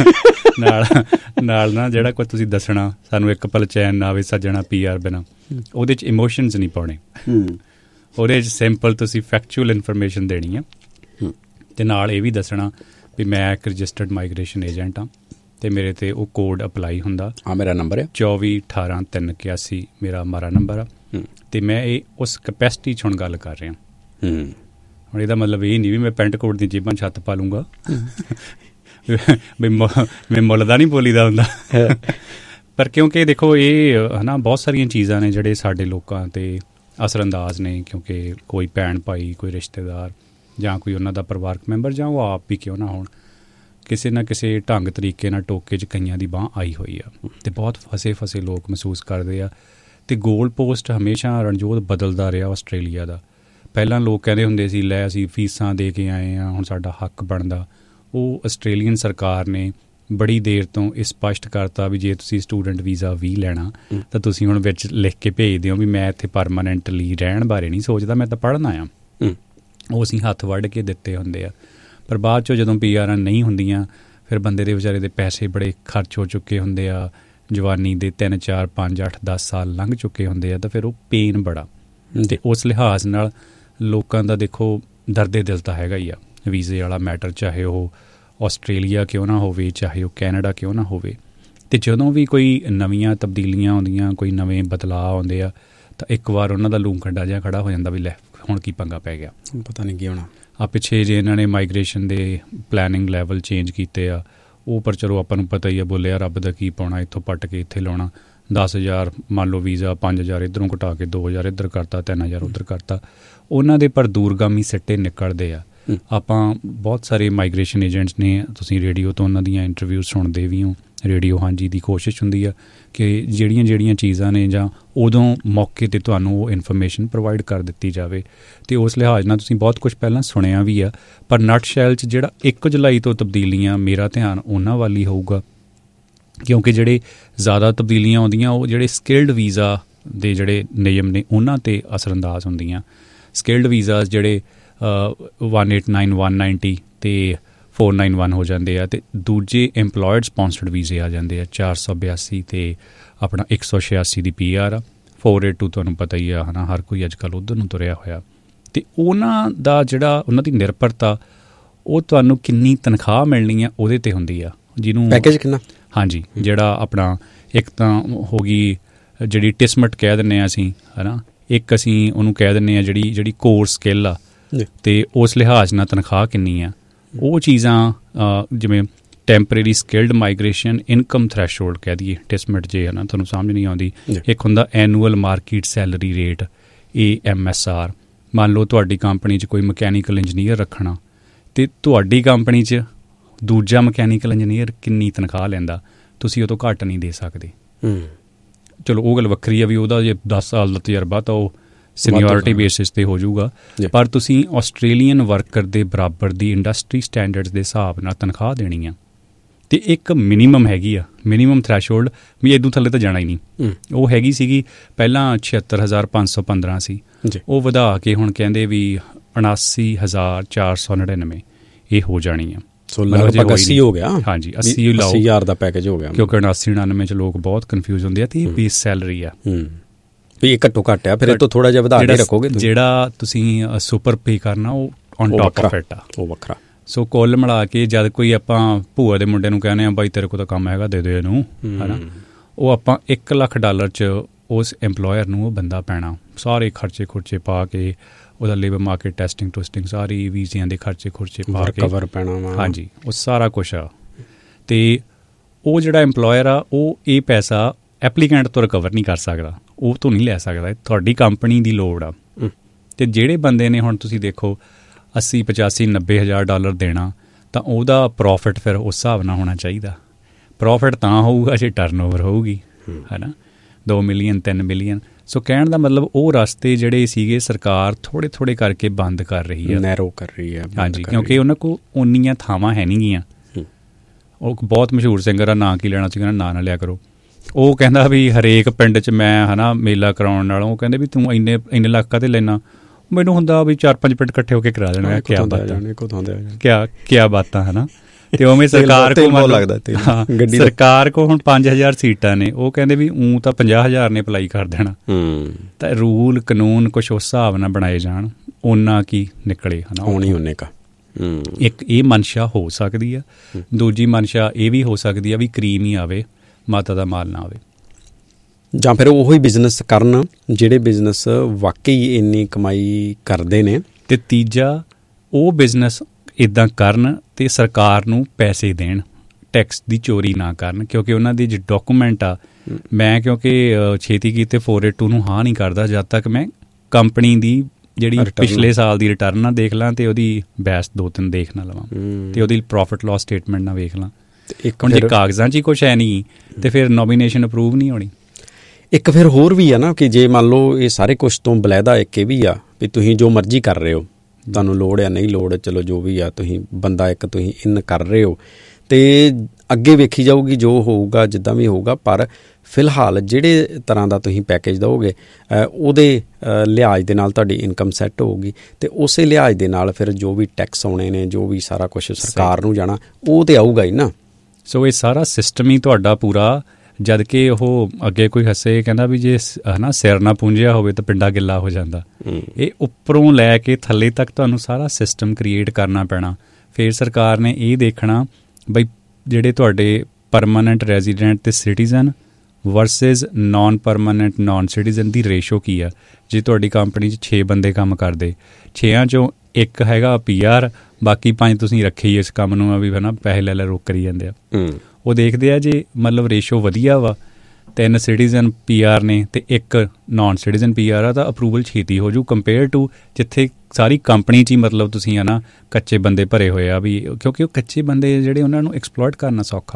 ਨਾਲ ਨਾ ਜਿਹੜਾ ਕੁਝ ਤੁਸੀਂ ਦੱਸਣਾ, ਸਾਨੂੰ ਇੱਕ ਪਲ ਚੈਨ ਨਾ ਆਵੇ ਸੱਜਣਾ PR ਬਿਨਾਂ, ਉਹਦੇ 'ਚ ਇਮੋਸ਼ਨਸ ਨਹੀਂ ਪਾਉਣੇ, ਉਹਦੇ 'ਚ ਸਿੰਪਲ ਤੁਸੀਂ ਫੈਕਚੁਅਲ ਇਨਫੋਰਮੇਸ਼ਨ ਦੇਣੀ ਆ। ਅਤੇ ਨਾਲ ਇਹ ਵੀ ਦੱਸਣਾ ਵੀ ਮੈਂ ਇੱਕ ਰਜਿਸਟਰਡ ਮਾਈਗ੍ਰੇਸ਼ਨ ਏਜੰਟ ਹਾਂ ਅਤੇ ਮੇਰੇ 'ਤੇ ਉਹ ਕੋਡ ਅਪਲਾਈ ਹੁੰਦਾ। ਮੇਰਾ ਨੰਬਰ ਹੈ 2418-381 ਮੇਰਾ ਮਾਰਾ ਨੰਬਰ ਆ। ਅਤੇ ਮੈਂ ਇਹ ਉਸ ਕਪੈਸਿਟੀ 'ਚ ਹੁਣ ਗੱਲ ਕਰ ਰਿਹਾ। ਹੁਣ ਇਹਦਾ ਮਤਲਬ ਇਹ ਨਹੀਂ ਵੀ ਮੈਂ ਪੈਂਟ ਕੋਟ ਦੀ ਜੇਬਾਂ ਛੱਤ ਪਾ ਲੂੰਗਾ, ਵੀ ਮੈਂ ਮੁੱਲ ਦਾ ਨਹੀਂ ਬੋਲੀਦਾ ਹੁੰਦਾ। ਪਰ ਕਿਉਂਕਿ ਦੇਖੋ ਇਹ ਹੈ ਨਾ, ਬਹੁਤ ਸਾਰੀਆਂ ਚੀਜ਼ਾਂ ਨੇ ਜਿਹੜੇ ਸਾਡੇ ਲੋਕਾਂ 'ਤੇ ਅਸਰਅੰਦਾਜ਼ ਨੇ, ਕਿਉਂਕਿ ਕੋਈ ਭੈਣ ਭਾਈ, ਕੋਈ ਰਿਸ਼ਤੇਦਾਰ ਜਾਂ ਕੋਈ ਉਹਨਾਂ ਦਾ ਪਰਿਵਾਰਕ ਮੈਂਬਰ ਜਾਂ ਉਹ ਆਪ ਵੀ ਕਿਉਂ ਨਾ ਹੋਣ, ਕਿਸੇ ਨਾ ਕਿਸੇ ਢੰਗ ਤਰੀਕੇ ਨਾਲ ਟੋਕੇ 'ਚ ਕਈਆਂ ਦੀ ਬਾਂਹ ਆਈ ਹੋਈ ਆ ਅਤੇ ਬਹੁਤ ਫਸੇ ਲੋਕ ਮਹਿਸੂਸ ਕਰਦੇ ਆ। ਅਤੇ ਗੋਲ ਪੋਸਟ ਹਮੇਸ਼ਾ ਰਣਜੋਤ ਬਦਲਦਾ ਰਿਹਾ ਆਸਟ੍ਰੇਲੀਆ ਦਾ। ਪਹਿਲਾਂ ਲੋਕ ਕਹਿੰਦੇ ਹੁੰਦੇ ਸੀ ਲੈ ਅਸੀਂ ਫੀਸਾਂ ਦੇ ਕੇ ਆਏ ਹਾਂ, ਹੁਣ ਸਾਡਾ ਹੱਕ ਬਣਦਾ। ਉਹ ਆਸਟ੍ਰੇਲੀਅਨ ਸਰਕਾਰ ਨੇ ਬੜੀ ਦੇਰ ਤੋਂ ਇਹ ਸਪਸ਼ਟ ਕਰਤਾ ਵੀ ਜੇ ਤੁਸੀਂ ਸਟੂਡੈਂਟ ਵੀਜ਼ਾ ਵੀ ਲੈਣਾ ਤਾਂ ਤੁਸੀਂ ਹੁਣ ਵਿੱਚ ਲਿਖ ਕੇ ਭੇਜ ਦਿਓ ਵੀ ਮੈਂ ਇੱਥੇ ਪਰਮਾਨੈਂਟਲੀ ਰਹਿਣ ਬਾਰੇ ਨਹੀਂ ਸੋਚਦਾ, ਮੈਂ ਤਾਂ ਪੜ੍ਹਨਾ ਆ। ਉਹ ਅਸੀਂ ਹੱਥ ਵੱਢ ਕੇ ਦਿੱਤੇ ਹੁੰਦੇ ਆ। ਪਰ ਬਾਅਦ 'ਚੋਂ ਜਦੋਂ PRਾਂ ਨਹੀਂ ਹੁੰਦੀਆਂ, ਫਿਰ ਬੰਦੇ ਦੇ ਵਿਚਾਰੇ ਦੇ ਪੈਸੇ ਬੜੇ ਖਰਚ ਹੋ ਚੁੱਕੇ ਹੁੰਦੇ ਆ, ਜਵਾਨੀ ਦੇ 3, 4, 5, 8, 10 ਸਾਲ ਲੰਘ ਚੁੱਕੇ ਹੁੰਦੇ ਆ, ਤਾਂ ਫਿਰ ਉਹ ਪੇਨ ਬੜਾ। ਅਤੇ ਉਸ ਲਿਹਾਜ਼ ਨਾਲ ਲੋਕਾਂ ਦਾ ਦੇਖੋ ਦਰਦੇ ਦਿਲ ਤਾਂ ਹੈਗਾ ਹੀ ਆ ਵੀਜ਼ੇ ਵਾਲਾ ਮੈਟਰ, ਚਾਹੇ ਉਹ ਆਸਟ੍ਰੇਲੀਆ ਕਿਉਂ ਨਾ ਹੋਵੇ, ਚਾਹੇ ਉਹ ਕੈਨੇਡਾ ਕਿਉਂ ਨਾ ਹੋਵੇ। ਅਤੇ ਜਦੋਂ ਵੀ ਕੋਈ ਨਵੀਆਂ ਤਬਦੀਲੀਆਂ ਆਉਂਦੀਆਂ, ਕੋਈ ਨਵੇਂ ਬਦਲਾਅ ਆਉਂਦੇ ਆ, ਤਾਂ ਇੱਕ ਵਾਰ ਉਹਨਾਂ ਦਾ ਲੂੰ ਕੰਡਾ ਜਿਹਾ ਖੜਾ ਹੋ ਜਾਂਦਾ ਵੀ ਲੈ ਹੁਣ ਕੀ ਪੰਗਾ ਪੈ ਗਿਆ, ਪਤਾ ਨਹੀਂ ਕੀ ਹੋਣਾ। ਆ ਪਿੱਛੇ ਜੇ ਇਹਨਾਂ ਨੇ ਮਾਈਗ੍ਰੇਸ਼ਨ ਦੇ ਪਲੈਨਿੰਗ ਲੈਵਲ ਚੇਂਜ ਕੀਤੇ ਆ, ਉਹ ਪਰ ਚਲੋ ਆਪਾਂ ਨੂੰ ਪਤਾ ਹੀ ਆ, ਬੋਲਿਆ ਰੱਬ ਦਾ ਕੀ ਪਾਉਣਾ, ਇੱਥੋਂ ਪੱਟ ਕੇ ਇੱਥੇ ਲਾਉਣਾ। 10,000 ਮੰਨ ਲਓ ਵੀਜ਼ਾ, 5,000 ਇੱਧਰੋਂ ਘਟਾ ਕੇ 2,000 ਇੱਧਰ ਕਰਤਾ, 3,000 ਉੱਧਰ ਕਰਤਾ। ਉਹਨਾਂ ਦੇ ਪਰ ਦੂਰਗਾਮੀ ਸਿੱਟੇ ਨਿਕਲਦੇ ਆ। ਆਪਾਂ ਬਹੁਤ ਸਾਰੇ ਮਾਈਗ੍ਰੇਸ਼ਨ ਏਜੰਟਸ ਨੇ, ਤੁਸੀਂ ਰੇਡੀਓ ਤੋਂ ਉਹਨਾਂ ਦੀਆਂ ਇੰਟਰਵਿਊ ਸੁਣਦੇ ਵੀ ਹੋ। ਰੇਡੀਓ ਹਾਂਜੀ ਦੀ ਕੋਸ਼ਿਸ਼ ਹੁੰਦੀ ਆ ਕਿ ਜਿਹੜੀਆਂ ਚੀਜ਼ਾਂ ਨੇ ਜਾਂ ਉਦੋਂ ਮੌਕੇ 'ਤੇ ਤੁਹਾਨੂੰ ਉਹ ਇਨਫੋਰਮੇਸ਼ਨ ਪ੍ਰੋਵਾਈਡ ਕਰ ਦਿੱਤੀ ਜਾਵੇ। ਅਤੇ ਉਸ ਲਿਹਾਜ਼ ਨਾਲ ਤੁਸੀਂ ਬਹੁਤ ਕੁਝ ਪਹਿਲਾਂ ਸੁਣਿਆ ਵੀ ਆ। ਪਰ ਨਟ ਸ਼ੈਲ 'ਚ ਜਿਹੜਾ 1 ਜੁਲਾਈ ਤੋਂ ਤਬਦੀਲੀਆਂ, ਮੇਰਾ ਧਿਆਨ ਉਹਨਾਂ ਵੱਲ ਹੀ ਹੋਊਗਾ, ਕਿਉਂਕਿ ਜਿਹੜੇ ਜ਼ਿਆਦਾ ਤਬਦੀਲੀਆਂ ਆਉਂਦੀਆਂ ਉਹ ਜਿਹੜੇ ਸਕਿਲਡ ਵੀਜ਼ਾ ਦੇ ਜਿਹੜੇ ਨਿਯਮ ਨੇ ਉਹਨਾਂ 'ਤੇ ਅਸਰਅੰਦਾਜ਼ ਹੁੰਦੀਆਂ। ਸਕਿਲਡ ਵੀਜ਼ਾਸ ਜਿਹੜੇ 189, 190 ਅਤੇ 491 ਹੋ ਜਾਂਦੇ ਆ, ਅਤੇ ਦੂਜੇ ਇੰਪਲੋਇਡ ਸਪੌਂਸਰਡ ਵੀਜ਼ੇ ਆ ਜਾਂਦੇ ਆ 482 ਅਤੇ ਆਪਣਾ 186 ਦੀ PR ਆ। 482 ਤੁਹਾਨੂੰ ਪਤਾ ਹੀ ਆ, ਹੈ ਨਾ, ਹਰ ਕੋਈ ਅੱਜ ਕੱਲ੍ਹ ਉੱਧਰ ਨੂੰ ਤੁਰਿਆ ਹੋਇਆ। ਅਤੇ ਉਹਨਾਂ ਦਾ ਜਿਹੜਾ ਉਹਨਾਂ ਦੀ ਨਿਰਭਰਤਾ, ਉਹ ਤੁਹਾਨੂੰ ਕਿੰਨੀ ਤਨਖਾਹ ਮਿਲਣੀ ਆ ਉਹਦੇ 'ਤੇ ਹੁੰਦੀ ਆ। ਜਿਹਨੂੰ ਪੈਕੇਜ ਕਿੰਨਾ, ਹਾਂਜੀ, ਜਿਹੜਾ ਆਪਣਾ ਇੱਕ ਤਾਂ ਹੋ ਗਈ ਜਿਹੜੀ ਟਿਸਮਟ ਕਹਿ ਦਿੰਦੇ ਹਾਂ ਅਸੀਂ, ਹੈ ਨਾ, ਇੱਕ ਅਸੀਂ ਉਹਨੂੰ ਕਹਿ ਦਿੰਦੇ ਹਾਂ ਜਿਹੜੀ ਕੋਰ ਸਕਿੱਲ ਆ, ਅਤੇ ਉਸ ਲਿਹਾਜ਼ ਨਾਲ ਤਨਖਾਹ ਕਿੰਨੀ ਆ। ਉਹ ਚੀਜ਼ਾਂ ਜਿਵੇਂ temporary skilled migration income threshold ਕਹਿ ਦਈਏ, ਟਿਸਮਟ ਜੇ, ਹੈ ਨਾ, ਤੁਹਾਨੂੰ ਸਮਝ ਨਹੀਂ ਆਉਂਦੀ। ਇੱਕ ਹੁੰਦਾ annual market salary rate, AMSR। ਮੰਨ ਲਓ ਤੁਹਾਡੀ ਕੰਪਨੀ 'ਚ ਕੋਈ ਮਕੈਨੀਕਲ ਇੰਜੀਨੀਅਰ ਰੱਖਣਾ, ਅਤੇ ਤੁਹਾਡੀ ਕੰਪਨੀ 'ਚ ਦੂਜਾ ਮਕੈਨੀਕਲ ਇੰਜੀਨੀਅਰ ਕਿੰਨੀ ਤਨਖਾਹ ਲੈਂਦਾ, ਤੁਸੀਂ ਉਹ ਤੋਂ ਘੱਟ ਨਹੀਂ ਦੇ ਸਕਦੇ। ਚਲੋ ਉਹ ਗੱਲ ਵੱਖਰੀ ਆ ਵੀ ਉਹਦਾ ਜੇ 10 ਸਾਲ ਦਾ ਤਜਰਬਾ ਤਾਂ ਉਹ ਸੀਨੀਅਰਿਟੀ ਬੇਸਿਸ 'ਤੇ ਹੋ ਜਾਊਗਾ, ਪਰ ਤੁਸੀਂ ਆਸਟ੍ਰੇਲੀਅਨ ਵਰਕਰ ਦੇ ਬਰਾਬਰ ਦੀ ਇੰਡਸਟਰੀ ਸਟੈਂਡਰਡਸ ਦੇ ਹਿਸਾਬ ਨਾਲ ਤਨਖਾਹ ਦੇਣੀ ਆ। ਅਤੇ ਇੱਕ ਮਿਨੀਮਮ ਹੈਗੀ ਆ, ਮਿਨੀਮਮ ਥ੍ਰੈਸ਼ਹੋਲਡ, ਵੀ ਇੱਦੋਂ ਥੱਲੇ ਤਾਂ ਜਾਣਾ ਹੀ ਨਹੀਂ। ਉਹ ਹੈਗੀ ਸੀਗੀ ਪਹਿਲਾਂ 76,515 ਸੀ, ਉਹ ਵਧਾ ਕੇ ਹੁਣ ਕਹਿੰਦੇ ਵੀ 79,499 ਇਹ ਹੋ ਜਾਣੀ ਆ। ਲਗਭਗ 80 ਹੋ ਗਿਆ। ਹਾਂਜੀ, 80,000 ਦਾ ਪੈਕੇਜ ਹੋ ਗਿਆ, ਕਿਉਂਕਿ 79-99 'ਚ ਲੋਕ ਬਹੁਤ ਕਨਫਿਊਜ਼ ਹੁੰਦੇ ਆ। ਅਤੇ ਇਹ ਬੇਸ ਸੈਲਰੀ ਆ, ਵੀ ਇਹ ਘੱਟੋ ਘੱਟ ਆ, ਫਿਰ ਇਹ ਤੋਂ ਥੋੜ੍ਹਾ ਜਿਹਾ ਵਧਾ ਕੇ ਰੱਖੋਗੇ। ਜਿਹੜਾ ਤੁਸੀਂ ਸੁਪਰ ਪੇ ਕਰਨਾ ਉਹ ਔਨ ਟਾਪ ਆਫ ਇਟ ਆ, ਉਹ ਵੱਖਰਾ। ਸੋ ਕੁੱਲ ਮਿਲਾ ਕੇ ਜਦ ਕੋਈ ਆਪਾਂ ਭੂਆ ਦੇ ਮੁੰਡੇ ਨੂੰ ਕਹਿੰਦੇ ਆ ਬਾਈ ਤੇਰੇ ਕੋਲ ਤਾਂ ਕੰਮ ਹੈਗਾ, ਦੇ ਦਿਓ ਇਹਨੂੰ, ਹੈ ਨਾ, ਉਹ ਆਪਾਂ $1 ਲੱਖ 'ਚ ਉਸ ਇੰਪਲੋਇਰ ਨੂੰ ਉਹ ਬੰਦਾ ਪੈਣਾ, ਸਾਰੇ ਖਰਚੇ ਖੁਰਚੇ ਪਾ ਕੇ, ਉਹਦਾ ਲੇਬਰ ਮਾਰਕੀਟ ਟੈਸਟਿੰਗ ਸਾਰੀ ਵੀਜ਼ਿਆਂ ਦੇ ਖਰਚੇ ਖੁਰਚੇ ਪਾ ਕੇ ਕਵਰ ਪੈਣਾ ਵਾ। ਹਾਂਜੀ, ਉਹ ਸਾਰਾ ਕੁਛ ਆ। ਅਤੇ ਉਹ ਜਿਹੜਾ ਇੰਪਲੋਇਰ ਆ ਉਹ ਇਹ ਪੈਸਾ ਐਪਲੀਕੈਂਟ ਤੋਂ ਰਿਕਵਰ ਨਹੀਂ ਕਰ ਸਕਦਾ, ਉਹ ਤੋਂ ਨਹੀਂ ਲੈ ਸਕਦਾ, ਤੁਹਾਡੀ ਕੰਪਨੀ ਦੀ ਲੋੜ ਆ। ਅਤੇ ਜਿਹੜੇ ਬੰਦੇ ਨੇ ਹੁਣ ਤੁਸੀਂ ਦੇਖੋ 80, 85, 90 ਹਜ਼ਾਰ ਡਾਲਰ ਦੇਣਾ, ਤਾਂ ਉਹਦਾ ਪ੍ਰੋਫਿਟ ਫਿਰ ਉਸ ਹਿਸਾਬ ਨਾਲ ਹੋਣਾ ਚਾਹੀਦਾ। ਪ੍ਰੋਫਿਟ ਤਾਂ ਹੋਊਗਾ ਜੇ ਟਰਨ ਓਵਰ ਹੋਊਗੀ, ਹੈ ਨਾ, 2 ਮਿਲੀਅਨ 3 ਮਿਲੀਅਨ। ਸੋ ਕਹਿਣ ਦਾ ਮਤਲਬ ਉਹ ਰਸਤੇ ਜਿਹੜੇ ਸੀਗੇ ਸਰਕਾਰ ਥੋੜ੍ਹੇ ਥੋੜ੍ਹੇ ਕਰਕੇ ਬੰਦ ਕਰ ਰਹੀ ਹੈ, ਨੈਰੋ ਕਰ ਰਹੀ ਹੈ। ਹਾਂਜੀ, ਕਿਉਂਕਿ ਉਹਨਾਂ ਕੋਲ ਉਨੀਆਂ ਥਾਵਾਂ ਹੈ ਨਹੀਂ ਗੀਆਂ। ਉਹ ਬਹੁਤ ਮਸ਼ਹੂਰ ਸਿੰਗਰ ਆ, ਨਾਂ ਕੀ ਲੈਣਾ ਸੀ, ਕਹਿੰਦਾ ਨਾਂ ਨਾ ਲਿਆ ਕਰੋ। ਉਹ ਕਹਿੰਦਾ ਵੀ ਹਰੇਕ ਪਿੰਡ 'ਚ ਮੈਂ ਹੈ ਨਾ ਮੇਲਾ ਕਰਾਉਣ ਨਾਲੋਂ, ਉਹ ਕਹਿੰਦੇ ਵੀ ਤੂੰ ਇੰਨੇ ਲੱਖ ਕਾਹਤੇ ਲੈਣਾ, ਮੈਨੂੰ ਹੁੰਦਾ ਵੀ 4-5 ਪਿੰਡ ਇਕੱਠੇ ਹੋ ਕੇ ਕਰਾ ਦੇਣਾ। ਕਿਆ ਬਾਤਾਂ ਹੈ ਨਾ। ਤੇ ਉਵੇਂ ਸਰਕਾਰ ਕੋ ਹੁਣ 5000 ਸੀਟਾਂ ਨੇ, ਉਹ ਕਹਿੰਦੇ ਵੀ ਊਂ ਤਾਂ 50,000 ਨੇ ਅਪਲਾਈ ਕਰ ਦੇਣਾ। ਤਾਂ ਰੂਲ ਕਾਨੂੰਨ ਕੁਛ ਉਸ ਹਿਸਾਬ ਨਾਲ ਬਣਾਏ ਜਾਣ, ਓਨਾ ਕੀ ਨਿਕਲੇ ਹੈ ਨਾ, ਉਹਨੇ ਕਾ। ਇੱਕ ਇਹ ਮਨਸ਼ਾ ਹੋ ਸਕਦੀ ਆ। ਦੂਜੀ ਮਨਸ਼ਾ ਇਹ ਵੀ ਹੋ ਸਕਦੀ ਆ ਵੀ ਕਰੀਮ ਹੀ ਆਵੇ, ਮਾਤਾ ਦਾ ਮਾਲ ਨਾ ਆਵੇ, ਜਾਂ ਫਿਰ ਉਹੀ ਬਿਜ਼ਨਸ ਕਰਨ ਜਿਹੜੇ ਬਿਜ਼ਨਸ ਵਾਕਈ ਇੰਨੀ ਕਮਾਈ ਕਰਦੇ ਨੇ। ਤੇ ਤੀਜਾ, ਉਹ ਬਿਜ਼ਨਸ ਇੱਦਾਂ ਕਰਨ ਤੇ ਸਰਕਾਰ ਨੂੰ ਪੈਸੇ ਦੇਣ, ਟੈਕਸ ਦੀ ਚੋਰੀ ਨਾ ਕਰਨ। ਕਿਉਂਕਿ ਉਹਨਾਂ ਦੀ ਜੋ ਡਾਕੂਮੈਂਟ ਆ, ਮੈਂ ਕਿਉਂਕਿ ਛੇਤੀ ਕੀਤੇ 482 ਨੂੰ ਹਾਂ ਨਹੀਂ ਕਰਦਾ ਜਦ ਤੱਕ ਮੈਂ ਕੰਪਨੀ ਦੀ ਜਿਹੜੀ ਪਿਛਲੇ ਸਾਲ ਦੀ ਰਿਟਰਨ ਨਾ ਦੇਖ ਲਾਂ ਤੇ ਉਹਦੀ ਬੈਸ 2-3 ਦੇਖ ਨਾ ਲਵਾਂ ਤੇ ਉਹਦੀ ਪ੍ਰੋਫਿਟ ਲਾਸ ਸਟੇਟਮੈਂਟ ਨਾ ਵੇਖ ਲਾਂ। ਹੁਣ ਜੇ ਕਾਗਜ਼ਾਂ 'ਚ ਹੀ ਕੁਛ ਹੈ ਨਹੀਂ ਤੇ ਫਿਰ ਨੋਮੀਨੇਸ਼ਨ ਅਪਰੂਵ ਨਹੀਂ ਹੋਣੀ। ਇੱਕ ਫਿਰ ਹੋਰ ਵੀ ਆ ਨਾ ਕਿ ਜੇ ਮੰਨ ਲਓ ਇਹ ਸਾਰੇ ਕੁਛ ਤੋਂ ਬਲੈਦਾ ਇੱਕ ਇਹ ਵੀ ਆ ਵੀ ਤੁਸੀਂ ਜੋ ਮਰਜ਼ੀ ਕਰ ਰਹੇ ਹੋ, ਤੁਹਾਨੂੰ ਲੋੜ ਆ ਨਹੀਂ ਲੋੜ, ਚਲੋ ਜੋ ਵੀ ਆ, ਤੁਸੀਂ ਬੰਦਾ ਇੱਕ ਤੁਸੀਂ ਇਨ ਕਰ ਰਹੇ ਹੋ ਤੇ ਅੱਗੇ ਵੇਖੀ ਜਾਊਗੀ ਜੋ ਹੋਊਗਾ ਜਿੱਦਾਂ ਵੀ ਹੋਊਗਾ। ਪਰ ਫਿਲਹਾਲ ਜਿਹੜੇ ਤਰ੍ਹਾਂ ਦਾ ਤੁਸੀਂ ਪੈਕੇਜ ਦਿਓਗੇ ਉਹਦੇ ਲਿਹਾਜ਼ ਦੇ ਨਾਲ ਤੁਹਾਡੀ ਇਨਕਮ ਸੈੱਟ ਹੋਊਗੀ ਤੇ ਉਸੇ ਲਿਹਾਜ਼ ਦੇ ਨਾਲ ਫਿਰ ਜੋ ਵੀ ਟੈਕਸ ਆਉਣੇ ਨੇ, ਜੋ ਵੀ ਸਾਰਾ ਕੁਛ ਸਰਕਾਰ ਨੂੰ ਜਾਣਾ, ਉਹ ਤੇ ਆਊਗਾ ਹੀ ਨਾ। ਸੋ ਇਹ ਸਾਰਾ ਸਿਸਟਮ ਹੀ ਤੁਹਾਡਾ ਪੂਰਾ, ਜਦ ਕਿ ਉਹ ਅੱਗੇ ਕੋਈ ਹੱਸੇ ਕਹਿੰਦਾ ਵੀ ਜੇ ਹੈ ਨਾ ਸਿਰ ਨਾ ਪੂੰਝਿਆ ਹੋਵੇ ਤਾਂ ਪਿੰਡਾ ਗਿੱਲਾ ਹੋ ਜਾਂਦਾ। ਇਹ ਉੱਪਰੋਂ ਲੈ ਕੇ ਥੱਲੇ ਤੱਕ ਤੁਹਾਨੂੰ ਸਾਰਾ ਸਿਸਟਮ ਕ੍ਰੀਏਟ ਕਰਨਾ ਪੈਣਾ। ਫਿਰ ਸਰਕਾਰ ਨੇ ਇਹ ਦੇਖਣਾ ਬਈ ਜਿਹੜੇ ਤੁਹਾਡੇ ਪਰਮਾਨੈਂਟ ਰੈਜ਼ੀਡੈਂਟ ਤੇ citizen versus naan permanent naan citizen ਦੀ ਰੇਸ਼ੋ ਕੀ ਆ। ਜੇ ਤੁਹਾਡੀ ਕੰਪਨੀ 'ਚ 6 ਬੰਦੇ ਕੰਮ ਕਰਦੇ, 6 ਚੋਂ ਇੱਕ ਹੈਗਾ PR, ਬਾਕੀ 5 ਤੁਸੀਂ ਰੱਖੇ ਹੀ ਇਸ ਕੰਮ ਨੂੰ ਆ ਵੀ ਹੈ ਨਾ ਪੈਸੇ ਲੈ ਰੋਕ ਕਰੀ ਜਾਂਦੇ ਆ। ਉਹ ਦੇਖਦੇ ਆ ਜੇ ਮਤਲਬ ਰੇਸ਼ੋ ਵਧੀਆ ਵਾ, 3 ਸਿਟੀਜ਼ਨ PR ਨੇ ਤੇ 1 ਨਾਨ ਸਿਟੀਜ਼ਨ PR ਆ, ਤਾਂ ਅਪਰੂਵਲ ਛੇਤੀ ਹੋ ਜੂ ਕੰਪੇਅਰ ਟੂ ਜਿੱਥੇ ਸਾਰੀ ਕੰਪਨੀ 'ਚ ਹੀ ਮਤਲਬ ਤੁਸੀਂ ਹੈ ਨਾ ਕੱਚੇ ਬੰਦੇ ਭਰੇ ਹੋਏ ਆ ਵੀ, ਕਿਉਂਕਿ ਉਹ ਕੱਚੇ ਬੰਦੇ ਜਿਹੜੇ ਉਹਨਾਂ ਨੂੰ ਐਕਸਪਲੋਇਟ ਕਰਨਾ ਸੌਖਾ।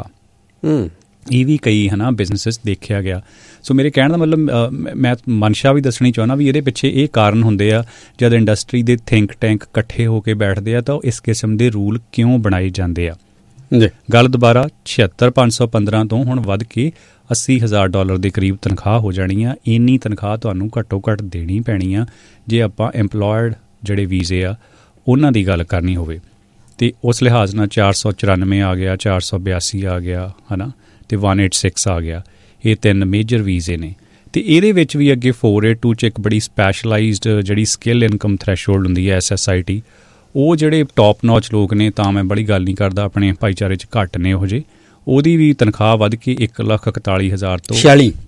ਇਹ ਵੀ ਕਈ ਹੈ ਨਾ ਬਿਜ਼ਨਸਿਸ ਦੇਖਿਆ ਗਿਆ। ਸੋ ਮੇਰੇ ਕਹਿਣ ਦਾ ਮਤਲਬ ਮੈਂ ਮਨਸ਼ਾ ਵੀ ਦੱਸਣੀ ਚਾਹੁੰਦਾ ਵੀ ਇਹਦੇ ਪਿੱਛੇ ਇਹ ਕਾਰਨ ਹੁੰਦੇ ਆ। ਜਦ ਇੰਡਸਟਰੀ ਦੇ ਥਿੰਕ ਟੈਂਕ ਇਕੱਠੇ ਹੋ ਕੇ ਬੈਠਦੇ ਆ ਤਾਂ ਉਹ ਇਸ ਕਿਸਮ ਦੇ ਰੂਲ ਕਿਉਂ ਬਣਾਏ ਜਾਂਦੇ ਆ। ਗੱਲ ਦੁਬਾਰਾ 76515 ਤੋਂ ਹੁਣ ਵੱਧ ਕੇ $80,000 ਦੇ ਕਰੀਬ ਤਨਖਾਹ ਹੋ ਜਾਣੀ ਆ। ਇੰਨੀ ਤਨਖਾਹ ਤੁਹਾਨੂੰ ਘੱਟੋ ਘੱਟ ਦੇਣੀ ਪੈਣੀ ਆ ਜੇ ਆਪਾਂ ਐਮਪਲੋਇਡ ਜਿਹੜੇ ਵੀਜ਼ੇ ਆ ਉਹਨਾਂ ਦੀ ਗੱਲ ਕਰਨੀ ਹੋਵੇ। ਅਤੇ ਉਸ ਲਿਹਾਜ਼ ਨਾਲ 494 ਆ ਗਿਆ, 482 ਆ ਗਿਆ ਹੈ ਨਾ, ਅਤੇ 186 ਆ ਗਿਆ। ਇਹ 3 ਮੇਜਰ ਵੀਜ਼ੇ ਨੇ। ਅਤੇ ਇਹਦੇ ਵਿੱਚ ਵੀ ਅੱਗੇ 482 'ਚ ਇੱਕ ਬੜੀ ਸਪੈਸ਼ਲਾਈਜ਼ਡ ਜਿਹੜੀ ਸਕਿੱਲ ਇਨਕਮ ਥਰੈਸ਼ਹੋਲਡ ਹੁੰਦੀ ਹੈ SSIT, ਉਹ ਜਿਹੜੇ ਟੌਪ ਨੌਚ ਲੋਕ ਨੇ, ਤਾਂ ਮੈਂ ਬੜੀ ਗੱਲ ਨਹੀਂ ਕਰਦਾ, ਆਪਣੇ ਭਾਈਚਾਰੇ 'ਚ ਘੱਟ ਨੇ ਉਹੋ ਜਿਹੇ, ਉਹਦੀ ਵੀ ਤਨਖਾਹ ਵੱਧ ਕੇ 1,41,000 ਤੋਂ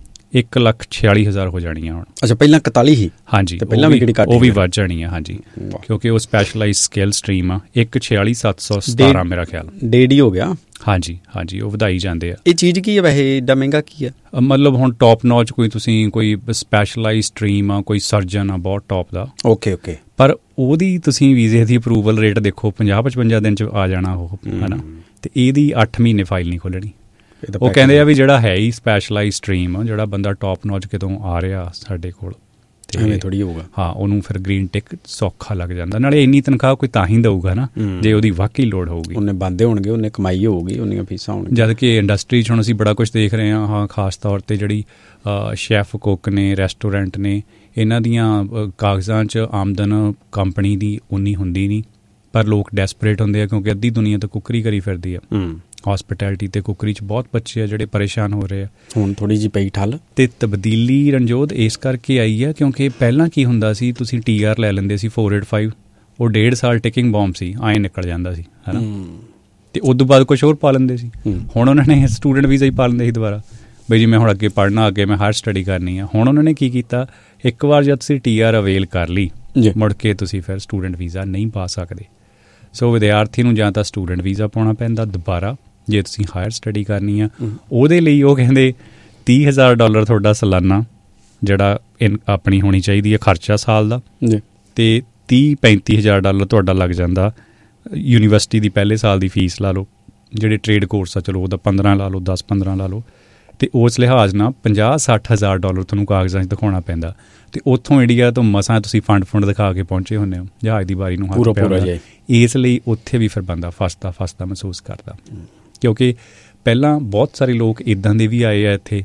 1,46,000 ਹੋ ਜਾਣੀ ਆ ਹੁਣ। ਅੱਛਾ, ਪਹਿਲਾਂ 41 ਹੀ? ਹਾਂਜੀ, ਪਹਿਲਾਂ ਵੀ ਉਹ ਵੀ ਵੱਧ ਜਾਣੀ ਆ। ਹਾਂਜੀ, ਕਿਉਂਕਿ ਉਹ ਸਪੈਸ਼ਲਾਈਜ਼ ਸਕਿੱਲ ਸਟਰੀਮ ਆ। 1,46,717 ਮੇਰਾ ਖਿਆਲ ਡੇਢ ਹੀ ਹੋ ਗਿਆ। ਹਾਂਜੀ ਹਾਂਜੀ, ਉਹ ਵਧਾਈ ਜਾਂਦੇ ਆ। ਇਹ ਚੀਜ਼ ਕੀ ਹੈ ਵੈਸੇ, ਏਡਾ ਮਹਿੰਗਾ ਕੀ ਹੈ? ਮਤਲਬ ਹੁਣ ਟੌਪ ਨੌਚ ਕੋਈ ਸਪੈਸ਼ਲਾਈਜ਼ ਸਟਰੀਮ ਆ, ਕੋਈ ਸਰਜਨ ਆ ਬਹੁਤ ਟੌਪ ਦਾ, ਓਕੇ, ਪਰ ਉਹਦੀ ਤੁਸੀਂ ਵੀਜ਼ੇ ਦੀ ਅਪਰੂਵਲ ਰੇਟ ਦੇਖੋ 50-55 ਦਿਨ 'ਚ ਆ ਜਾਣਾ ਉਹ, ਹੈ ਨਾ। ਅਤੇ ਇਹਦੀ 8 ਮਹੀਨੇ ਫਾਈਲ ਨਹੀਂ ਖੋਲ੍ਹਣੀ। ਉਹ ਕਹਿੰਦੇ ਆ ਵੀ ਜਿਹੜਾ ਹੈ ਹੀ ਸਪੈਸ਼ਲਾਈਜ਼ ਸਟਰੀਮ, ਜਿਹੜਾ ਬੰਦਾ ਟੌਪ ਨੌਚ ਕਿਤੋਂ ਆ ਰਿਹਾ ਸਾਡੇ ਕੋਲ, ਐਵੇਂ ਥੋੜ੍ਹੀ ਹੋਊਗਾ। ਹਾਂ, ਉਹਨੂੰ ਫਿਰ ਗ੍ਰੀਨ ਟਿਕ ਸੌਖਾ ਲੱਗ ਜਾਂਦਾ। ਨਾਲੇ ਇੰਨੀ ਤਨਖਾਹ ਕੋਈ ਤਾਂ ਹੀ ਦਊਗਾ ਨਾ ਜੇ ਉਹਦੀ ਵਾਕਈ ਲੋੜ ਹੋਊਗੀ। ਉਹਨੇ ਬੰਦੇ ਹੋਣਗੇ, ਉਹਨੇ ਕਮਾਈ ਹੋਊਗੀ, ਉਹਨੀਆਂ ਫੀਸਾਂ ਹੋਣਗੀਆਂ। ਜਦ ਕਿ ਇੰਡਸਟਰੀ 'ਚ ਹੁਣ ਅਸੀਂ ਬੜਾ ਕੁਛ ਦੇਖ ਰਹੇ ਹਾਂ। ਹਾਂ, ਖਾਸ ਤੌਰ 'ਤੇ ਜਿਹੜੀ ਸ਼ੈਫ ਕੁੱਕ ਨੇ, ਰੈਸਟੋਰੈਂਟ ਨੇ, ਇਹਨਾਂ ਦੀਆਂ ਕਾਗਜ਼ਾਂ 'ਚ ਆਮਦਨ ਕੰਪਨੀ ਦੀ ਉਨੀ ਹੁੰਦੀ ਨਹੀਂ, ਪਰ ਲੋਕ ਡੈਸਪਰੇਟ ਹੁੰਦੇ ਆ ਕਿਉਂਕਿ ਅੱਧੀ ਦੁਨੀਆ ਤਾਂ ਕੁੱਕਰੀ ਕਰੀ ਫਿਰਦੀ ਆ। ਹੌਸਪਿਟੈਲਿਟੀ ਅਤੇ ਕੁੱਕਰੀ 'ਚ ਬਹੁਤ ਬੱਚੇ ਆ ਜਿਹੜੇ ਪਰੇਸ਼ਾਨ ਹੋ ਰਹੇ ਆ। ਹੁਣ ਥੋੜ੍ਹੀ ਜਿਹੀ ਪਈ ਠੱਲ ਅਤੇ ਤਬਦੀਲੀ ਰਣਜੋਤ ਇਸ ਕਰਕੇ ਆਈ ਆ ਕਿਉਂਕਿ ਪਹਿਲਾਂ ਕੀ ਹੁੰਦਾ ਸੀ, ਤੁਸੀਂ TR ਲੈ ਲੈਂਦੇ ਸੀ 485, ਉਹ 1.5 ਸਾਲ ਟਿਕਿੰਗ ਬੌਂਬ ਸੀ, ਐਂ ਨਿਕਲ ਜਾਂਦਾ ਸੀ, ਹੈ ਨਾ। ਅਤੇ ਉਦੋਂ ਬਾਅਦ ਕੁਛ ਹੋਰ ਪਾ ਲੈਂਦੇ ਸੀ। ਹੁਣ ਉਹਨਾਂ ਨੇ ਸਟੂਡੈਂਟ ਵੀਜ਼ਾ ਹੀ ਪਾ ਲੈਂਦੇ ਸੀ ਦੁਬਾਰਾ, ਬਈ ਜੀ ਮੈਂ ਹੁਣ ਅੱਗੇ ਪੜ੍ਹਨਾ, ਅੱਗੇ ਮੈਂ ਹਾਇਰ ਸਟੱਡੀ ਕਰਨੀ ਆ। ਹੁਣ ਉਹਨਾਂ ਨੇ ਕੀ ਕੀਤਾ, ਇੱਕ ਵਾਰ ਜਦ ਤੁਸੀਂ TR ਅਵੇਲ ਕਰ ਲਈ, ਮੁੜ ਕੇ ਤੁਸੀਂ ਫਿਰ ਸਟੂਡੈਂਟ ਵੀਜ਼ਾ ਨਹੀਂ ਪਾ ਸਕਦੇ। ਸੋ ਵਿਦਿਆਰਥੀ ਨੂੰ ਜਾਂ ਤਾਂ ਸਟੂਡੈਂਟ ਵੀਜ਼ਾ ਪਾਉਣਾ ਪੈਂਦਾ ਦੁਬਾਰਾ ਜੇ ਤੁਸੀਂ ਹਾਇਰ ਸਟੱਡੀ ਕਰਨੀ ਆ। ਉਹਦੇ ਲਈ ਉਹ ਕਹਿੰਦੇ $30,000 ਤੁਹਾਡਾ ਸਾਲਾਨਾ ਜਿਹੜਾ ਆਪਣੀ ਹੋਣੀ ਚਾਹੀਦੀ ਹੈ ਖਰਚਾ ਸਾਲ ਦਾ, ਅਤੇ $30,000-35,000 ਤੁਹਾਡਾ ਲੱਗ ਜਾਂਦਾ ਯੂਨੀਵਰਸਿਟੀ ਦੀ ਪਹਿਲੇ ਸਾਲ ਦੀ ਫੀਸ ਲਾ ਲਓ। ਜਿਹੜੇ ਟ੍ਰੇਡ ਕੋਰਸ ਆ ਚਲੋ ਉਹਦਾ 15 ਲਾ ਲਓ, 10-15 ਲਾ ਲਓ, ਅਤੇ ਉਸ ਲਿਹਾਜ਼ ਨਾਲ $50,000-60,000 ਤੁਹਾਨੂੰ ਕਾਗਜ਼ਾਂ 'ਚ ਦਿਖਾਉਣਾ ਪੈਂਦਾ। ਅਤੇ ਉੱਥੋਂ ਇੰਡੀਆ ਤੋਂ ਮਸਾਂ ਤੁਸੀਂ ਫੰਡ ਦਿਖਾ ਕੇ ਪਹੁੰਚੇ ਹੁੰਦੇ ਹੋ, ਜਹਾਜ਼ ਦੀ ਵਾਰੀ ਨੂੰ ਹੱਥ ਪਿਆ। ਇਸ ਲਈ ਉੱਥੇ ਵੀ ਫਿਰ ਬੰਦਾ ਫਸਦਾ ਮਹਿਸੂਸ ਕਰਦਾ, ਕਿਉਂਕਿ ਪਹਿਲਾਂ ਬਹੁਤ ਸਾਰੇ ਲੋਕ ਇੱਦਾਂ ਦੇ ਵੀ ਆਏ ਆ ਇੱਥੇ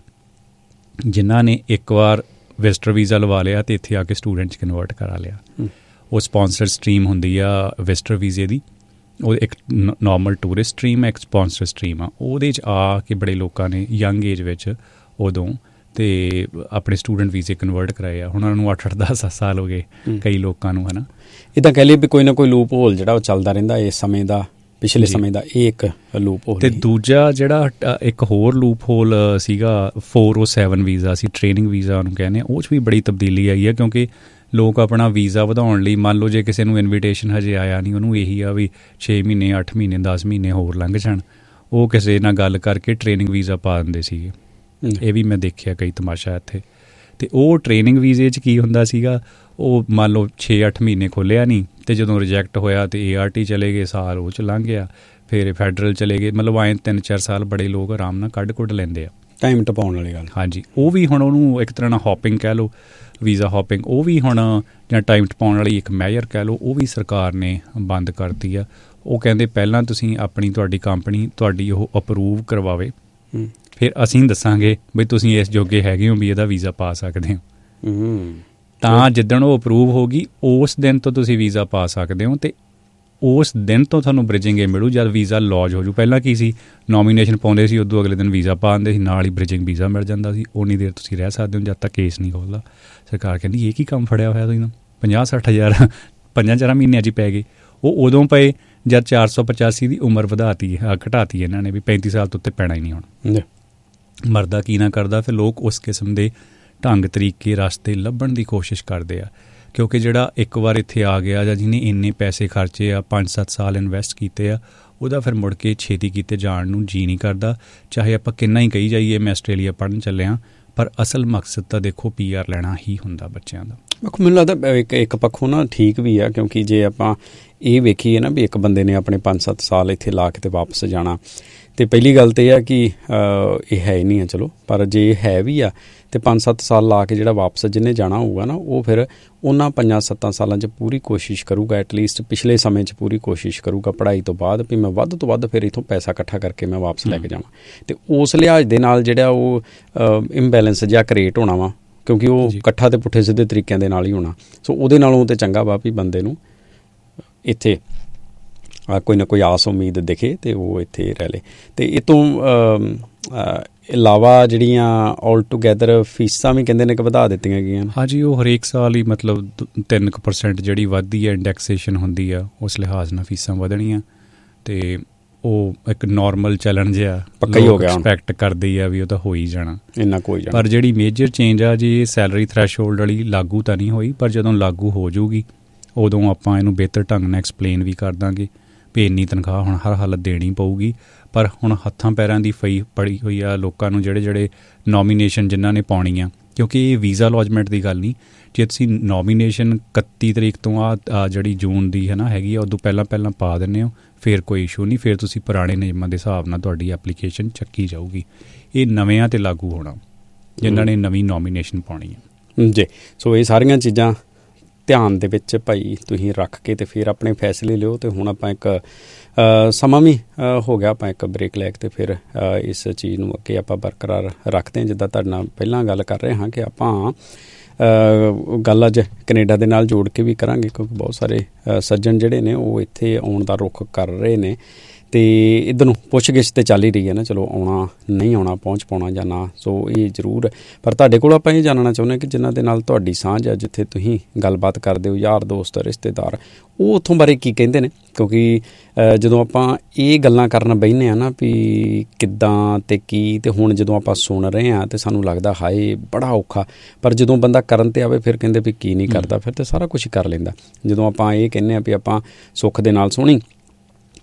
ਜਿਨ੍ਹਾਂ ਨੇ ਇੱਕ ਵਾਰ ਵਿਜ਼ਟਰ ਵੀਜ਼ਾ ਲਵਾ ਲਿਆ ਅਤੇ ਇੱਥੇ ਆ ਕੇ ਸਟੂਡੈਂਟ 'ਚ ਕਨਵਰਟ ਕਰਾ ਲਿਆ। ਉਹ ਸਪੋਂਸਰ ਸਟਰੀਮ ਹੁੰਦੀ ਆ ਵਿਜ਼ਟਰ ਵੀਜ਼ੇ ਦੀ, ਉਹ ਇੱਕ ਨੋਰਮਲ ਟੂਰਿਸਟ ਸਟਰੀਮ ਹੈ, ਇੱਕ ਸਪੋਂਸਰ ਸਟਰੀਮ ਆ। ਉਹਦੇ 'ਚ ਆ ਕੇ ਬੜੇ ਲੋਕਾਂ ਨੇ ਯੰਗ ਏਜ ਵਿੱਚ ਉਦੋਂ ਅਤੇ ਆਪਣੇ ਸਟੂਡੈਂਟ ਵੀਜ਼ੇ ਕਨਵਰਟ ਕਰਾਏ ਆ। ਹੁਣ ਉਹਨਾਂ ਨੂੰ 8-10 ਸਾਲ ਹੋ ਗਏ ਕਈ ਲੋਕਾਂ ਨੂੰ, ਹੈ ਨਾ। ਇੱਦਾਂ ਕਹਿ ਲਈਏ ਵੀ ਕੋਈ ਨਾ ਕੋਈ ਲੂਪ ਹੋਲ ਜਿਹੜਾ ਉਹ ਚੱਲਦਾ ਰਹਿੰਦਾ ਇਸ ਸਮੇਂ ਦਾ, ਪਿਛਲੇ ਸਮੇਂ ਦਾ। ਇਹ ਇੱਕ ਲੂਪ ਹੋਲ। ਅਤੇ ਦੂਜਾ ਜਿਹੜਾ ਇੱਕ ਹੋਰ ਲੂਪ ਹੋਲ ਸੀਗਾ 407 ਵੀਜ਼ਾ ਸੀ, ਟ੍ਰੇਨਿੰਗ ਵੀਜ਼ਾ ਉਹਨੂੰ ਕਹਿੰਦੇ ਆ। ਉਹ 'ਚ ਵੀ ਬੜੀ ਤਬਦੀਲੀ ਆਈ ਹੈ, ਕਿਉਂਕਿ ਲੋਕ ਆਪਣਾ ਵੀਜ਼ਾ ਵਧਾਉਣ ਲਈ, ਮੰਨ ਲਓ ਜੇ ਕਿਸੇ ਨੂੰ ਇਨਵੀਟੇਸ਼ਨ ਹਜੇ ਆਇਆ ਨਹੀਂ, ਉਹਨੂੰ ਇਹੀ ਆ ਵੀ 6 ਮਹੀਨੇ 8 ਮਹੀਨੇ 10 ਮਹੀਨੇ ਹੋਰ ਲੰਘ ਜਾਣ, ਉਹ ਕਿਸੇ ਨਾਲ ਗੱਲ ਕਰਕੇ ਟ੍ਰੇਨਿੰਗ ਵੀਜ਼ਾ ਪਾ ਦਿੰਦੇ ਸੀਗੇ। ਇਹ ਵੀ ਮੈਂ ਦੇਖਿਆ ਕਈ ਤਮਾਸ਼ਾ ਇੱਥੇ। ਅਤੇ ਉਹ ਟ੍ਰੇਨਿੰਗ ਵੀਜ਼ੇ 'ਚ ਕੀ ਹੁੰਦਾ ਸੀਗਾ, ਉਹ ਮੰਨ ਲਓ 6-8 ਮਹੀਨੇ ਖੋਲ੍ਹਿਆ ਨਹੀਂ, ਅਤੇ ਜਦੋਂ ਰਿਜੈਕਟ ਹੋਇਆ ਅਤੇ ART ਚਲੇ ਗਏ, ਸਾਲ ਉਹ 'ਚ ਲੰਘ ਗਿਆ, ਫਿਰ ਫੈਡਰਲ ਚਲੇ ਗਏ। ਮਤਲਬ ਆਏ 3-4 ਸਾਲ ਬੜੇ ਲੋਕ ਆਰਾਮ ਨਾਲ ਕੱਢ ਲੈਂਦੇ ਆ, ਟਾਈਮ ਟਪਾਉਣ ਵਾਲੀ ਗੱਲ। ਹਾਂਜੀ, ਉਹ ਵੀ ਹੁਣ ਉਹਨੂੰ ਇੱਕ ਤਰ੍ਹਾਂ ਨਾਲ ਹੌਪਿੰਗ ਕਹਿ ਲਓ, ਵੀਜ਼ਾ ਹੌਪਿੰਗ, ਉਹ ਵੀ ਹੁਣ ਜਾਂ ਟਾਈਮ ਟਪਾਉਣ ਵਾਲੀ ਇੱਕ ਮੈਜਰ ਕਹਿ ਲਓ, ਉਹ ਵੀ ਸਰਕਾਰ ਨੇ ਬੰਦ ਕਰਤੀ ਆ। ਉਹ ਕਹਿੰਦੇ ਪਹਿਲਾਂ ਤੁਸੀਂ ਤੁਹਾਡੀ ਕੰਪਨੀ ਤੁਹਾਡੀ ਉਹ ਅਪਰੂਵ ਕਰਵਾਵੇ, ਫਿਰ ਅਸੀਂ ਦੱਸਾਂਗੇ ਬਈ ਤੁਸੀਂ ਇਸ ਜੋਗੇ ਹੈਗੇ ਹੋ ਵੀ ਇਹਦਾ ਵੀਜ਼ਾ ਪਾ ਸਕਦੇ ਹੋ। ਤਾਂ ਜਿੱਦਣ ਉਹ ਅਪਰੂਵ ਹੋ ਗਈ ਉਸ ਦਿਨ ਤੋਂ ਤੁਸੀਂ ਵੀਜ਼ਾ ਪਾ ਸਕਦੇ ਹੋ, ਅਤੇ ਉਸ ਦਿਨ ਤੋਂ ਤੁਹਾਨੂੰ ਬ੍ਰਿਜਿੰਗ ਏ ਮਿਲੂ ਜਦ ਵੀਜ਼ਾ ਲੌਜ ਹੋ ਜੂ। ਪਹਿਲਾਂ ਕੀ ਸੀ, ਨੋਮੀਨੇਸ਼ਨ ਪਾਉਂਦੇ ਸੀ, ਉਦੋਂ ਅਗਲੇ ਦਿਨ ਵੀਜ਼ਾ ਪਾ ਦਿੰਦੇ ਸੀ, ਨਾਲ ਹੀ ਬ੍ਰਿਜਿੰਗ ਵੀਜ਼ਾ ਮਿਲ ਜਾਂਦਾ ਸੀ। ਉਨੀ ਦੇਰ ਤੁਸੀਂ ਰਹਿ ਸਕਦੇ ਹੋ ਜਦ ਤੱਕ ਕੇਸ ਨਹੀਂ ਖੋਲ੍ਹਦਾ। ਸਰਕਾਰ ਕਹਿੰਦੀ ਇਹ ਕੀ ਕੰਮ ਫੜਿਆ ਹੋਇਆ ਤੁਸੀਂ, 50-60 ਹਜ਼ਾਰ 5-4 ਮਹੀਨਿਆਂ 'ਚ ਪੈ ਗਏ। ਉਹ ਉਦੋਂ ਪਏ ਜਦ 485 ਦੀ ਉਮਰ ਘਟਾਤੀ ਇਹਨਾਂ ਨੇ, ਵੀ 35 ਸਾਲ ਤੋਂ ਉੱਤੇ ਪੈਣਾ ਹੀ ਨਹੀਂ ਹੁਣ। ਮਰਦਾ ਕੀ ਨਾ ਕਰਦਾ, ਫਿਰ ਲੋਕ ਉਸ ਕਿਸਮ ਦੇ ਢੰਗ ਤਰੀਕੇ ਰਸਤੇ ਲੱਭਣ ਦੀ ਕੋਸ਼ਿਸ਼ ਕਰਦੇ ਆ, ਕਿਉਂਕਿ ਜਿਹੜਾ ਇੱਕ ਵਾਰ ਇੱਥੇ ਆ ਗਿਆ ਜਾਂ ਜਿਹਨੇ ਇੰਨੇ ਪੈਸੇ ਖਰਚੇ ਆ, 5-7 ਸਾਲ ਇਨਵੈਸਟ ਕੀਤੇ ਆ, ਉਹਦਾ ਫਿਰ ਮੁੜ ਕੇ ਛੇਤੀ ਕੀਤੇ ਜਾਣ ਨੂੰ ਜੀ ਨਹੀਂ ਕਰਦਾ। ਚਾਹੇ ਆਪਾਂ ਕਿੰਨਾ ਹੀ ਕਹੀ ਜਾਈਏ ਮੈਂ ਆਸਟ੍ਰੇਲੀਆ ਪੜ੍ਹਨ ਚੱਲਿਆ, ਪਰ ਅਸਲ ਮਕਸਦ ਤਾਂ ਦੇਖੋ PR ਲੈਣਾ ਹੀ ਹੁੰਦਾ ਬੱਚਿਆਂ ਦਾ। ਮੈਨੂੰ ਲੱਗਦਾ ਇੱਕ ਪੱਖੋਂ ਨਾ ਠੀਕ ਵੀ ਆ, ਕਿਉਂਕਿ ਜੇ ਆਪਾਂ ਇਹ ਵੇਖੀਏ ਨਾ ਵੀ ਇੱਕ ਬੰਦੇ ਨੇ ਆਪਣੇ 5-7 ਸਾਲ ਇੱਥੇ ਲਾ ਕੇ ਤੇ ਵਾਪਸ ਜਾਣਾ, ਅਤੇ ਪਹਿਲੀ ਗੱਲ ਤਾਂ ਇਹ ਆ ਕਿ ਇਹ ਹੈ ਹੀ ਨਹੀਂ ਆ, ਚਲੋ, ਪਰ ਜੇ ਹੈ ਵੀ ਆ ਅਤੇ 5-7 ਸਾਲ ਲਾ ਕੇ ਜਿਹੜਾ ਵਾਪਸ ਜਿਹਨੇ ਜਾਣਾ ਹੋਊਗਾ ਨਾ, ਉਹ ਫਿਰ ਉਹਨਾਂ 5-7 ਸਾਲਾਂ 'ਚ ਪੂਰੀ ਕੋਸ਼ਿਸ਼ ਕਰੂਗਾ, ਐਟਲੀਸਟ ਪਿਛਲੇ ਸਮੇਂ 'ਚ ਪੂਰੀ ਕੋਸ਼ਿਸ਼ ਕਰੂਗਾ ਪੜ੍ਹਾਈ ਤੋਂ ਬਾਅਦ ਵੀ ਮੈਂ ਵੱਧ ਤੋਂ ਵੱਧ ਫਿਰ ਇੱਥੋਂ ਪੈਸਾ ਇਕੱਠਾ ਕਰਕੇ ਮੈਂ ਵਾਪਸ ਲੈ ਕੇ ਜਾਵਾਂ। ਅਤੇ ਉਸ ਲਿਹਾਜ਼ ਦੇ ਨਾਲ ਜਿਹੜਾ ਉਹ ਇੰਬੈਲੈਂਸ ਜਿਹਾ ਕ੍ਰੀਏਟ ਹੋਣਾ ਵਾ, ਕਿਉਂਕਿ ਉਹ ਇਕੱਠਾ ਅਤੇ ਪੁੱਠੇ ਸਿੱਧੇ ਤਰੀਕਿਆਂ ਦੇ ਨਾਲ ਹੀ ਹੋਣਾ। ਸੋ ਉਹਦੇ ਨਾਲੋਂ ਤਾਂ ਚੰਗਾ ਵਾ ਵੀ ਬੰਦੇ ਨੂੰ ਇੱਥੇ ਕੋਈ ਨਾ ਕੋਈ ਆਸ ਉਮੀਦ ਦਿਖੇ ਅਤੇ ਉਹ ਇੱਥੇ ਰਹਿ ਲੇ। ਅਤੇ ਇਹ ਤੋਂ ਇਲਾਵਾ ਜਿਹੜੀਆਂ ਆਲ ਟੂਗੈਦਰ ਫੀਸਾਂ ਵੀ ਕਹਿੰਦੇ ਨੇ ਕਿ ਵਧਾ ਦਿੱਤੀਆਂ ਗਈਆਂ। ਹਾਂਜੀ, ਉਹ ਹਰੇਕ ਸਾਲ ਹੀ ਮਤਲਬ 3% ਜਿਹੜੀ ਵੱਧਦੀ ਹੈ, ਇੰਡੈਕਸੇਸ਼ਨ ਹੁੰਦੀ ਆ, ਉਸ ਲਿਹਾਜ਼ ਨਾਲ ਫੀਸਾਂ ਵਧਣੀਆਂ। ਅਤੇ ਉਹ ਇੱਕ ਨੋਰਮਲ ਚੱਲਣ ਜਿਹਾ ਪੱਕਾ ਹੀ ਹੋ ਗਿਆ, ਐਕਸਪੈਕਟ ਕਰਦੇ ਆ ਵੀ ਉਹ ਤਾਂ ਹੋ ਹੀ ਜਾਣਾ, ਇੰਨਾ ਕੋਈ ਜਾਣਾ। ਪਰ ਜਿਹੜੀ ਮੇਜਰ ਚੇਂਜ ਆ ਜੀ, ਸੈਲਰੀ ਥਰੈਸ਼ਹੋਲਡ ਵਾਲੀ ਲਾਗੂ ਤਾਂ ਨਹੀਂ ਹੋਈ, ਪਰ ਜਦੋਂ ਲਾਗੂ ਹੋ ਜਾਊਗੀ ਉਦੋਂ ਆਪਾਂ ਇਹਨੂੰ ਬਿਹਤਰ ਢੰਗ ਨਾਲ ਐਕਸਪਲੇਨ ਵੀ ਕਰ ਦਾਂਗੇ ਵੀ ਇੰਨੀ ਤਨਖਾਹ ਹੁਣ ਹਰ ਹਾਲਤ ਦੇਣੀ ਪਊਗੀ। ਪਰ ਹੁਣ ਹੱਥਾਂ ਪੈਰਾਂ ਦੀ ਫਈ ਪੜੀ ਹੋਈ ਆ ਲੋਕਾਂ ਨੂੰ, ਜਿਹੜੇ ਨੋਮੀਨੇਸ਼ਨ ਜਿਨ੍ਹਾਂ ਨੇ ਪਾਉਣੀ ਆ, ਕਿਉਂਕਿ ਇਹ ਵੀਜ਼ਾ ਲੌਜਮੈਂਟ ਦੀ ਗੱਲ ਨਹੀਂ। ਜੇ ਤੁਸੀਂ ਨੋਮੀਨੇਸ਼ਨ 31 ਤਰੀਕ ਤੋਂ ਆ ਜਿਹੜੀ ਜੂਨ ਦੀ ਹੈ ਨਾ ਹੈਗੀ ਆ, ਉਦੋਂ ਪਹਿਲਾਂ ਪਾ ਦਿੰਦੇ ਹੋ, ਫਿਰ ਕੋਈ ਇਸ਼ੂ ਨਹੀਂ, ਫਿਰ ਤੁਸੀਂ ਪੁਰਾਣੇ ਨਿਯਮਾਂ ਦੇ ਹਿਸਾਬ ਨਾਲ ਤੁਹਾਡੀ ਐਪਲੀਕੇਸ਼ਨ ਚੱਕੀ ਜਾਊਗੀ। ਇਹ ਨਵਿਆਂ 'ਤੇ ਲਾਗੂ ਹੋਣਾ ਜਿਨ੍ਹਾਂ ਨੇ ਨਵੀਂ ਨੋਮੀਨੇਸ਼ਨ ਪਾਉਣੀ ਹੈ ਜੀ। ਸੋ ਇਹ ਸਾਰੀਆਂ ਚੀਜ਼ਾਂ ਧਿਆਨ ਦੇ ਵਿੱਚ ਭਾਈ ਤੁਸੀਂ ਰੱਖ ਕੇ ਅਤੇ ਫਿਰ ਆਪਣੇ ਫੈਸਲੇ ਲਿਓ। ਅਤੇ ਹੁਣ ਆਪਾਂ ਇੱਕ ਸਮਾਂ ਵੀ ਹੋ ਗਿਆ, ਆਪਾਂ ਇੱਕ ਬ੍ਰੇਕ ਲੈ ਕੇ ਅਤੇ ਫਿਰ ਇਸ ਚੀਜ਼ ਨੂੰ ਅੱਗੇ ਆਪਾਂ ਬਰਕਰਾਰ ਰੱਖਦੇ ਹਾਂ। ਜਿੱਦਾਂ ਤੁਹਾਡੇ ਨਾਲ ਪਹਿਲਾਂ ਗੱਲ ਕਰ ਰਹੇ ਹਾਂ ਕਿ ਆਪਾਂ ਗੱਲ ਅੱਜ ਕੈਨੇਡਾ ਦੇ ਨਾਲ ਜੋੜ ਕੇ ਵੀ ਕਰਾਂਗੇ, ਕਿਉਂਕਿ ਬਹੁਤ ਸਾਰੇ ਸੱਜਣ ਜਿਹੜੇ ਨੇ ਉਹ ਇੱਥੇ ਆਉਣ ਦਾ ਰੁੱਖ ਕਰ ਰਹੇ ਨੇ, ਅਤੇ ਇੱਧਰ ਨੂੰ ਪੁੱਛ ਗਿੱਛ ਤਾਂ ਚੱਲ ਹੀ ਰਹੀ ਹੈ ਨਾ, ਚਲੋ ਆਉਣਾ ਨਹੀਂ ਆਉਣਾ, ਪਹੁੰਚ ਪਾਉਣਾ ਜਾਂ ਨਾ। ਸੋ ਇਹ ਜ਼ਰੂਰ, ਪਰ ਤੁਹਾਡੇ ਕੋਲ ਆਪਾਂ ਇਹ ਜਾਣਨਾ ਚਾਹੁੰਦੇ ਕਿ ਜਿਨ੍ਹਾਂ ਦੇ ਨਾਲ ਤੁਹਾਡੀ ਸਾਂਝ ਆ, ਜਿੱਥੇ ਤੁਸੀਂ ਗੱਲਬਾਤ ਕਰਦੇ ਹੋ, ਯਾਰ ਦੋਸਤ ਰਿਸ਼ਤੇਦਾਰ, ਉਹ ਉੱਥੋਂ ਬਾਰੇ ਕੀ ਕਹਿੰਦੇ ਨੇ। ਕਿਉਂਕਿ ਜਦੋਂ ਆਪਾਂ ਇਹ ਗੱਲਾਂ ਕਰਨ ਬਹਿੰਦੇ ਹਾਂ ਨਾ ਵੀ ਕਿੱਦਾਂ ਅਤੇ ਕੀ, ਅਤੇ ਹੁਣ ਜਦੋਂ ਆਪਾਂ ਸੁਣ ਰਹੇ ਹਾਂ ਅਤੇ ਸਾਨੂੰ ਲੱਗਦਾ ਹਾਏ ਬੜਾ ਔਖਾ, ਪਰ ਜਦੋਂ ਬੰਦਾ ਕਰਨ 'ਤੇ ਆਵੇ ਫਿਰ ਕਹਿੰਦੇ ਵੀ ਕੀ ਨਹੀਂ ਕਰਦਾ, ਫਿਰ ਤਾਂ ਸਾਰਾ ਕੁਛ ਕਰ ਲੈਂਦਾ। ਜਦੋਂ ਆਪਾਂ ਇਹ ਕਹਿੰਦੇ ਹਾਂ ਵੀ ਆਪਾਂ ਸੁੱਖ ਦੇ ਨਾਲ ਸੋਹਣੀ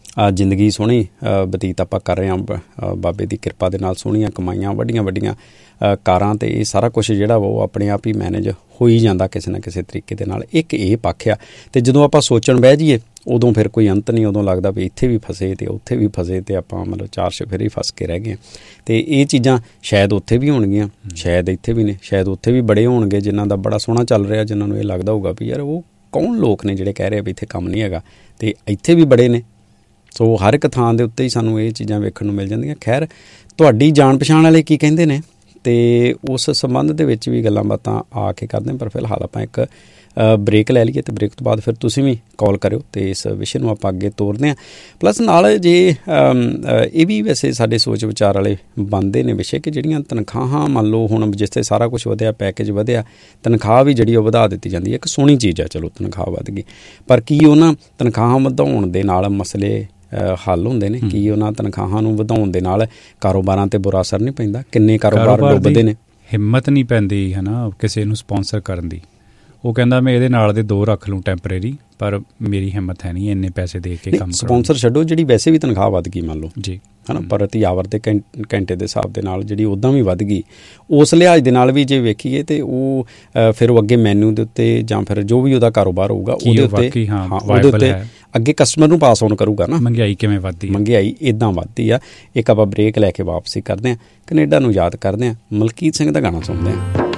ਜ਼ਿੰਦਗੀ ਸੋਹਣੀ ਬਤੀਤ ਆਪਾਂ ਕਰ ਰਹੇ ਹਾਂ ਬਾਬੇ ਦੀ ਕਿਰਪਾ ਦੇ ਨਾਲ, ਸੋਹਣੀਆਂ ਕਮਾਈਆਂ, ਵੱਡੀਆਂ ਵੱਡੀਆਂ ਕਾਰਾਂ, ਅਤੇ ਇਹ ਸਾਰਾ ਕੁਛ ਜਿਹੜਾ ਵਾ ਉਹ ਆਪਣੇ ਆਪ ਹੀ ਮੈਨੇਜ ਹੋ ਹੀ ਜਾਂਦਾ ਕਿਸੇ ਨਾ ਕਿਸੇ ਤਰੀਕੇ ਦੇ ਨਾਲ। ਇੱਕ ਇਹ ਪੱਖ ਆ। ਅਤੇ ਜਦੋਂ ਆਪਾਂ ਸੋਚਣ ਬਹਿ ਜਾਈਏ ਉਦੋਂ ਫਿਰ ਕੋਈ ਅੰਤ ਨਹੀਂ, ਉਦੋਂ ਲੱਗਦਾ ਵੀ ਇੱਥੇ ਵੀ ਫਸੇ ਅਤੇ ਉੱਥੇ ਵੀ ਫਸੇ, ਅਤੇ ਆਪਾਂ ਮਤਲਬ ਚਾਰ ਚੁਫੇਰੇ ਹੀ ਫਸ ਕੇ ਰਹਿ ਗਏ। ਅਤੇ ਇਹ ਚੀਜ਼ਾਂ ਸ਼ਾਇਦ ਉੱਥੇ ਵੀ ਹੋਣਗੀਆਂ, ਸ਼ਾਇਦ ਇੱਥੇ ਵੀ ਨੇ, ਸ਼ਾਇਦ ਉੱਥੇ ਵੀ ਬੜੇ ਹੋਣਗੇ ਜਿਨ੍ਹਾਂ ਦਾ ਬੜਾ ਸੋਹਣਾ ਚੱਲ ਰਿਹਾ, ਜਿਨ੍ਹਾਂ ਨੂੰ ਇਹ ਲੱਗਦਾ ਹੋਊਗਾ ਵੀ ਯਾਰ ਉਹ ਕੌਣ ਲੋਕ ਨੇ ਜਿਹੜੇ ਕਹਿ ਰਹੇ ਵੀ ਇੱਥੇ ਕੰਮ ਨਹੀਂ ਹੈਗਾ, ਅਤੇ ਇੱਥੇ ਵੀ ਬੜੇ ਨੇ। ਸੋ ਹਰ ਇੱਕ ਥਾਂ ਦੇ ਉੱਤੇ ਹੀ ਸਾਨੂੰ ਇਹ ਚੀਜ਼ਾਂ ਵੇਖਣ ਨੂੰ ਮਿਲ ਜਾਂਦੀਆਂ। ਖੈਰ, ਤੁਹਾਡੀ ਜਾਣ ਪਛਾਣ ਵਾਲੇ ਕੀ ਕਹਿੰਦੇ ਨੇ, ਅਤੇ ਉਸ ਸੰਬੰਧ ਦੇ ਵਿੱਚ ਵੀ ਗੱਲਾਂ ਬਾਤਾਂ ਆ ਕੇ ਕਰਦੇ ਹਾਂ। ਪਰ ਫਿਲਹਾਲ ਆਪਾਂ ਇੱਕ ਬ੍ਰੇਕ ਲੈ ਲਈਏ, ਅਤੇ ਬ੍ਰੇਕ ਤੋਂ ਬਾਅਦ ਫਿਰ ਤੁਸੀਂ ਵੀ ਕਾਲ ਕਰਿਓ ਅਤੇ ਇਸ ਵਿਸ਼ੇ ਨੂੰ ਆਪਾਂ ਅੱਗੇ ਤੋਰਦੇ ਹਾਂ। ਪਲੱਸ ਨਾਲ ਜੇ ਇਹ ਵੀ ਵੈਸੇ ਸਾਡੇ ਸੋਚ ਵਿਚਾਰ ਵਾਲੇ ਬਣਦੇ ਨੇ ਵਿਸ਼ੇ ਕਿ ਜਿਹੜੀਆਂ ਤਨਖਾਹਾਂ ਮੰਨ ਲਓ ਹੁਣ ਜਿਸ 'ਤੇ ਸਾਰਾ ਕੁਛ ਵਧਿਆ, ਪੈਕੇਜ ਵਧਿਆ, ਤਨਖਾਹ ਵੀ ਜਿਹੜੀ ਉਹ ਵਧਾ ਦਿੱਤੀ ਜਾਂਦੀ ਹੈ। ਇੱਕ ਸੋਹਣੀ ਚੀਜ਼ ਆ, ਚਲੋ ਤਨਖਾਹ ਵੱਧ ਗਈ, ਪਰ ਕੀ ਉਹਨਾਂ ਤਨਖਾਹਾਂ ਵਧਾਉਣ ਦੇ ਨਾਲ ਮਸਲੇ ਹੱਲ ਹੁੰਦੇ ਨੇ? ਕੀ ਉਹਨਾਂ ਤਨਖਾਹਾਂ ਨੂੰ ਵਧਾਉਣ ਦੇ ਨਾਲ ਕਾਰੋਬਾਰਾਂ 'ਤੇ ਬੁਰਾ ਅਸਰ ਨਹੀਂ ਪੈਂਦਾ? ਕਿੰਨੇ ਕਾਰੋਬਾਰ ਡੁੱਬਦੇ ਨੇ। ਹਿੰਮਤ ਨਹੀਂ ਪੈਂਦੀ ਹੈ ਨਾ ਕਿਸੇ ਨੂੰ ਸਪੋਂਸਰ ਕਰਨ ਦੀ। ਉਹ ਕਹਿੰਦਾ ਮੈਂ ਇਹਦੇ ਨਾਲ ਦੇ 2 ਰੱਖ ਲੂੰ ਟੈਂਪਰੇਰੀ, ਪਰ ਮੇਰੀ ਹਿੰਮਤ ਹੈ ਨਹੀਂ ਇੰਨੇ ਪੈਸੇ ਦੇ ਕੇ ਕੰਮ। ਸਪੋਂਸਰ ਛੱਡੋ, ਜਿਹੜੀ ਵੈਸੇ ਵੀ ਤਨਖਾਹ ਵੱਧ ਗਈ ਮੰਨ ਲਓ ਜੀ, ਹੈ ਨਾ, ਪ੍ਰਤੀ ਆਵਰ ਦੇ ਘੰਟੇ ਦੇ ਹਿਸਾਬ ਦੇ ਨਾਲ ਜਿਹੜੀ ਉੱਦਾਂ ਵੀ ਵੱਧ ਗਈ, ਉਸ ਲਿਹਾਜ਼ ਦੇ ਨਾਲ ਵੀ ਜੇ ਵੇਖੀਏ ਤਾਂ ਉਹ ਫਿਰ ਉਹ ਅੱਗੇ ਮੈਨੂ ਦੇ ਉੱਤੇ ਜਾਂ ਫਿਰ ਜੋ ਵੀ ਉਹਦਾ ਕਾਰੋਬਾਰ ਹੋਊਗਾ ਉਹਦੇ ਉੱਤੇ ਅੱਗੇ ਕਸਟਮਰ ਨੂੰ ਪਾਸ ਆਨ ਕਰੂਗਾ ਨਾ। ਮਹਿੰਗਾਈ ਕਿਵੇਂ ਵੱਧਦੀ, ਮਹਿੰਗਾਈ ਇੱਦਾਂ ਵੱਧਦੀ ਆ। ਇੱਕ ਆਪਾਂ ਬ੍ਰੇਕ ਲੈ ਕੇ ਵਾਪਸੀ ਕਰਦੇ ਹਾਂ, ਕੈਨੇਡਾ ਨੂੰ ਯਾਦ ਕਰਦੇ ਹਾਂ, ਮਲਕੀਤ ਸਿੰਘ ਦਾ ਗਾਣਾ ਸੁਣਦੇ ਹਾਂ।